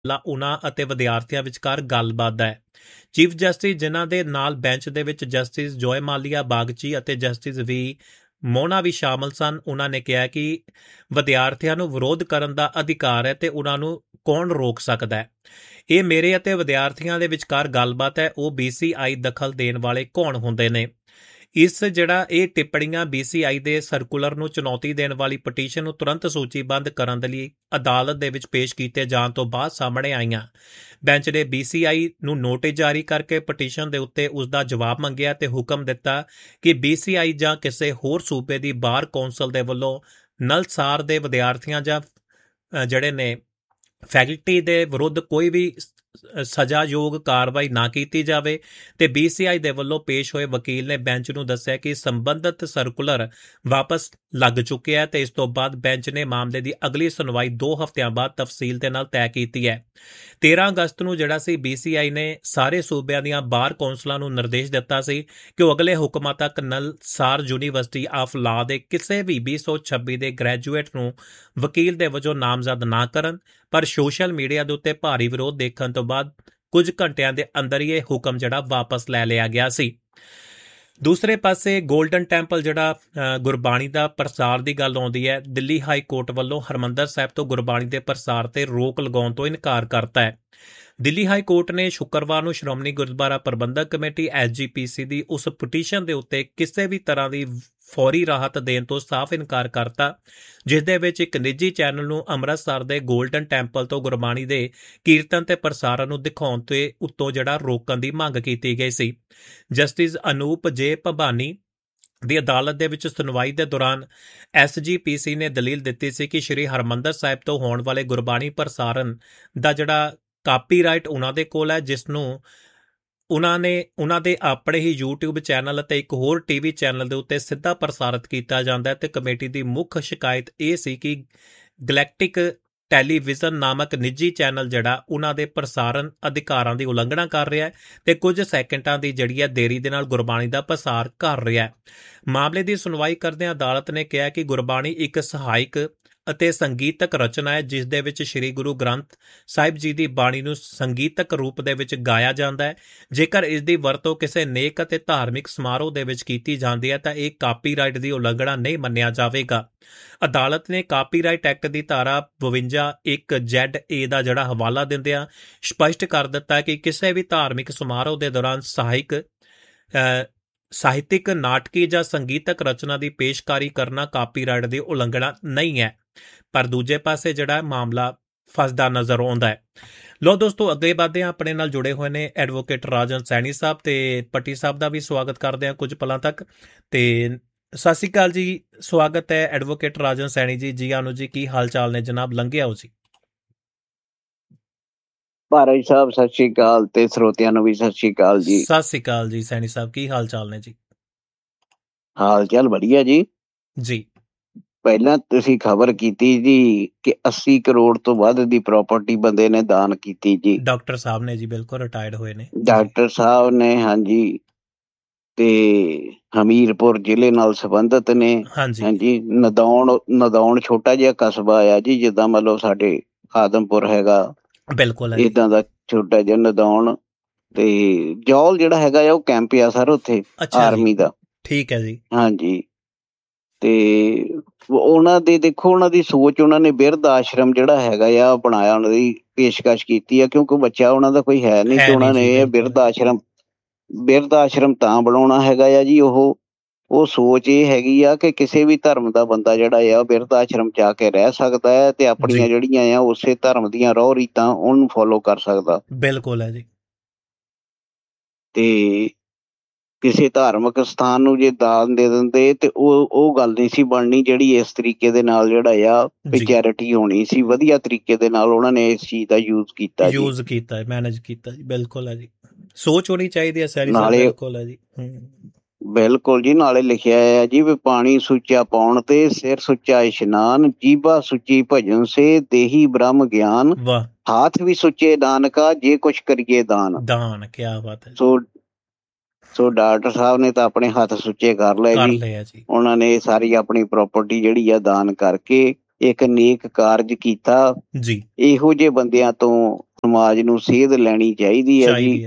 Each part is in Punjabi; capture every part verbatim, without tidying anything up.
ਉਹਨਾਂ ਅਤੇ ਵਿਦਿਆਰਥੀਆਂ ਵਿਚਕਾਰ ਗੱਲਬਾਤ ਹੈ। ਚੀਫ ਜਸਟਿਸ ਜਿਨ੍ਹਾਂ ਦੇ ਨਾਲ ਬੈਂਚ ਦੇ ਵਿੱਚ ਜਸਟਿਸ ਜੋਏ ਮਾਲੀਆ ਬਾਗਚੀ ਅਤੇ ਜਸਟਿਸ ਵੀ ਮੋਨਾ ਵੀ ਸ਼ਾਮਲ ਸਨ, ਉਹਨਾਂ ਨੇ ਕਿਹਾ ਕਿ ਵਿਦਿਆਰਥੀਆਂ ਨੂੰ ਵਿਰੋਧ ਕਰਨ ਦਾ ਅਧਿਕਾਰ ਹੈ ਤੇ ਉਹਨਾਂ ਨੂੰ ਕੌਣ ਰੋਕ ਸਕਦਾ ਹੈ। ਇਹ ਮੇਰੇ ਅਤੇ ਵਿਦਿਆਰਥੀਆਂ ਦੇ ਵਿਚਕਾਰ ਗੱਲਬਾਤ ਹੈ, ਉਹ ਬੀ ਸੀ ਆਈ ਦਖਲ ਦੇਣ ਵਾਲੇ ਕੌਣ ਹੁੰਦੇ ਨੇ। ਇਸ ਜਿਹੜਾ ਇਹ ਟਿੱਪਣੀਆਂ ਬੀ ਸੀ ਆਈ ਦੇ ਸਰਕੂਲਰ ਨੂੰ ਚੁਣੌਤੀ ਦੇਣ ਵਾਲੀ ਪਟੀਸ਼ਨ ਨੂੰ ਤੁਰੰਤ ਸੂਚੀਬੱਧ ਕਰਨ ਦੇ ਲਈ ਅਦਾਲਤ ਦੇ ਵਿੱਚ ਪੇਸ਼ ਕੀਤੇ ਜਾਣ ਤੋਂ ਬਾਅਦ ਸਾਹਮਣੇ ਆਈਆਂ। ਬੈਂਚ ਨੇ ਬੀ ਸੀ ਆਈ ਨੂੰ ਨੋਟਿਸ ਜਾਰੀ ਕਰਕੇ ਪਟੀਸ਼ਨ ਦੇ ਉੱਤੇ ਉਸ ਦਾ ਜਵਾਬ ਮੰਗਿਆ ਤੇ ਹੁਕਮ ਦਿੱਤਾ ਕਿ ਬੀ ਸੀ ਆਈ ਜਾਂ ਕਿਸੇ ਹੋਰ ਸੂਬੇ ਦੀ ਬਾਰ ਕੌਂਸਲ ਦੇ ਵੱਲੋਂ ਨਲਸਾਰ ਦੇ ਵਿਦਿਆਰਥੀਆਂ ਜਾਂ ਜਿਹੜੇ ਨੇ ਫੈਕਲਟੀ ਦੇ ਵਿਰੁੱਧ ਕੋਈ ਵੀ ਸਜ਼ਾਯੋਗ ਕਾਰਵਾਈ ਨਾ ਕੀਤੀ ਜਾਵੇ। ਤੇ ਬੀ ਸੀ ਆਈ ਦੇ ਵੱਲੋਂ ਪੇਸ਼ ਹੋਏ ਵਕੀਲ ਨੇ ਬੈਂਚ ਨੂੰ ਦੱਸਿਆ ਕਿ ਸੰਬੰਧਿਤ ਸਰਕੂਲਰ ਵਾਪਸ ਲੱਗ ਚੁੱਕਿਆ ਹੈ ਤੇ ਇਸ ਤੋਂ ਬਾਅਦ ਬੈਂਚ ਨੇ ਮਾਮਲੇ ਦੀ ਅਗਲੀ ਸੁਣਵਾਈ ਦੋ ਹਫ਼ਤਿਆਂ ਬਾਅਦ ਤਫਸੀਲ ਦੇ ਨਾਲ ਤੈਅ ਕੀਤੀ ਹੈ। ਤੇਰਾਂ ਅਗਸਤ ਨੂੰ ਜਿਹੜਾ ਸੀ ਬੀ ਸੀ ਆਈ ਨੇ ਸਾਰੇ ਸੂਬਿਆਂ ਦੀਆਂ ਬਾਰ ਕੌਂਸਲਾਂ ਨੂੰ ਨਿਰਦੇਸ਼ ਦਿੱਤਾ ਸੀ ਕਿ ਉਹ ਅਗਲੇ ਹੁਕਮਾਂ ਤੱਕ ਨਲਸਾਰ ਯੂਨੀਵਰਸਿਟੀ ਆਫ ਲਾ ਦੇ ਕਿਸੇ ਵੀ ਵੀਹ ਸੌ ਛੱਬੀ ਦੇ ਗ੍ਰੈਜੂਏਟ ਨੂੰ ਵਕੀਲ ਦੇ ਵਜੋਂ ਨਾਮਜ਼ਦ ਨਾ ਕਰਨ, ਪਰ ਸੋਸ਼ਲ ਮੀਡੀਆ ਦੇ ਉੱਤੇ ਭਾਰੀ ਵਿਰੋਧ ਦੇਖਣ ਤੋਂ ਬਾਅਦ ਕੁਝ ਘੰਟਿਆਂ ਦੇ ਅੰਦਰ ਹੀ ਇਹ ਹੁਕਮ ਜਿਹੜਾ ਵਾਪਸ ਲੈ ਲਿਆ ਗਿਆ ਸੀ। ਦੂਸਰੇ ਪਾਸੇ ਗੋਲਡਨ ਟੈਂਪਲ ਜਿਹੜਾ ਗੁਰਬਾਣੀ ਦਾ ਪ੍ਰਸਾਰ ਦੀ ਗੱਲ ਆਉਂਦੀ ਹੈ, ਦਿੱਲੀ ਹਾਈ ਕੋਰਟ ਵੱਲੋਂ ਹਰਿਮੰਦਰ ਸਾਹਿਬ ਤੋਂ ਗੁਰਬਾਣੀ ਦੇ ਪ੍ਰਸਾਰ ਤੇ ਰੋਕ ਲਗਾਉਣ ਤੋਂ ਇਨਕਾਰ ਕਰਤਾ ਹੈ। ਦਿੱਲੀ ਹਾਈ ਕੋਰਟ ਨੇ ਸ਼ੁੱਕਰਵਾਰ ਨੂੰ ਸ਼੍ਰੋਮਣੀ ਗੁਰਦੁਆਰਾ ਪ੍ਰਬੰਧਕ ਕਮੇਟੀ ਐਸ ਜੀ ਪੀ ਸੀ ਦੀ ਉਸ ਪਟੀਸ਼ਨ ਦੇ ਉੱਤੇ ਕਿਸੇ ਵੀ ਤਰ੍ਹਾਂ ਦੀ ਫੌਰੀ ਰਾਹਤ ਦੇਣ ਤੋਂ ਸਾਫ਼ ਇਨਕਾਰ ਕਰਤਾ, ਜਿਸ ਦੇ ਵਿੱਚ ਇੱਕ ਨਿੱਜੀ ਚੈਨਲ ਨੂੰ ਅੰਮ੍ਰਿਤਸਰ ਦੇ ਗੋਲਡਨ ਟੈਂਪਲ ਤੋਂ ਗੁਰਬਾਣੀ ਦੇ ਕੀਰਤਨ ਤੇ ਪ੍ਰਸਾਰਨ ਨੂੰ ਦਿਖਾਉਣ ਤੇ ਉੱਤੋਂ ਜਿਹੜਾ ਰੋਕਣ ਦੀ ਮੰਗ ਕੀਤੀ ਗਈ ਸੀ। ਜਸਟਿਸ ਅਨੂਪ ਜੇ ਭਬਾਨੀ ਦੀ ਅਦਾਲਤ ਦੇ ਵਿੱਚ ਸੁਣਵਾਈ ਦੇ ਦੌਰਾਨ ਐਸ ਜੀ ਪੀ ਸੀ ਨੇ ਦਲੀਲ ਦਿੱਤੀ ਸੀ ਕਿ ਸ਼੍ਰੀ ਹਰਿਮੰਦਰ ਸਾਹਿਬ ਤੋਂ ਹੋਣ ਵਾਲੇ ਗੁਰਬਾਣੀ ਪ੍ਰਸਾਰਨ ਦਾ ਜਿਹੜਾ ਕਾਪੀਰਾਈਟ ਉਹਨਾਂ ਦੇ ਕੋਲ ਹੈ, ਜਿਸ ਨੂੰ ਉਹਨਾਂ ਨੇ ਉਹਨਾਂ ਦੇ ਆਪਣੇ ਹੀ ਯੂਟਿਊਬ ਚੈਨਲ ਅਤੇ ਇੱਕ ਹੋਰ ਟੀਵੀ ਚੈਨਲ ਦੇ ਉੱਤੇ ਸਿੱਧਾ ਪ੍ਰਸਾਰਿਤ ਕੀਤਾ ਜਾਂਦਾ ਹੈ। ਤੇ ਕਮੇਟੀ ਦੀ ਮੁੱਖ ਸ਼ਿਕਾਇਤ ਇਹ ਸੀ ਕਿ ਗਲੈਕਟਿਕ ਟੈਲੀਵਿਜ਼ਨ ਨਾਮਕ ਨਿੱਜੀ ਚੈਨਲ ਜਿਹੜਾ ਉਹਨਾਂ ਦੇ ਪ੍ਰਸਾਰਨ ਅਧਿਕਾਰਾਂ ਦੀ ਉਲੰਘਣਾ ਕਰ ਰਿਹਾ ਹੈ ਤੇ ਕੁਝ ਸੈਕਿੰਡਾਂ ਦੀ ਜਿਹੜੀ ਹੈ ਦੇਰੀ ਦੇ ਨਾਲ ਗੁਰਬਾਣੀ ਦਾ ਪ੍ਰਸਾਰ ਕਰ ਰਿਹਾ ਹੈ। ਮਾਮਲੇ ਦੀ ਸੁਣਵਾਈ ਕਰਦਿਆਂ ਅਦਾਲਤ ਨੇ ਕਿਹਾ ਕਿ ਗੁਰਬਾਣੀ ਇੱਕ ਸਹਾਇਕ ਅਤੇ ਸੰਗੀਤਕ ਰਚਨਾ ਹੈ, ਜਿਸ ਦੇ ਵਿੱਚ ਸ਼੍ਰੀ ਗੁਰੂ ਗ੍ਰੰਥ ਸਾਹਿਬ ਜੀ ਦੀ ਬਾਣੀ ਨੂੰ ਸੰਗੀਤਕ ਰੂਪ ਦੇ ਵਿੱਚ ਗਾਇਆ ਜਾਂਦਾ ਹੈ। ਜੇਕਰ ਇਸ ਦੀ ਵਰਤੋਂ ਕਿਸੇ ਨੇਕ ਅਤੇ ਧਾਰਮਿਕ ਸਮਾਰੋਹ ਦੇ ਵਿੱਚ ਕੀਤੀ ਜਾਂਦੀ ਹੈ ਤਾਂ ਇਹ ਕਾਪੀਰਾਈਟ ਦੀ ਉਲੰਘਣਾ ਨਹੀਂ ਮੰਨਿਆ ਜਾਵੇਗਾ। ਅਦਾਲਤ ਨੇ ਕਾਪੀਰਾਈਟ ਐਕਟ ਦੀ ਧਾਰਾ ਬਵੰਜਾ ਇੱਕ ਜ਼ੈਡ ਏ ਦਾ ਜਿਹੜਾ ਹਵਾਲਾ ਦਿੰਦਿਆਂ ਸਪਸ਼ਟ ਕਰ ਦਿੱਤਾ ਕਿ ਕਿਸੇ ਵੀ ਧਾਰਮਿਕ ਸਮਾਰੋਹ ਦੇ ਦੌਰਾਨ ਸਹਾਇਕ ਸਾਹਿਤਿਕ, ਨਾਟਕੀ ਜਾਂ ਸੰਗੀਤਕ ਰਚਨਾ ਦੀ ਪੇਸ਼ਕਾਰੀ ਕਰਨਾ ਕਾਪੀਰਾਈਟ ਦੀ ਉਲੰਘਣਾ ਨਹੀਂ ਹੈ। ਪਰ ਦੂਜੇ ਪਾਸੇ ਜਿਹੜਾ ਮਾਮਲਾ ਫਸਦਾ ਨਜ਼ਰ ਆਉਂਦਾ ਹੈ। ਲੋ ਦੋਸਤੋ, ਅੱਗੇ ਵਧਦੇ ਹਾਂ। ਆਪਣੇ ਨਾਲ ਜੁੜੇ ਹੋਏ ਨੇ ਐਡਵੋਕੇਟ ਰਾਜਨ ਸੈਣੀ ਸਾਹਿਬ ਤੇ ਪੱਟੀ ਸਾਹਿਬ ਦਾ ਵੀ ਸਵਾਗਤ ਕਰਦੇ ਹਾਂ ਕੁਝ ਪਲਾਂ ਤੱਕ। ਤੇ ਸਤਿ ਸ਼੍ਰੀ ਅਕਾਲ ਜੀ, ਸਵਾਗਤ ਹੈ ਐਡਵੋਕੇਟ ਰਾਜਨ ਸੈਣੀ ਜੀ। ਜੀ ਆਨੂ ਜੀ, ਕੀ ਹਾਲ ਚਾਲ ਨੇ ਜਨਾਬ? ਲੰਘਿਆ ਹੋ ਜੀ? ਭਾਰਤ ਸਾਹਿਬ ਸਤਿ ਸ਼੍ਰੀ ਅਕਾਲ ਤੇ ਸਰੋਤਿਆਂ ਨੂੰ ਵੀ ਸਤਿ ਸ਼੍ਰੀ ਅਕਾਲ ਜੀ। ਸਤਿ ਸ਼੍ਰੀ ਅਕਾਲ ਜੀ ਸੈਣੀ ਸਾਹਿਬ, ਕੀ ਹਾਲ ਚਾਲ ਨੇ ਜੀ? ਹਾਲ ਚਾਲ ਵਧੀਆ ਜੀ। ਜੀ ਪਹਿਲਾਂ ਤੁਸੀਂ ਖਬਰ ਕੀਤੀ ਜੀ ਕਿ ਅੱਸੀ ਕਰੋੜ ਤੋਂ ਵੱਧ ਦੀ ਪ੍ਰਾਪਰਟੀ ਬੰਦੇ ਨੇ ਦਾਨ ਕੀਤੀ ਜੀ। ਡਾਕਟਰ ਸਾਹਿਬ ਨੇ ਜੀ, ਬਿਲਕੁਲ ਰਿਟਾਇਰਡ ਹੋਏ ਨੇ ਡਾਕਟਰ ਸਾਹਿਬ ਨੇ, ਹਾਂਜੀ। ਤੇ ਹਮੀਰਪੁਰ ਜ਼ਿਲ੍ਹੇ ਨਾਲ ਸੰਬੰਧਿਤ ਨੇ। ਹਾਂਜੀ, ਨਦੌਣ ਨਦੌਣ ਛੋਟਾ ਜਿਹਾ ਕਸਬਾ ਆ ਜੀ, ਜਿੱਦਾਂ ਮਤਲਬ ਸਾਡੇ ਆਦਮਪੁਰ ਹੈਗਾ, ਬਿਲਕੁਲ ਏਦਾਂ ਦਾ ਛੋਟਾ ਜਿਹਾ ਨਦੌਣ। ਤੇ ਜੌਲ ਜਿਹੜਾ ਹੈਗਾ ਆ ਉਹ ਕੈਂਪ ਆ ਸਰ ਉੱਥੇ ਆਰਮੀ ਦਾ। ਠੀਕ ਹੈ ਜੀ। ਹਾਂਜੀ, ਤੇ ਉਹਨਾਂ ਦੇ ਦੇਖੋ ਉਹਨਾਂ ਦੀ ਸੋਚ, ਉਹਨਾਂ ਨੇ ਬਿਰਧ ਆਸ਼ਰਮ ਜਿਹੜਾ ਹੈਗਾ ਆ ਬਣਾਇਆ, ਉਹਨਾਂ ਦੀ ਪੇਸ਼ਕਸ਼ ਕੀਤੀ ਆ, ਕਿਉਂਕਿ ਬੱਚਾ ਉਹਨਾਂ ਦਾ ਕੋਈ ਹੈ ਨਹੀਂ ਤੇ ਉਹਨਾਂ ਨੇ ਇਹ ਬਿਰਧ ਆਸ਼ਰਮ ਬਿਰਧ ਆਸ਼ਰਮ ਤਾਂ ਬਣਾਉਣਾ ਹੈਗਾ ਆ ਜੀ। ਉਹ ਉਹ ਸੋਚ ਇਹ ਹੈਗੀ ਆ ਕਿ ਕਿਸੇ ਵੀ ਧਰਮ ਦਾ ਬੰਦਾ ਜਿਹੜਾ ਆ ਬਿਰਧ ਆਸ਼ਰਮ ਚ ਆ ਕੇ ਰਹਿ ਸਕਦਾ ਹੈ ਤੇ ਆਪਣੀਆਂ ਜਿਹੜੀਆਂ ਆ ਉਸੇ ਧਰਮ ਦੀਆਂ ਰਹੁ ਰੀਤਾਂ ਉਹਨੂੰ ਫੋਲੋ ਕਰ ਸਕਦਾ। ਬਿਲਕੁਲ ਹੈ ਜੀ। ਤੇ ਕਿਸੇ ਧਾਰਮਿਕ ਸਥਾਨ ਨੂੰ ਜੇ ਦਾਨ ਦੇ ਦਿੰਦੇ ਤੇ ਉਹ ਉਹ ਗੱਲ ਨਹੀਂ ਸੀ ਬਣਨੀ, ਜਿਹੜੀ ਇਸ ਤਰੀਕੇ ਦੇ ਨਾਲ ਜਿਹੜਾ ਆ ਚੈਰਿਟੀ ਹੋਣੀ ਸੀ। ਵਧੀਆ ਤਰੀਕੇ ਦੇ ਨਾਲ ਉਹਨਾਂ ਨੇ ਇਸ ਚੀਜ਼ ਦਾ ਯੂਜ਼ ਕੀਤਾ ਯੂਜ਼ ਕੀਤਾ ਮੈਨੇਜ ਕੀਤਾ ਜੀ। ਬਿਲਕੁਲ ਹੈ ਜੀ, ਸੋਚ ਹੋਣੀ ਚਾਹੀਦੀ ਹੈ ਸੈਣੀ ਸਾਹਿਬ। ਬਿਲਕੁਲ ਹੈ ਜੀ, ਬਿਲਕੁਲ ਜੀ। ਨਾਲੇ ਲਿਖਿਆ ਹੈ ਜੀ ਵੀ ਪਾਣੀ ਸੁੱਚਾ ਪਾਉਣ ਤੇ ਸਿਰ ਸੁੱਚਾ ਇਸ਼ਨਾਨ, ਜੀਭਾ ਸੁੱਚੀ ਭਜਨ ਸੇ ਦੇਹੀ ਬ੍ਰਹਮ ਗਿਆਨ, ਹਾਥ ਵੀ ਸੁੱਚੇ ਨਾਨਕਾ ਜੇ ਕੁਛ ਕਰੀਏ ਦਾਨ। ਦਾਨ, ਕਿਆ ਬਾਤ ਹੈ। ਸੋ ਸੋ ਡਾਕਟਰ ਸਾਹਿਬ ਨੇ ਤਾਂ ਆਪਣੇ ਹੱਥ ਸੁੱਚੇ ਕਰ ਲਏ ਜੀ। ਉਹਨਾਂ ਨੇ ਸਾਰੀ ਆਪਣੀ ਪ੍ਰਾਪਰਟੀ ਜਿਹੜੀ ਆ ਦਾਨ ਕਰਕੇ ਇੱਕ ਨੇਕ ਕਾਰਜ ਕੀਤਾ ਜੀ। ਇਹੋ ਜਿਹੇ ਬੰਦਿਆਂ ਤੋਂ ਸਮਾਜ ਨੂੰ ਸੇਧ ਲੈਣੀ ਚਾਹੀਦੀ ਹੈ ਜੀ।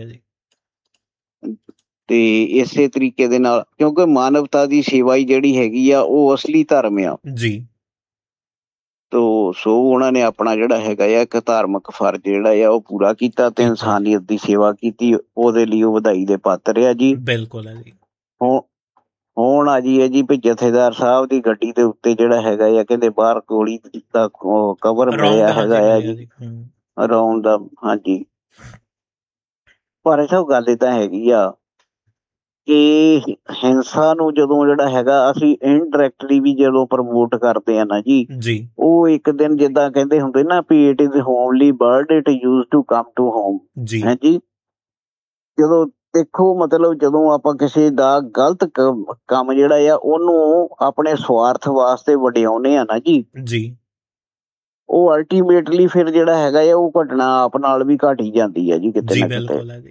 ਤੇ ਇਸੇ ਤਰੀਕੇ ਦੇ ਨਾਲ, ਕਿਉਂਕਿ ਮਾਨਵਤਾ ਦੀ ਸੇਵਾ ਹੀ ਜਿਹੜੀ ਹੈਗੀ ਆ ਉਹ ਅਸਲੀ ਧਰਮ ਆ ਜੀ। ਤੋ ਸੋ ਉਹਨਾਂ ਨੇ ਆਪਣਾ ਜਿਹੜਾ ਹੈਗਾ ਆ ਇੱਕ ਧਾਰਮਿਕ ਫਰਜ਼ ਜਿਹੜਾ ਆ ਉਹ ਪੂਰਾ ਕੀਤਾ ਤੇ ਇਨਸਾਨੀਅਤ ਦੀ ਸੇਵਾ ਕੀਤੀ, ਉਹਦੇ ਲਈ ਉਹ ਵਧਾਈ ਦੇ ਪਾਤਰ ਆ ਜੀ। ਬਿਲਕੁਲ ਹੈ ਜੀ। ਹੁਣ ਹੁਣ ਆ ਜੀ ਹੈ ਜੀ ਵੀ ਜਥੇਦਾਰ ਸਾਹਿਬ ਦੀ ਗੱਡੀ ਦੇ ਉੱਤੇ ਜਿਹੜਾ ਹੈਗਾ ਆ ਕਹਿੰਦੇ ਬਾਹਰ ਗੋਲੀ ਦਾ ਕਵਰ ਮਿਲਿਆ ਹੈਗਾ ਆ ਜੀ, ਰਾਉਂਡ ਦਾ। ਹਾਂਜੀ, ਪਰ ਇਹ ਸਭ ਗੱਲ ਏਦਾਂ ਹੈਗੀ ਆ ਕਿ ਹਿੰਸਾ ਨੂੰ ਜਦੋਂ ਜਿਹੜਾ ਹੈਗਾ ਅਸੀਂ ਇਨਡਾਇਰੈਕਟਲੀ ਵੀ ਜਦੋਂ ਪ੍ਰਮੋਟ ਕਰਦੇ ਆ ਨਾ ਜੀ, ਉਹ ਇੱਕ ਦਿਨ ਜਿੱਦਾਂ ਕਹਿੰਦੇ ਹੁੰਦੇ ਨਾ ਵੀ it is ਹੋਮਲੀ bird it use to come to home. ਹਾਂਜੀ, ਜਦੋਂ ਦੇਖੋ ਮਤਲਬ ਜਦੋਂ ਆਪਾਂ ਕਿਸੇ ਦਾ ਗਲਤ ਕੰਮ ਜਿਹੜਾ ਆ ਉਹਨੂੰ ਆਪਣੇ ਸਵਾਰਥ ਵਾਸਤੇ ਵਡਿਆਉਂਦੇ ਆ ਨਾ ਜੀ, ਉਹ ਅਲਟੀਮੇਟਲੀ ਫਿਰ ਜਿਹੜਾ ਹੈਗਾ ਆ ਉਹ ਘਟਨਾ ਆਪ ਨਾਲ ਵੀ ਘਟ ਹੀ ਜਾਂਦੀ ਹੈ ਜੀ ਕਿਤੇ ਨਾ ਕਿਤੇ।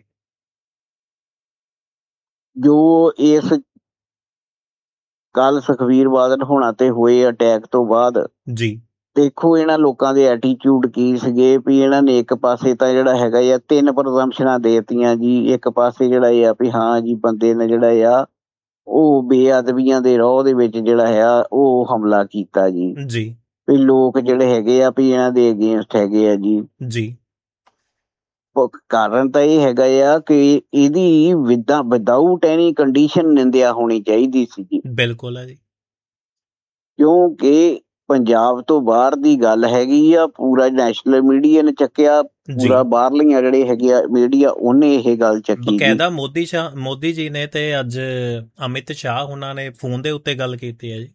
ਜੋ ਇਸ ਕੱਲ ਸੁਖਬੀਰ ਬਾਦਲ ਹੋਣਾ ਤੇ ਹੋਏ ਅਟੈਕ ਤੋਂ ਬਾਅਦ ਜੀ ਦੇਖੋ ਇਹਨਾਂ ਲੋਕਾਂ ਦੇ ਐਟੀਟਿਊਡ ਕੀ ਸੀਗੇ ਵੀ ਇਹਨਾਂ ਨੇ ਇੱਕ ਪਾਸੇ ਤਾਂ ਜਿਹੜਾ ਹੈਗਾ ਆ ਤਿੰਨ ਪ੍ਰਜ਼ੰਪਸ਼ਨਾਂ ਦੇਤੀਆਂ ਜੀ। ਇੱਕ ਪਾਸੇ ਜਿਹੜਾ ਆ ਵੀ ਹਾਂ ਜੀ ਬੰਦੇ ਨੇ ਜਿਹੜਾ ਆ ਉਹ ਬੇਅਦਬੀਆਂ ਦੇ ਰੋਹ ਦੇ ਵਿੱਚ ਜਿਹੜਾ ਆ ਉਹ ਹਮਲਾ ਕੀਤਾ ਜੀ। ਜੀ ਵੀ ਲੋਕ ਜਿਹੜੇ ਹੈਗੇ ਆ ਵੀ ਇਹਨਾਂ ਦੇ ਅਗੇਂਸਟ ਹੈਗੇ ਆ ਜੀ। ਜੀ ਕਾਰਨ ਤਾਂ ਇਹ ਹੈਗਾ ਆ ਕਿ ਇਹਦੀ ਵਿਦਾ ਵਿਦਾਊਟ ਐਨੀ ਕੰਡੀਸ਼ਨ ਨਿੰਦਿਆ ਹੋਣੀ ਚਾਹੀਦੀ ਸੀ ਜੀ। ਬਿਲਕੁਲ ਹੈ ਜੀ, ਕਿਉਂਕਿ ਪੰਜਾਬ ਤੋਂ ਬਾਹਰ ਦੀ ਗੱਲ ਹੈਗੀ ਆ, ਪੂਰਾ ਨੈਸ਼ਨਲ ਮੀਡੀਆ ਨੇ ਚੱਕਿਆ, ਪੂਰਾ ਬਾਹਰਲੀਆਂ ਜਿਹੜੇ ਹੈਗੇ ਆ ਮੀਡੀਆ ਉਹਨੇ ਇਹ ਗੱਲ ਚੱਕੀ। ਬਕਾਇਦਾ ਮੋਦੀ ਸ਼ਾਹ ਮੋਦੀ ਜੀ ਨੇ ਤੇ ਅੱਜ ਅਮਿਤ ਸ਼ਾਹ ਉਹਨਾਂ ਨੇ ਫੋਨ ਦੇ ਉੱਤੇ ਗੱਲ ਕੀਤੀ ਹੈ ਜੀ।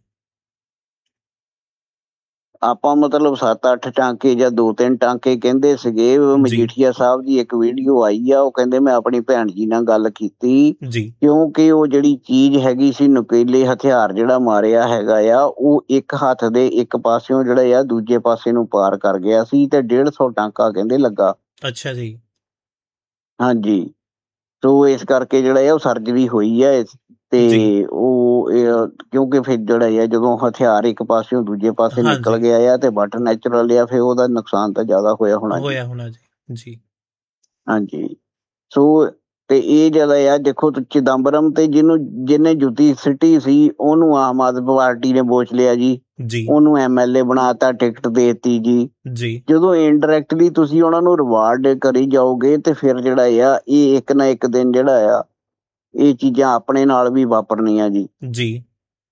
ਆਪਾਂ ਮਤਲਬ ਸੱਤ ਅੱਠ ਟਾਂਕੇ ਜਾਂ ਦੋ ਤਿੰਨ ਟਾਂਕੇ ਕਹਿੰਦੇ ਸੀਗੇ। ਮਜੀਠੀਆ ਸਾਹਿਬ ਦੀ ਇੱਕ ਵੀਡੀਓ ਆਈ ਆ, ਉਹ ਕਹਿੰਦੇ ਮੈਂ ਆਪਣੀ ਭੈਣ ਜੀ ਨਾਲ ਗੱਲ ਕੀਤੀ ਕਿਉਂਕਿ ਉਹ ਜਿਹੜੀ ਚੀਜ਼ ਹੈਗੀ ਸੀ ਨੁਕੀਲੇ ਹਥਿਆਰ ਜਿਹੜਾ ਮਾਰਿਆ ਹੈਗਾ ਆ ਉਹ ਇੱਕ ਹੱਥ ਦੇ ਇੱਕ ਪਾਸਿਓਂ ਜਿਹੜਾ ਆ ਦੂਜੇ ਪਾਸੇ ਨੂੰ ਪਾਰ ਕਰ ਗਿਆ ਸੀ ਤੇ ਡੇਢ ਸੌ ਟਾਂਕਾ ਕਹਿੰਦੇ ਲੱਗਾ। ਅੱਛਾ ਜੀ। ਹਾਂਜੀ, ਸੋ ਇਸ ਕਰਕੇ ਜਿਹੜਾ ਆ ਉਹ ਸਰਜਰੀ ਹੋਈ ਆ ਤੇ ਉਹ ਕਿਉਂਕਿ ਫਿਰ ਜਿਹੜਾ ਆ ਜਦੋਂ ਹਥਿਆਰ ਇੱਕ ਪਾਸਿਓਂ ਦੂਜੇ ਪਾਸੇ ਨਿਕਲ ਗਿਆ ਆ ਤੇ ਬਟ ਨੈਚੁਰਲ ਆ ਫਿਰ ਉਹਦਾ ਨੁਕਸਾਨ ਤਾਂ ਜ਼ਿਆਦਾ ਹੋਇਆ ਹੋਣਾ ਹੋਇਆ ਹੋਣਾ ਜੀ। ਹਾਂਜੀ, ਸੋ ਤੇ ਇਹ ਜਿਹੜਾ ਆ ਦੇਖੋ ਚਿਦੰਬਰਮ ਤੇ ਜਿਹਨੂੰ ਜਿਹਨੇ ਜੁੱਤੀ ਸਿੱਟੀ ਸੀ ਉਹਨੂੰ ਆਮ ਆਦਮੀ ਪਾਰਟੀ ਨੇ ਬੋਚ ਲਿਆ ਜੀ, ਉਹਨੂੰ ਐਮ ਐਲ ਏ ਬਣਾਤਾ, ਟਿਕਟ ਦੇ ਦਿੱਤੀ ਜੀ। ਜਦੋਂ ਇਨਡਾਇਰੈਕਟਲੀ ਤੁਸੀਂ ਉਹਨਾਂ ਨੂੰ ਰਿਵਾਰਡ ਕਰੀ ਜਾਓਗੇ ਤੇ ਫਿਰ ਜਿਹੜਾ ਆ ਇਹ ਇੱਕ ਨਾ ਇੱਕ ਦਿਨ ਜਿਹੜਾ ਆ ਇਹ ਚੀਜ਼ਾਂ ਆਪਣੇ ਨਾਲ ਵੀ ਵਾਪਰਨੀਆਂ ਜੀ। ਜੀ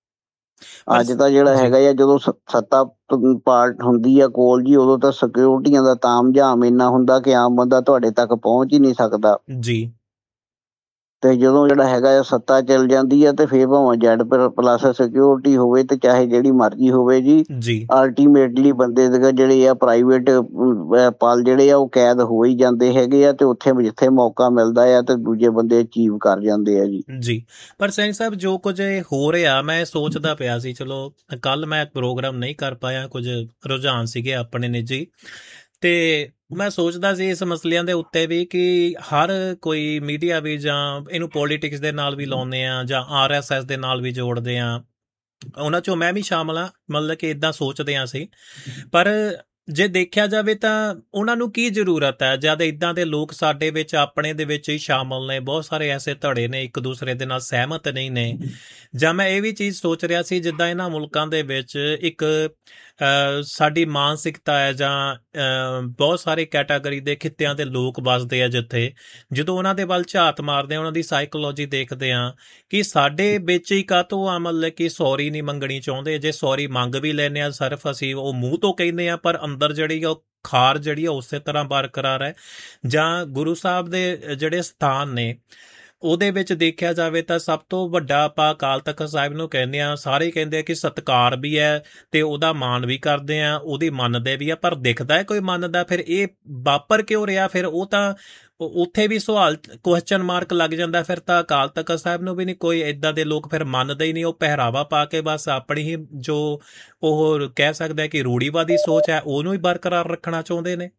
ਅੱਜ ਤਾਂ ਜਿਹੜਾ ਹੈਗਾ ਆ ਜਦੋਂ ਸੱਤਾ ਪਾਰਟ ਹੁੰਦੀ ਆ ਕੋਲ ਜੀ, ਉਦੋਂ ਤਾਂ ਸਿਕਿਉਰਟੀਆਂ ਦਾ ਤਾਮਝਾਮ ਇੰਨਾ ਹੁੰਦਾ ਕਿ ਆਮ ਬੰਦਾ ਤੁਹਾਡੇ ਤੱਕ ਪਹੁੰਚ ਹੀ ਨਹੀਂ ਸਕਦਾ ਜੀ। ਤੇ ਜਦੋਂ ਜਿਹੜਾ ਹੈਗਾ ਆ ਸੱਤਾ ਚੱਲ ਜਾਂਦੀ ਆ ਤੇ ਫਿਰ ਭਾਵੇਂ ਜੈਡ ਪਲੱਸ ਸਿਕਿਉਰਿਟੀ ਹੋਵੇ ਤੇ ਚਾਹੇ ਜਿਹੜੀ ਮਰਜ਼ੀ ਹੋਵੇ ਜੀ, ਅਲਟੀਮੇਟਲੀ ਬੰਦੇ ਦੇ ਜਿਹੜੇ ਆ ਪ੍ਰਾਈਵੇਟ ਪਲ ਜਿਹੜੇ ਆ ਉਹ ਕੈਦ ਹੋ ਹੀ ਜਾਂਦੇ ਹੈਗੇ ਆ ਤੇ ਉੱਥੇ ਜਿੱਥੇ ਮੌਕਾ ਮਿਲਦਾ ਆ ਤੇ ਦੂਜੇ ਬੰਦੇ ਅਚੀਵ ਕਰ ਜਾਂਦੇ ਆ ਜੀ। ਜੀ ਪਰ ਸਿੰਘ ਸਾਹਿਬ ਜੋ ਕੁਝ ਹੋ ਰਿਹਾ ਮੈਂ ਸੋਚਦਾ ਪਿਆ ਸੀ, ਚਲੋ ਕੱਲ ਮੈਂ ਪ੍ਰੋਗਰਾਮ ਨਹੀਂ ਕਰ ਪਾਇਆ, ਕੁਝ ਰੁਝਾਨ ਸੀਗੇ ਆਪਣੇ ਨਿੱਜੀ, ਤੇ ਮੈਂ ਸੋਚਦਾ ਸੀ ਇਸ ਮਸਲਿਆਂ ਦੇ ਉੱਤੇ ਵੀ ਕਿ ਹਰ ਕੋਈ ਮੀਡੀਆ ਵੀ ਜਾਂ ਇਹਨੂੰ ਪੋਲੀਟਿਕਸ ਦੇ ਨਾਲ ਵੀ ਲਾਉਂਦੇ ਆ ਜਾਂ ਆਰ ਐਸ ਐਸ ਦੇ ਨਾਲ ਵੀ ਜੋੜਦੇ ਆ, ਉਹਨਾਂ ਚੋਂ ਮੈਂ ਵੀ ਸ਼ਾਮਲ ਹਾਂ, ਮਤਲਬ ਕਿ ਇੱਦਾਂ ਸੋਚਦੇ ਹਾਂ ਅਸੀਂ। ਪਰ ਜੇ ਦੇਖਿਆ ਜਾਵੇ ਤਾਂ ਉਹਨਾਂ ਨੂੰ ਕੀ ਜ਼ਰੂਰਤ ਹੈ ਜਦ ਇੱਦਾਂ ਦੇ ਲੋਕ ਸਾਡੇ ਵਿੱਚ ਆਪਣੇ ਦੇ ਵਿੱਚ ਹੀ ਸ਼ਾਮਲ ਨੇ, ਬਹੁਤ ਸਾਰੇ ਐਸੇ ਧੜੇ ਨੇ ਇੱਕ ਦੂਸਰੇ ਦੇ ਨਾਲ ਸਹਿਮਤ ਨਹੀਂ ਨੇ। ਜਾਂ ਮੈਂ ਇਹ ਵੀ ਚੀਜ਼ ਸੋਚ ਰਿਹਾ ਸੀ ਜਿੱਦਾਂ ਇਹਨਾਂ ਮੁਲਕਾਂ ਦੇ ਵਿੱਚ ਇੱਕ ਸਾਡੀ ਮਾਨਸਿਕਤਾ ਹੈ ਜਾਂ ਬਹੁਤ ਸਾਰੇ ਕੈਟਾਗਰੀ ਦੇ ਖਿੱਤਿਆਂ ਦੇ ਲੋਕ ਵੱਸਦੇ ਆ ਜਿੱਥੇ, ਜਦੋਂ ਉਹਨਾਂ ਦੇ ਵੱਲ ਝਾਤ ਮਾਰਦੇ ਆ, ਉਹਨਾਂ ਦੀ ਸਾਈਕੋਲੋਜੀ ਦੇਖਦੇ ਆ ਕਿ ਸਾਡੇ ਵਿੱਚ ਹੀ ਕਾਹਤੋਂ ਆ ਮਤਲਬ ਕਿ ਸੌਰੀ ਨਹੀਂ ਮੰਗਣੀ ਚਾਹੁੰਦੇ। ਜੇ ਸੌਰੀ ਮੰਗ ਵੀ ਲੈਂਦੇ ਆ ਸਿਰਫ ਅਸੀਂ ਉਹ ਮੂੰਹ ਤੋਂ ਕਹਿੰਦੇ ਆ ਪਰ ਅੰਦਰ ਜਿਹੜੀ ਉਹ ਖਾਰ ਜਿਹੜੀ ਆ ਉਸੇ ਤਰ੍ਹਾਂ ਬਰਕਰਾਰ ਹੈ। ਜਾਂ ਗੁਰੂ ਸਾਹਿਬ ਦੇ ਜਿਹੜੇ ਸਥਾਨ ਨੇ ਉਹਦੇ ਵਿੱਚ ਦੇਖਿਆ ਜਾਵੇ ਤਾਂ ਸਭ ਤੋਂ ਵੱਡਾ ਆਪਾਂ ਅਕਾਲ ਤਖ਼ਤ ਸਾਹਿਬ ਨੂੰ ਕਹਿੰਦੇ ਆ, ਸਾਰੇ ਕਹਿੰਦੇ ਆ ਕਿ ਸਤਿਕਾਰ ਵੀ ਹੈ ਤੇ ਉਹਦਾ ਮਾਣ ਵੀ ਕਰਦੇ ਆ, ਉਹਦੀ ਮੰਨਦੇ ਵੀ ਆ, ਪਰ ਦਿਖਦਾ ਹੈ ਕੋਈ ਮੰਨਦਾ ਫਿਰ ਇਹ ਵਾਪਰ ਕਿਉਂ ਰਿਹਾ? ਫਿਰ ਉਹ ਤਾਂ ਉੱਥੇ ਵੀ ਸਵਾਲ ਕੁਐਸਚਨ ਮਾਰਕ ਲੱਗ ਜਾਂਦਾ। ਫਿਰ ਤਾਂ ਅਕਾਲ ਤਖ਼ਤ ਸਾਹਿਬ ਨੂੰ ਵੀ ਨਹੀਂ ਕੋਈ ਇੱਦਾਂ ਦੇ ਲੋਕ ਫਿਰ ਮੰਨਦੇ ਹੀ ਨਹੀਂ, ਉਹ ਪਹਿਰਾਵਾ ਪਾ ਕੇ ਬਸ ਆਪਣੀ ਹੀ ਜੋ ਉਹ ਕਹਿ ਸਕਦਾ ਕਿ ਰੂੜੀਵਾਦੀ ਸੋਚ ਹੈ ਉਹਨੂੰ ਹੀ ਬਰਕਰਾਰ ਰੱਖਣਾ ਚਾਹੁੰਦੇ ਨੇ।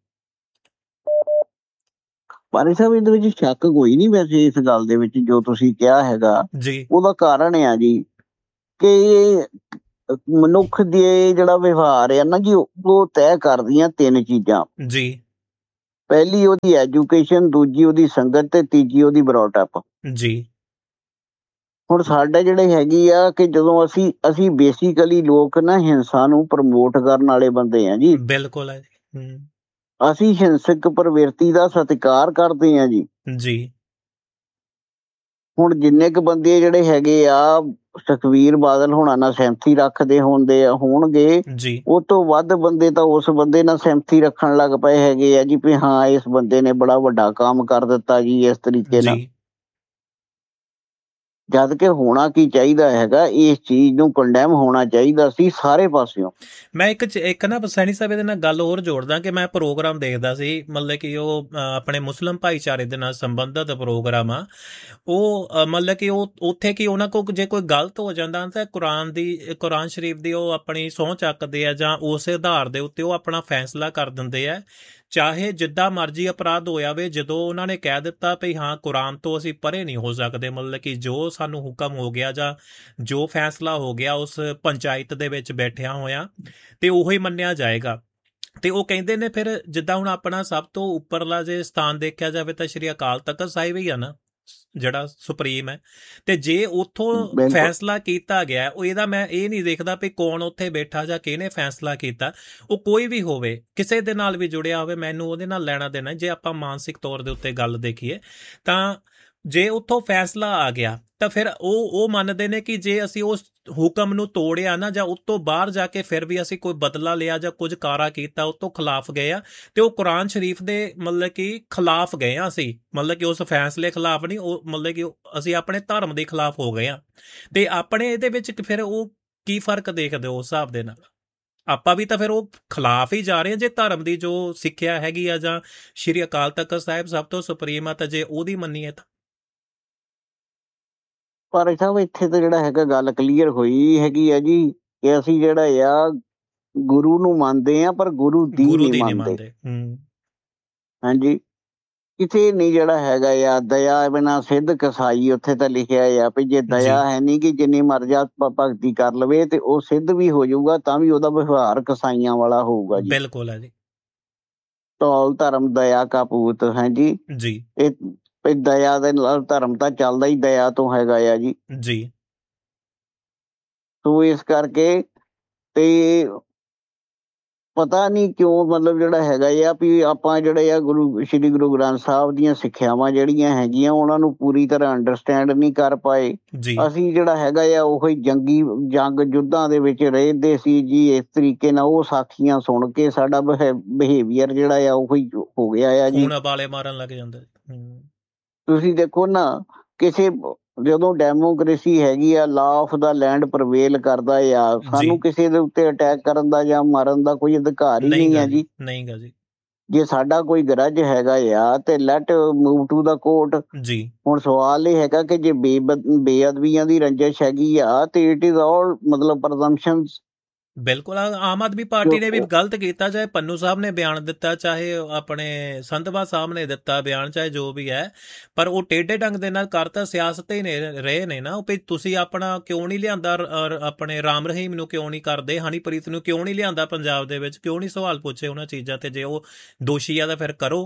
ਪਾਰੀ ਸਾਹਿਬ ਇਹਦੇ ਵਿੱਚ ਸ਼ੱਕ ਕੋਈ ਨਹੀਂ ਵੈਸੇ ਇਸ ਗੱਲ ਦੇ ਵਿੱਚ ਜੋ ਤੁਸੀਂ ਕਿਹਾ ਹੈਗਾ ਜੀ, ਉਹਦਾ ਕਾਰਨ ਆ ਜੀ ਕਿ ਮਨੁੱਖ ਦੇ ਜਿਹੜਾ ਵਿਵਹਾਰ ਆ ਨਾ ਜੀ ਉਹ ਤੈਅ ਕਰਦੀਆਂ ਤਿੰਨ ਚੀਜ਼ਾਂ ਜੀ। ਪਹਿਲੀ ਉਹਦੀ ਐਜੂਕੇਸ਼ਨ, ਦੂਜੀ ਉਹਦੀ ਸੰਗਤ ਤੇ ਤੀਜੀ ਉਹਦੀ ਬਰੋਟਅਪ ਜੀ। ਹੁਣ ਸਾਡੇ ਜਿਹੜੇ ਹੈਗੀ ਆ ਕਿ ਜਦੋਂ ਅਸੀਂ ਅਸੀਂ ਬੇਸਿਕਲੀ ਲੋਕ ਨਾ ਹਿੰਸਾ ਨੂੰ ਪ੍ਰਮੋਟ ਕਰਨ ਵਾਲੇ ਬੰਦੇ ਆ ਜੀ। ਬਿਲਕੁਲ ਹੈ ਜੀ। ਅਸੀਂ ਹਿੰਸਕ ਪ੍ਰਵਿਰਤੀ ਦਾ ਸਤਿਕਾਰ ਕਰਦੇ ਆ ਜੀ। ਜੀ। ਹੁਣ ਜਿੰਨੇ ਕੁ ਬੰਦੇ ਜਿਹੜੇ ਹੈਗੇ ਆ ਸੁਖਬੀਰ ਬਾਦਲ ਹੋਣਾ ਨਾਲ ਸਹਿਮਤੀ ਰੱਖਦੇ ਹੁੰਦੇ ਆ ਹੋਣਗੇ, ਉਹ ਤੋਂ ਵੱਧ ਬੰਦੇ ਤਾਂ ਉਸ ਬੰਦੇ ਨਾਲ ਸਹਿਮਤੀ ਰੱਖਣ ਲੱਗ ਪਏ ਹੈਗੇ ਆ ਜੀ ਵੀ ਹਾਂ ਇਸ ਬੰਦੇ ਨੇ ਬੜਾ ਵੱਡਾ ਕੰਮ ਕਰ ਦਿੱਤਾ ਜੀ ਇਸ ਤਰੀਕੇ ਨਾਲ। ਜਦ ਕਿ ਹੋਣਾ ਕੀ ਚਾਹੀਦਾ ਹੈਗਾ, ਇਸ ਚੀਜ਼ ਨੂੰ ਕੰਡੈਮ ਹੋਣਾ ਚਾਹੀਦਾ ਸੀ ਸਾਰੇ ਪਾਸਿਓਂ। ਮੈਂ ਇੱਕ ਇੱਕ ਨਾ ਸੈਣੀ ਸਾਹਿਬ ਇਹਦੇ ਨਾਲ ਗੱਲ ਹੋਰ ਜੋੜਦਾ ਕਿ ਮੈਂ ਪ੍ਰੋਗਰਾਮ ਦੇਖਦਾ ਸੀ, ਮਤਲਬ ਕਿ ਉਹ ਆਪਣੇ ਮੁਸਲਿਮ ਭਾਈਚਾਰੇ ਦੇ ਨਾਲ ਸੰਬੰਧਿਤ ਪ੍ਰੋਗਰਾਮ ਆ ਉਹ, ਮਤਲਬ ਕਿ ਉਹ ਉੱਥੇ ਕਿ ਉਹਨਾਂ ਕੋਲ ਜੇ ਕੋਈ ਗਲਤ ਹੋ ਜਾਂਦਾ ਤਾਂ ਕੁਰਾਨ ਦੀ ਕੁਰਾਨ ਸ਼ਰੀਫ ਦੀ ਉਹ ਆਪਣੀ ਸਹੁੰ ਚੱਕਦੇ ਆ ਜਾਂ ਉਸੇ ਆਧਾਰ ਦੇ ਉੱਤੇ ਉਹ ਆਪਣਾ ਫੈਸਲਾ ਕਰ ਦਿੰਦੇ ਆ, ਚਾਹੇ ਜਿੱਦਾਂ ਮਰਜ਼ੀ ਅਪਰਾਧ ਹੋਇਆ ਵੇ। ਜਦੋਂ ਉਹਨਾਂ ਨੇ ਕਹਿ ਦਿੱਤਾ ਵੀ ਹਾਂ ਕੁਰਾਨ ਤੋਂ ਅਸੀਂ ਪਰੇ ਨਹੀਂ ਹੋ ਸਕਦੇ, ਮਤਲਬ ਕਿ ਜੋ ਸਾਨੂੰ ਹੁਕਮ ਹੋ ਗਿਆ ਜਾਂ ਜੋ ਫੈਸਲਾ ਹੋ ਗਿਆ ਉਸ ਪੰਚਾਇਤ ਦੇ ਵਿੱਚ ਬੈਠਿਆ ਹੋਇਆ ਤੇ ਉਹੀ ਮੰਨਿਆ ਜਾਏਗਾ। ਤੇ ਉਹ ਕਹਿੰਦੇ ਨੇ ਫਿਰ ਜਿੱਦਾਂ ਹੁਣ ਆਪਣਾ ਸਭ ਤੋਂ ਉੱਪਰਲਾ ਜੇ ਸਥਾਨ ਦੇਖਿਆ ਜਾਵੇ ਤਾਂ ਸ਼੍ਰੀ ਅਕਾਲ ਤਖਤ ਸਾਹਿਬ ਹੀ ਆ ਨਾ, ਜਿਹੜਾ ਸੁਪਰੀਮ ਹੈ। ਤੇ ਜੇ ਉੱਥੋਂ ਫੈਸਲਾ ਕੀਤਾ ਗਿਆ, ਉਹ ਇਹਦਾ ਮੈਂ ਇਹ ਨਹੀਂ ਦੇਖਦਾ ਵੀ ਕੌਣ ਉੱਥੇ ਬੈਠਾ ਜਾਂ ਕਿਹਨੇ ਫੈਸਲਾ ਕੀਤਾ, ਉਹ ਕੋਈ ਵੀ ਹੋਵੇ ਕਿਸੇ ਦੇ ਨਾਲ ਵੀ ਜੁੜਿਆ ਹੋਵੇ, ਮੈਨੂੰ ਉਹਦੇ ਨਾਲ ਲੈਣਾ ਦੇਣਾ। ਜੇ ਆਪਾਂ ਮਾਨਸਿਕ ਤੌਰ ਦੇ ਉੱਤੇ ਗੱਲ ਦੇਖੀਏ ਤਾਂ ਜੇ ਉੱਥੋਂ ਫੈਸਲਾ ਆ ਗਿਆ ਤਾਂ ਫਿਰ ਉਹ ਉਹ ਮੰਨਦੇ ਨੇ ਕਿ ਜੇ ਅਸੀਂ ਉਸ ਹੁਕਮ ਨੂੰ ਤੋੜਿਆ ਨਾ ਜਾਂ ਉਸ ਤੋਂ ਬਾਹਰ ਜਾ ਕੇ ਫਿਰ ਵੀ ਅਸੀਂ ਕੋਈ ਬਦਲਾ ਲਿਆ ਜਾਂ ਕੁਝ ਕਾਰਾ ਕੀਤਾ, ਉਸ ਤੋਂ ਖਿਲਾਫ ਗਏ ਆ ਤੇ ਉਹ ਕੁਰਾਨ ਸ਼ਰੀਫ ਦੇ ਮਤਲਬ ਕਿ ਖਿਲਾਫ ਗਏ ਆ ਅਸੀਂ, ਮਤਲਬ ਕਿ ਉਸ ਫੈਸਲੇ ਖਿਲਾਫ ਨਹੀਂ, ਉਹ ਮਤਲਬ ਕਿ ਅਸੀਂ ਆਪਣੇ ਧਰਮ ਦੇ ਖਿਲਾਫ ਹੋ ਗਏ ਆ। ਤੇ ਆਪਣੇ ਇਹਦੇ ਵਿੱਚ ਫਿਰ ਉਹ ਕੀ ਫਰਕ ਦੇਖਦੇ ਹੋ ਉਸ ਹਿਸਾਬ ਦੇ ਨਾਲ? ਆਪਾਂ ਵੀ ਤਾਂ ਫਿਰ ਉਹ ਖਿਲਾਫ ਹੀ ਜਾ ਰਹੇ ਹਾਂ ਜੇ ਧਰਮ ਦੀ ਜੋ ਸਿੱਖਿਆ ਹੈਗੀ ਆ ਜਾਂ ਸ਼੍ਰੀ ਅਕਾਲ ਤਖਤ ਸਾਹਿਬ ਸਭ ਤੋਂ ਸੁਪਰੀਮ ਆ ਤਾਂ ਜੇ ਉਹਦੀ ਮੰਨੀਏ ਤਾਂ। ਪਰ ਸਾਹਿਬ ਇੱਥੇ ਤਾਂ ਜਿਹੜਾ ਹੈਗਾ ਗੱਲ ਕਲੀਅਰ ਹੋਈ ਹੈਗੀ ਆ ਜੀ ਕਿ ਅਸੀਂ ਜਿਹੜਾ ਆ ਗੁਰੂ ਨੂੰ ਮੰਨਦੇ ਆ ਪਰ ਗੁਰੂ ਦੀ ਨਹੀਂ ਮੰਨਦੇ। ਹਾਂਜੀ, ਕਿਤੇ ਨਹੀਂ ਜਿਹੜਾ ਹੈਗਾ ਆ ਦਇਆ ਬਿਨਾਂ ਸਿੱਧ ਕਸਾਈ, ਉੱਥੇ ਤਾਂ ਲਿਖਿਆ ਆ ਵੀ ਜੇ ਦਇਆ ਹੈ ਨਹੀਂ ਕਿ ਜਿੰਨੀ ਮਰਜ਼ੀ ਭਗਤੀ ਕਰ ਲਵੇ ਤੇ ਉਹ ਸਿੱਧ ਵੀ ਹੋ ਜਾਊਗਾ ਤਾਂ ਵੀ ਉਹਦਾ ਵਿਵਹਾਰ ਕਸਾਈਆਂ ਵਾਲਾ ਹੋਊਗਾ ਜੀ। ਬਿਲਕੁਲ ਹੈ ਜੀ। ਧੌਲ ਧਰਮ ਦਇਆ ਕਾ ਪੂਤ ਹੈ ਜੀ। ਜੀ ਇਹ ਦਇਆ ਦੇ ਨਾਲ ਧਰਮ ਤਾਂ ਚੱਲਦਾ ਹੀ ਦਇਆ ਤੋਂ ਹੈਗਾ ਆ ਜੀ। ਜੀ ਸੋ ਇਸ ਕਰਕੇ ਤੇ ਪਤਾ ਨਹੀਂ ਕਿਉਂ ਮਤਲਬ ਜਿਹੜਾ ਹੈਗਾ ਆ ਵੀ ਆਪਾਂ ਜਿਹੜੇ ਆ ਗੁਰੂ ਸ਼੍ਰੀ ਗੁਰੂ ਗ੍ਰੰਥ ਸਾਹਿਬ ਦੀਆਂ ਸਿੱਖਿਆਵਾਂ ਜਿਹੜੀਆਂ ਹੈਗੀਆਂ ਉਹਨਾਂ ਨੂੰ ਪੂਰੀ ਤਰ੍ਹਾਂ ਅੰਡਰਸਟੈਂਡ ਨਹੀਂ ਕਰ ਪਾਏ। ਅਸੀਂ ਜਿਹੜਾ ਹੈਗਾ ਆ ਉਹੀ ਜੰਗੀ ਜੰਗ ਯੁੱਧਾਂ ਦੇ ਵਿੱਚ ਰਹਿੰਦੇ ਸੀ ਜੀ। ਇਸ ਤਰੀਕੇ ਨਾਲ ਉਹ ਸਾਖੀਆਂ ਸੁਣ ਕੇ ਸਾਡਾ ਬਿਹੇਵੀਅਰ ਜਿਹੜਾ ਆ ਉਹੀ ਹੋ ਗਿਆ ਆ ਜੀ। ਬਾਲੇ ਮਾਰਨ ਲੱਗ ਜਾਂਦੇ। ਤੁਸੀਂ ਦੇਖੋ ਨਾ, ਕਿਸੇ ਜਦੋਂ ਡੈਮੋਕ੍ਰੇਸੀ ਹੈਗੀ ਆ, law of the land prevail ਕਰਦਾ ਆ, ਸਾਨੂੰ ਕਿਸੇ ਦੇ ਉੱਤੇ ਅਟੈਕ ਕਰਨ ਦਾ ਜਾਂ ਮਾਰਨ ਦਾ ਕੋਈ ਅਧਿਕਾਰ ਹੀ ਨਹੀਂ ਹੈ ਜੀ। ਨਹੀਂ ਗਾ ਜੀ। ਜੇ ਸਾਡਾ ਕੋਈ ਗਰਜ ਹੈਗਾ ਆ ਤੇ light move to the court ਜੀ। ਹੁਣ ਸਵਾਲ ਇਹ ਹੈਗਾ ਕਿ ਜੇ ਬੇ ਬੇਅਦਬੀਆਂ ਦੀ ਰੰਜਿਸ਼ ਹੈਗੀ ਆ ਤੇ ਇਟ ਇਜ਼ ਆਲ ਮਤਲਬ ਪ੍ਰਜ਼ੰਪਸ਼ਨਸ। ਬਿਲਕੁਲ, ਆਮ ਆਦਮੀ ਪਾਰਟੀ ਨੇ ਵੀ ਗਲਤ ਕੀਤਾ, ਚਾਹੇ ਪੰਨੂ ਸਾਹਿਬ ਨੇ ਬਿਆਨ ਦਿੱਤਾ, ਚਾਹੇ ਆਪਣੇ ਸੰਧਵਾ ਸਾਹਿਬ ਨੇ ਦਿੱਤਾ ਬਿਆਨ, ਚਾਹੇ ਜੋ ਵੀ ਹੈ, ਪਰ ਉਹ ਟੇਢੇ ਢੰਗ ਦੇ ਨਾਲ ਕਰਤਾ ਸਿਆਸਤ ਹੀ ਨੇ ਰਹੇ ਨੇ ਨਾ। ਵੀ ਤੁਸੀਂ ਆਪਣਾ ਕਿਉਂ ਨਹੀਂ ਲਿਆਂਦਾ, ਆਪਣੇ ਰਾਮ ਰਹੀਮ ਨੂੰ ਕਿਉਂ ਨਹੀਂ ਕਰਦੇ, ਹਨੀਪ੍ਰੀਤ ਨੂੰ ਕਿਉਂ ਨਹੀਂ ਲਿਆਂਦਾ ਪੰਜਾਬ ਦੇ ਵਿੱਚ, ਕਿਉਂ ਨਹੀਂ ਸਵਾਲ ਪੁੱਛੇ ਉਹਨਾਂ ਚੀਜ਼ਾਂ ਤੇ? ਜੇ ਉਹ ਦੋਸ਼ੀ ਆ ਤਾਂ ਫਿਰ ਕਰੋ।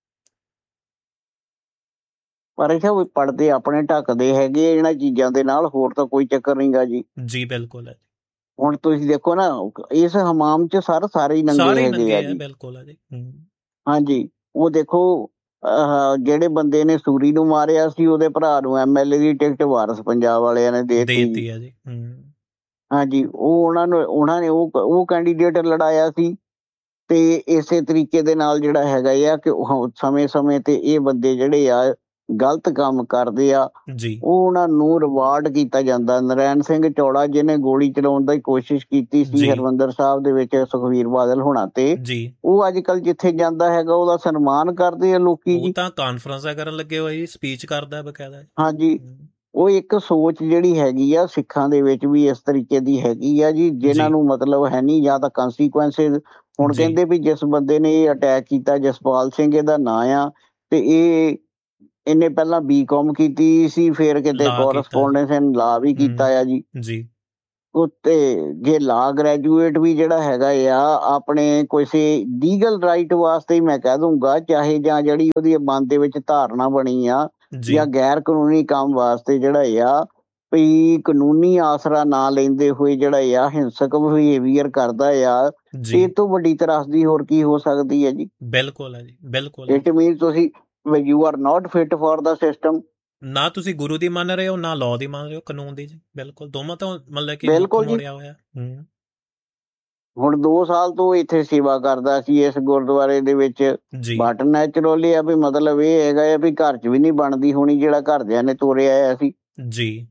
ਪਰ ਇਹ ਪੜਦੇ ਆਪਣੇ ਢੱਕਦੇ ਹੈਗੇ ਇਹਨਾਂ ਚੀਜ਼ਾਂ ਦੇ ਨਾਲ, ਹੋਰ ਤਾਂ ਕੋਈ ਚੱਕਰ ਨਹੀਂ ਗਾ ਜੀ। ਜੀ ਬਿਲਕੁਲ ਹੈ। ਹੁਣ ਤੁਸੀਂ ਦੇਖੋ ਨਾ ਇਸ ਹਮਾਮ ਚ ਸਰ ਸਾਰੇ ਹੀ ਨੰਗੇ ਹੈਗੇ ਆ ਜੀ। ਬਿਲਕੁਲ ਹੈ ਜੀ। ਹਾਂਜੀ, ਉਹ ਦੇਖੋ ਜਿਹੜੇ ਬੰਦੇ ਨੇ ਸੂਰੀ ਨੂੰ ਮਾਰਿਆ ਸੀ ਉਹਦੇ ਭਰਾ ਨੂੰ M L A the ticket ਵਾਰਸ ਪੰਜਾਬ ਵਾਲਿਆਂ ਨੇ ਦੇ ਦਿੱਤੀ ਹੈ ਜੀ। ਹਾਂਜੀ, ਉਹ ਉਹਨਾਂ ਨੂੰ ਉਹਨਾਂ ਨੇ ਉਹ ਉਹ ਕੈਂਡੀਡੇਟ ਲੜਾਇਆ ਸੀ। ਤੇ ਇਸੇ ਤਰੀਕੇ ਦੇ ਨਾਲ ਜਿਹੜਾ ਹੈਗਾ ਆ ਕਿ ਸਮੇਂ ਸਮੇਂ ਤੇ ਇਹ ਬੰਦੇ ਜਿਹੜੇ ਆ ਗਲਤ ਕੰਮ ਕਰਦੇ ਆ ਜੀ, ਉਹ ਉਹਨਾਂ ਨੂੰ ਰਿਵਾਰਡ ਕੀਤਾ ਜਾਂਦਾ। ਨਰੈਣ ਸਿੰਘ ਚੌੜਾ ਜਿਹਨੇ ਗੋਲੀ ਚਲਾਉਣ ਦੀ ਕੋਸ਼ਿਸ਼ ਕੀਤੀ ਸੀ ਹਰਿਮੰਦਰ ਸਾਹਿਬ ਦੇ ਵਿੱਚ ਸੁਖਬੀਰ ਬਾਦਲ ਹੋਣਾ ਤੇ, ਉਹ ਅੱਜ ਕੱਲ ਜਿੱਥੇ ਜਾਂਦਾ ਹੈਗਾ ਉਹਦਾ ਸਨਮਾਨ ਕਰਦੇ ਆ ਲੋਕੀ ਜੀ। ਤਾਂ ਕਾਨਫਰੰਸਾਂ ਕਰਨ ਲੱਗੇ ਹੋਏ, ਸਪੀਚ ਕਰਦਾ ਬਕਾਇਦਾ। ਹਾਂਜੀ, ਉਹ ਇੱਕ ਸੋਚ ਜਿਹੜੀ ਹੈਗੀ ਆ ਸਿੱਖਾਂ ਦੇ ਵਿੱਚ ਵੀ ਇਸ ਤਰੀਕੇ ਦੀ ਹੈਗੀ ਆ ਜੀ, ਜਿਨ੍ਹਾਂ ਨੂੰ ਮਤਲਬ ਹੈ ਨਹੀਂ ਜਾਂ ਤਾਂ ਕੰਸੀਕੁਐਂਸਿਸ। ਹੁਣ ਕਹਿੰਦੇ ਵੀ ਜਿਸ ਬੰਦੇ ਨੇ ਇਹ ਅਟੈਕ ਕੀਤਾ, ਜਸਪਾਲ ਸਿੰਘ ਇਹਦਾ ਨਾਂ ਆ, ਤੇ ਇਹ ਇਹਨੇ ਪਹਿਲਾਂ ਬੀ ਕਾਮ ਕੀਤੀ ਸੀ, ਫਿਰ ਕਿਤੇ ਕੋਰਸਪੋਂਡੈਂਸ ਇਨ ਲਾ ਵੀ ਕੀਤਾ ਆ ਜੀ। ਉੱਤੇ ਜੇ ਲਾ ਗ੍ਰੈਜੂਏਟ ਵੀ ਜਿਹੜਾ ਹੈਗਾ ਆ ਆਪਣੇ ਕਿਸੇ ਲੀਗਲ ਰਾਈਟ ਵਾਸਤੇ ਹੀ ਮੈਂ ਕਹਿ ਦੂੰਗਾ, ਚਾਹੇ ਜਾਂ ਜਿਹੜੀ ਉਹਦੀ ਮਨ ਦੇ ਵਿੱਚ ਧਾਰਨਾ ਬਣੀ ਆ ਜਾਂ ਗੈਰ ਕਾਨੂੰਨੀ ਕੰਮ ਵਾਸਤੇ ਜਿਹੜਾ ਆ ਵੀ ਕਾਨੂੰਨੀ ਆਸਰਾ ਨਾ ਲੈਂਦੇ ਹੋਏ ਜਿਹੜਾ ਆ ਹਿੰਸਕ ਬਿਹੇਵੀਅਰ ਕਰਦਾ ਆ, ਇਹ ਤੋਂ ਵੱਡੀ ਤਰਾਸਦੀ ਹੋਰ ਕੀ ਹੋ ਸਕਦੀ ਹੈ ਜੀ। ਬਿਲਕੁਲ ਹੈ ਜੀ, ਬਿਲਕੁਲ। ਇਟ ਮੀਨਸ ਤੁਸੀਂ you are not fit for the system. ਨਾ ਤੁਸੀਂ ਗੁਰੂ ਦੀ ਮੰਨ ਰਹੇ ਹੋ, ਨਾ ਲਾਅ ਦੀ ਮੰਨ ਰਹੇ ਹੋ, ਕਾਨੂੰਨ ਦੀ ਜੀ। ਬਿਲਕੁਲ, ਦੋਵਾਂ ਤੋਂ ਮਤਲਬ ਕਿ ਬਿਲਕੁਲ ਮੋੜਿਆ ਹੋਇਆ। ਹੂੰ ਹੁਣ ਦੋ ਸਾਲ ਤੋਂ ਇੱਥੇ ਸੇਵਾ ਕਰਦਾ ਸੀ ਇਸ ਗੁਰਦੁਆਰੇ ਦੇ ਵਿੱਚ, ਬਟ ਨੈਚੁਰਲੀ ਆ ਵੀ ਮਤਲਬ ਇਹ ਹੈਗਾ ਆ ਵੀ ਘਰ 'ਚ ਵੀ ਨਹੀਂ ਬਣਦੀ ਹੋਣੀ ਜਿਹੜਾ ਘਰਦਿਆਂ ਨੇ ਤੋਰਿਆ ਆਇਆ ਸੀ ਜੀ।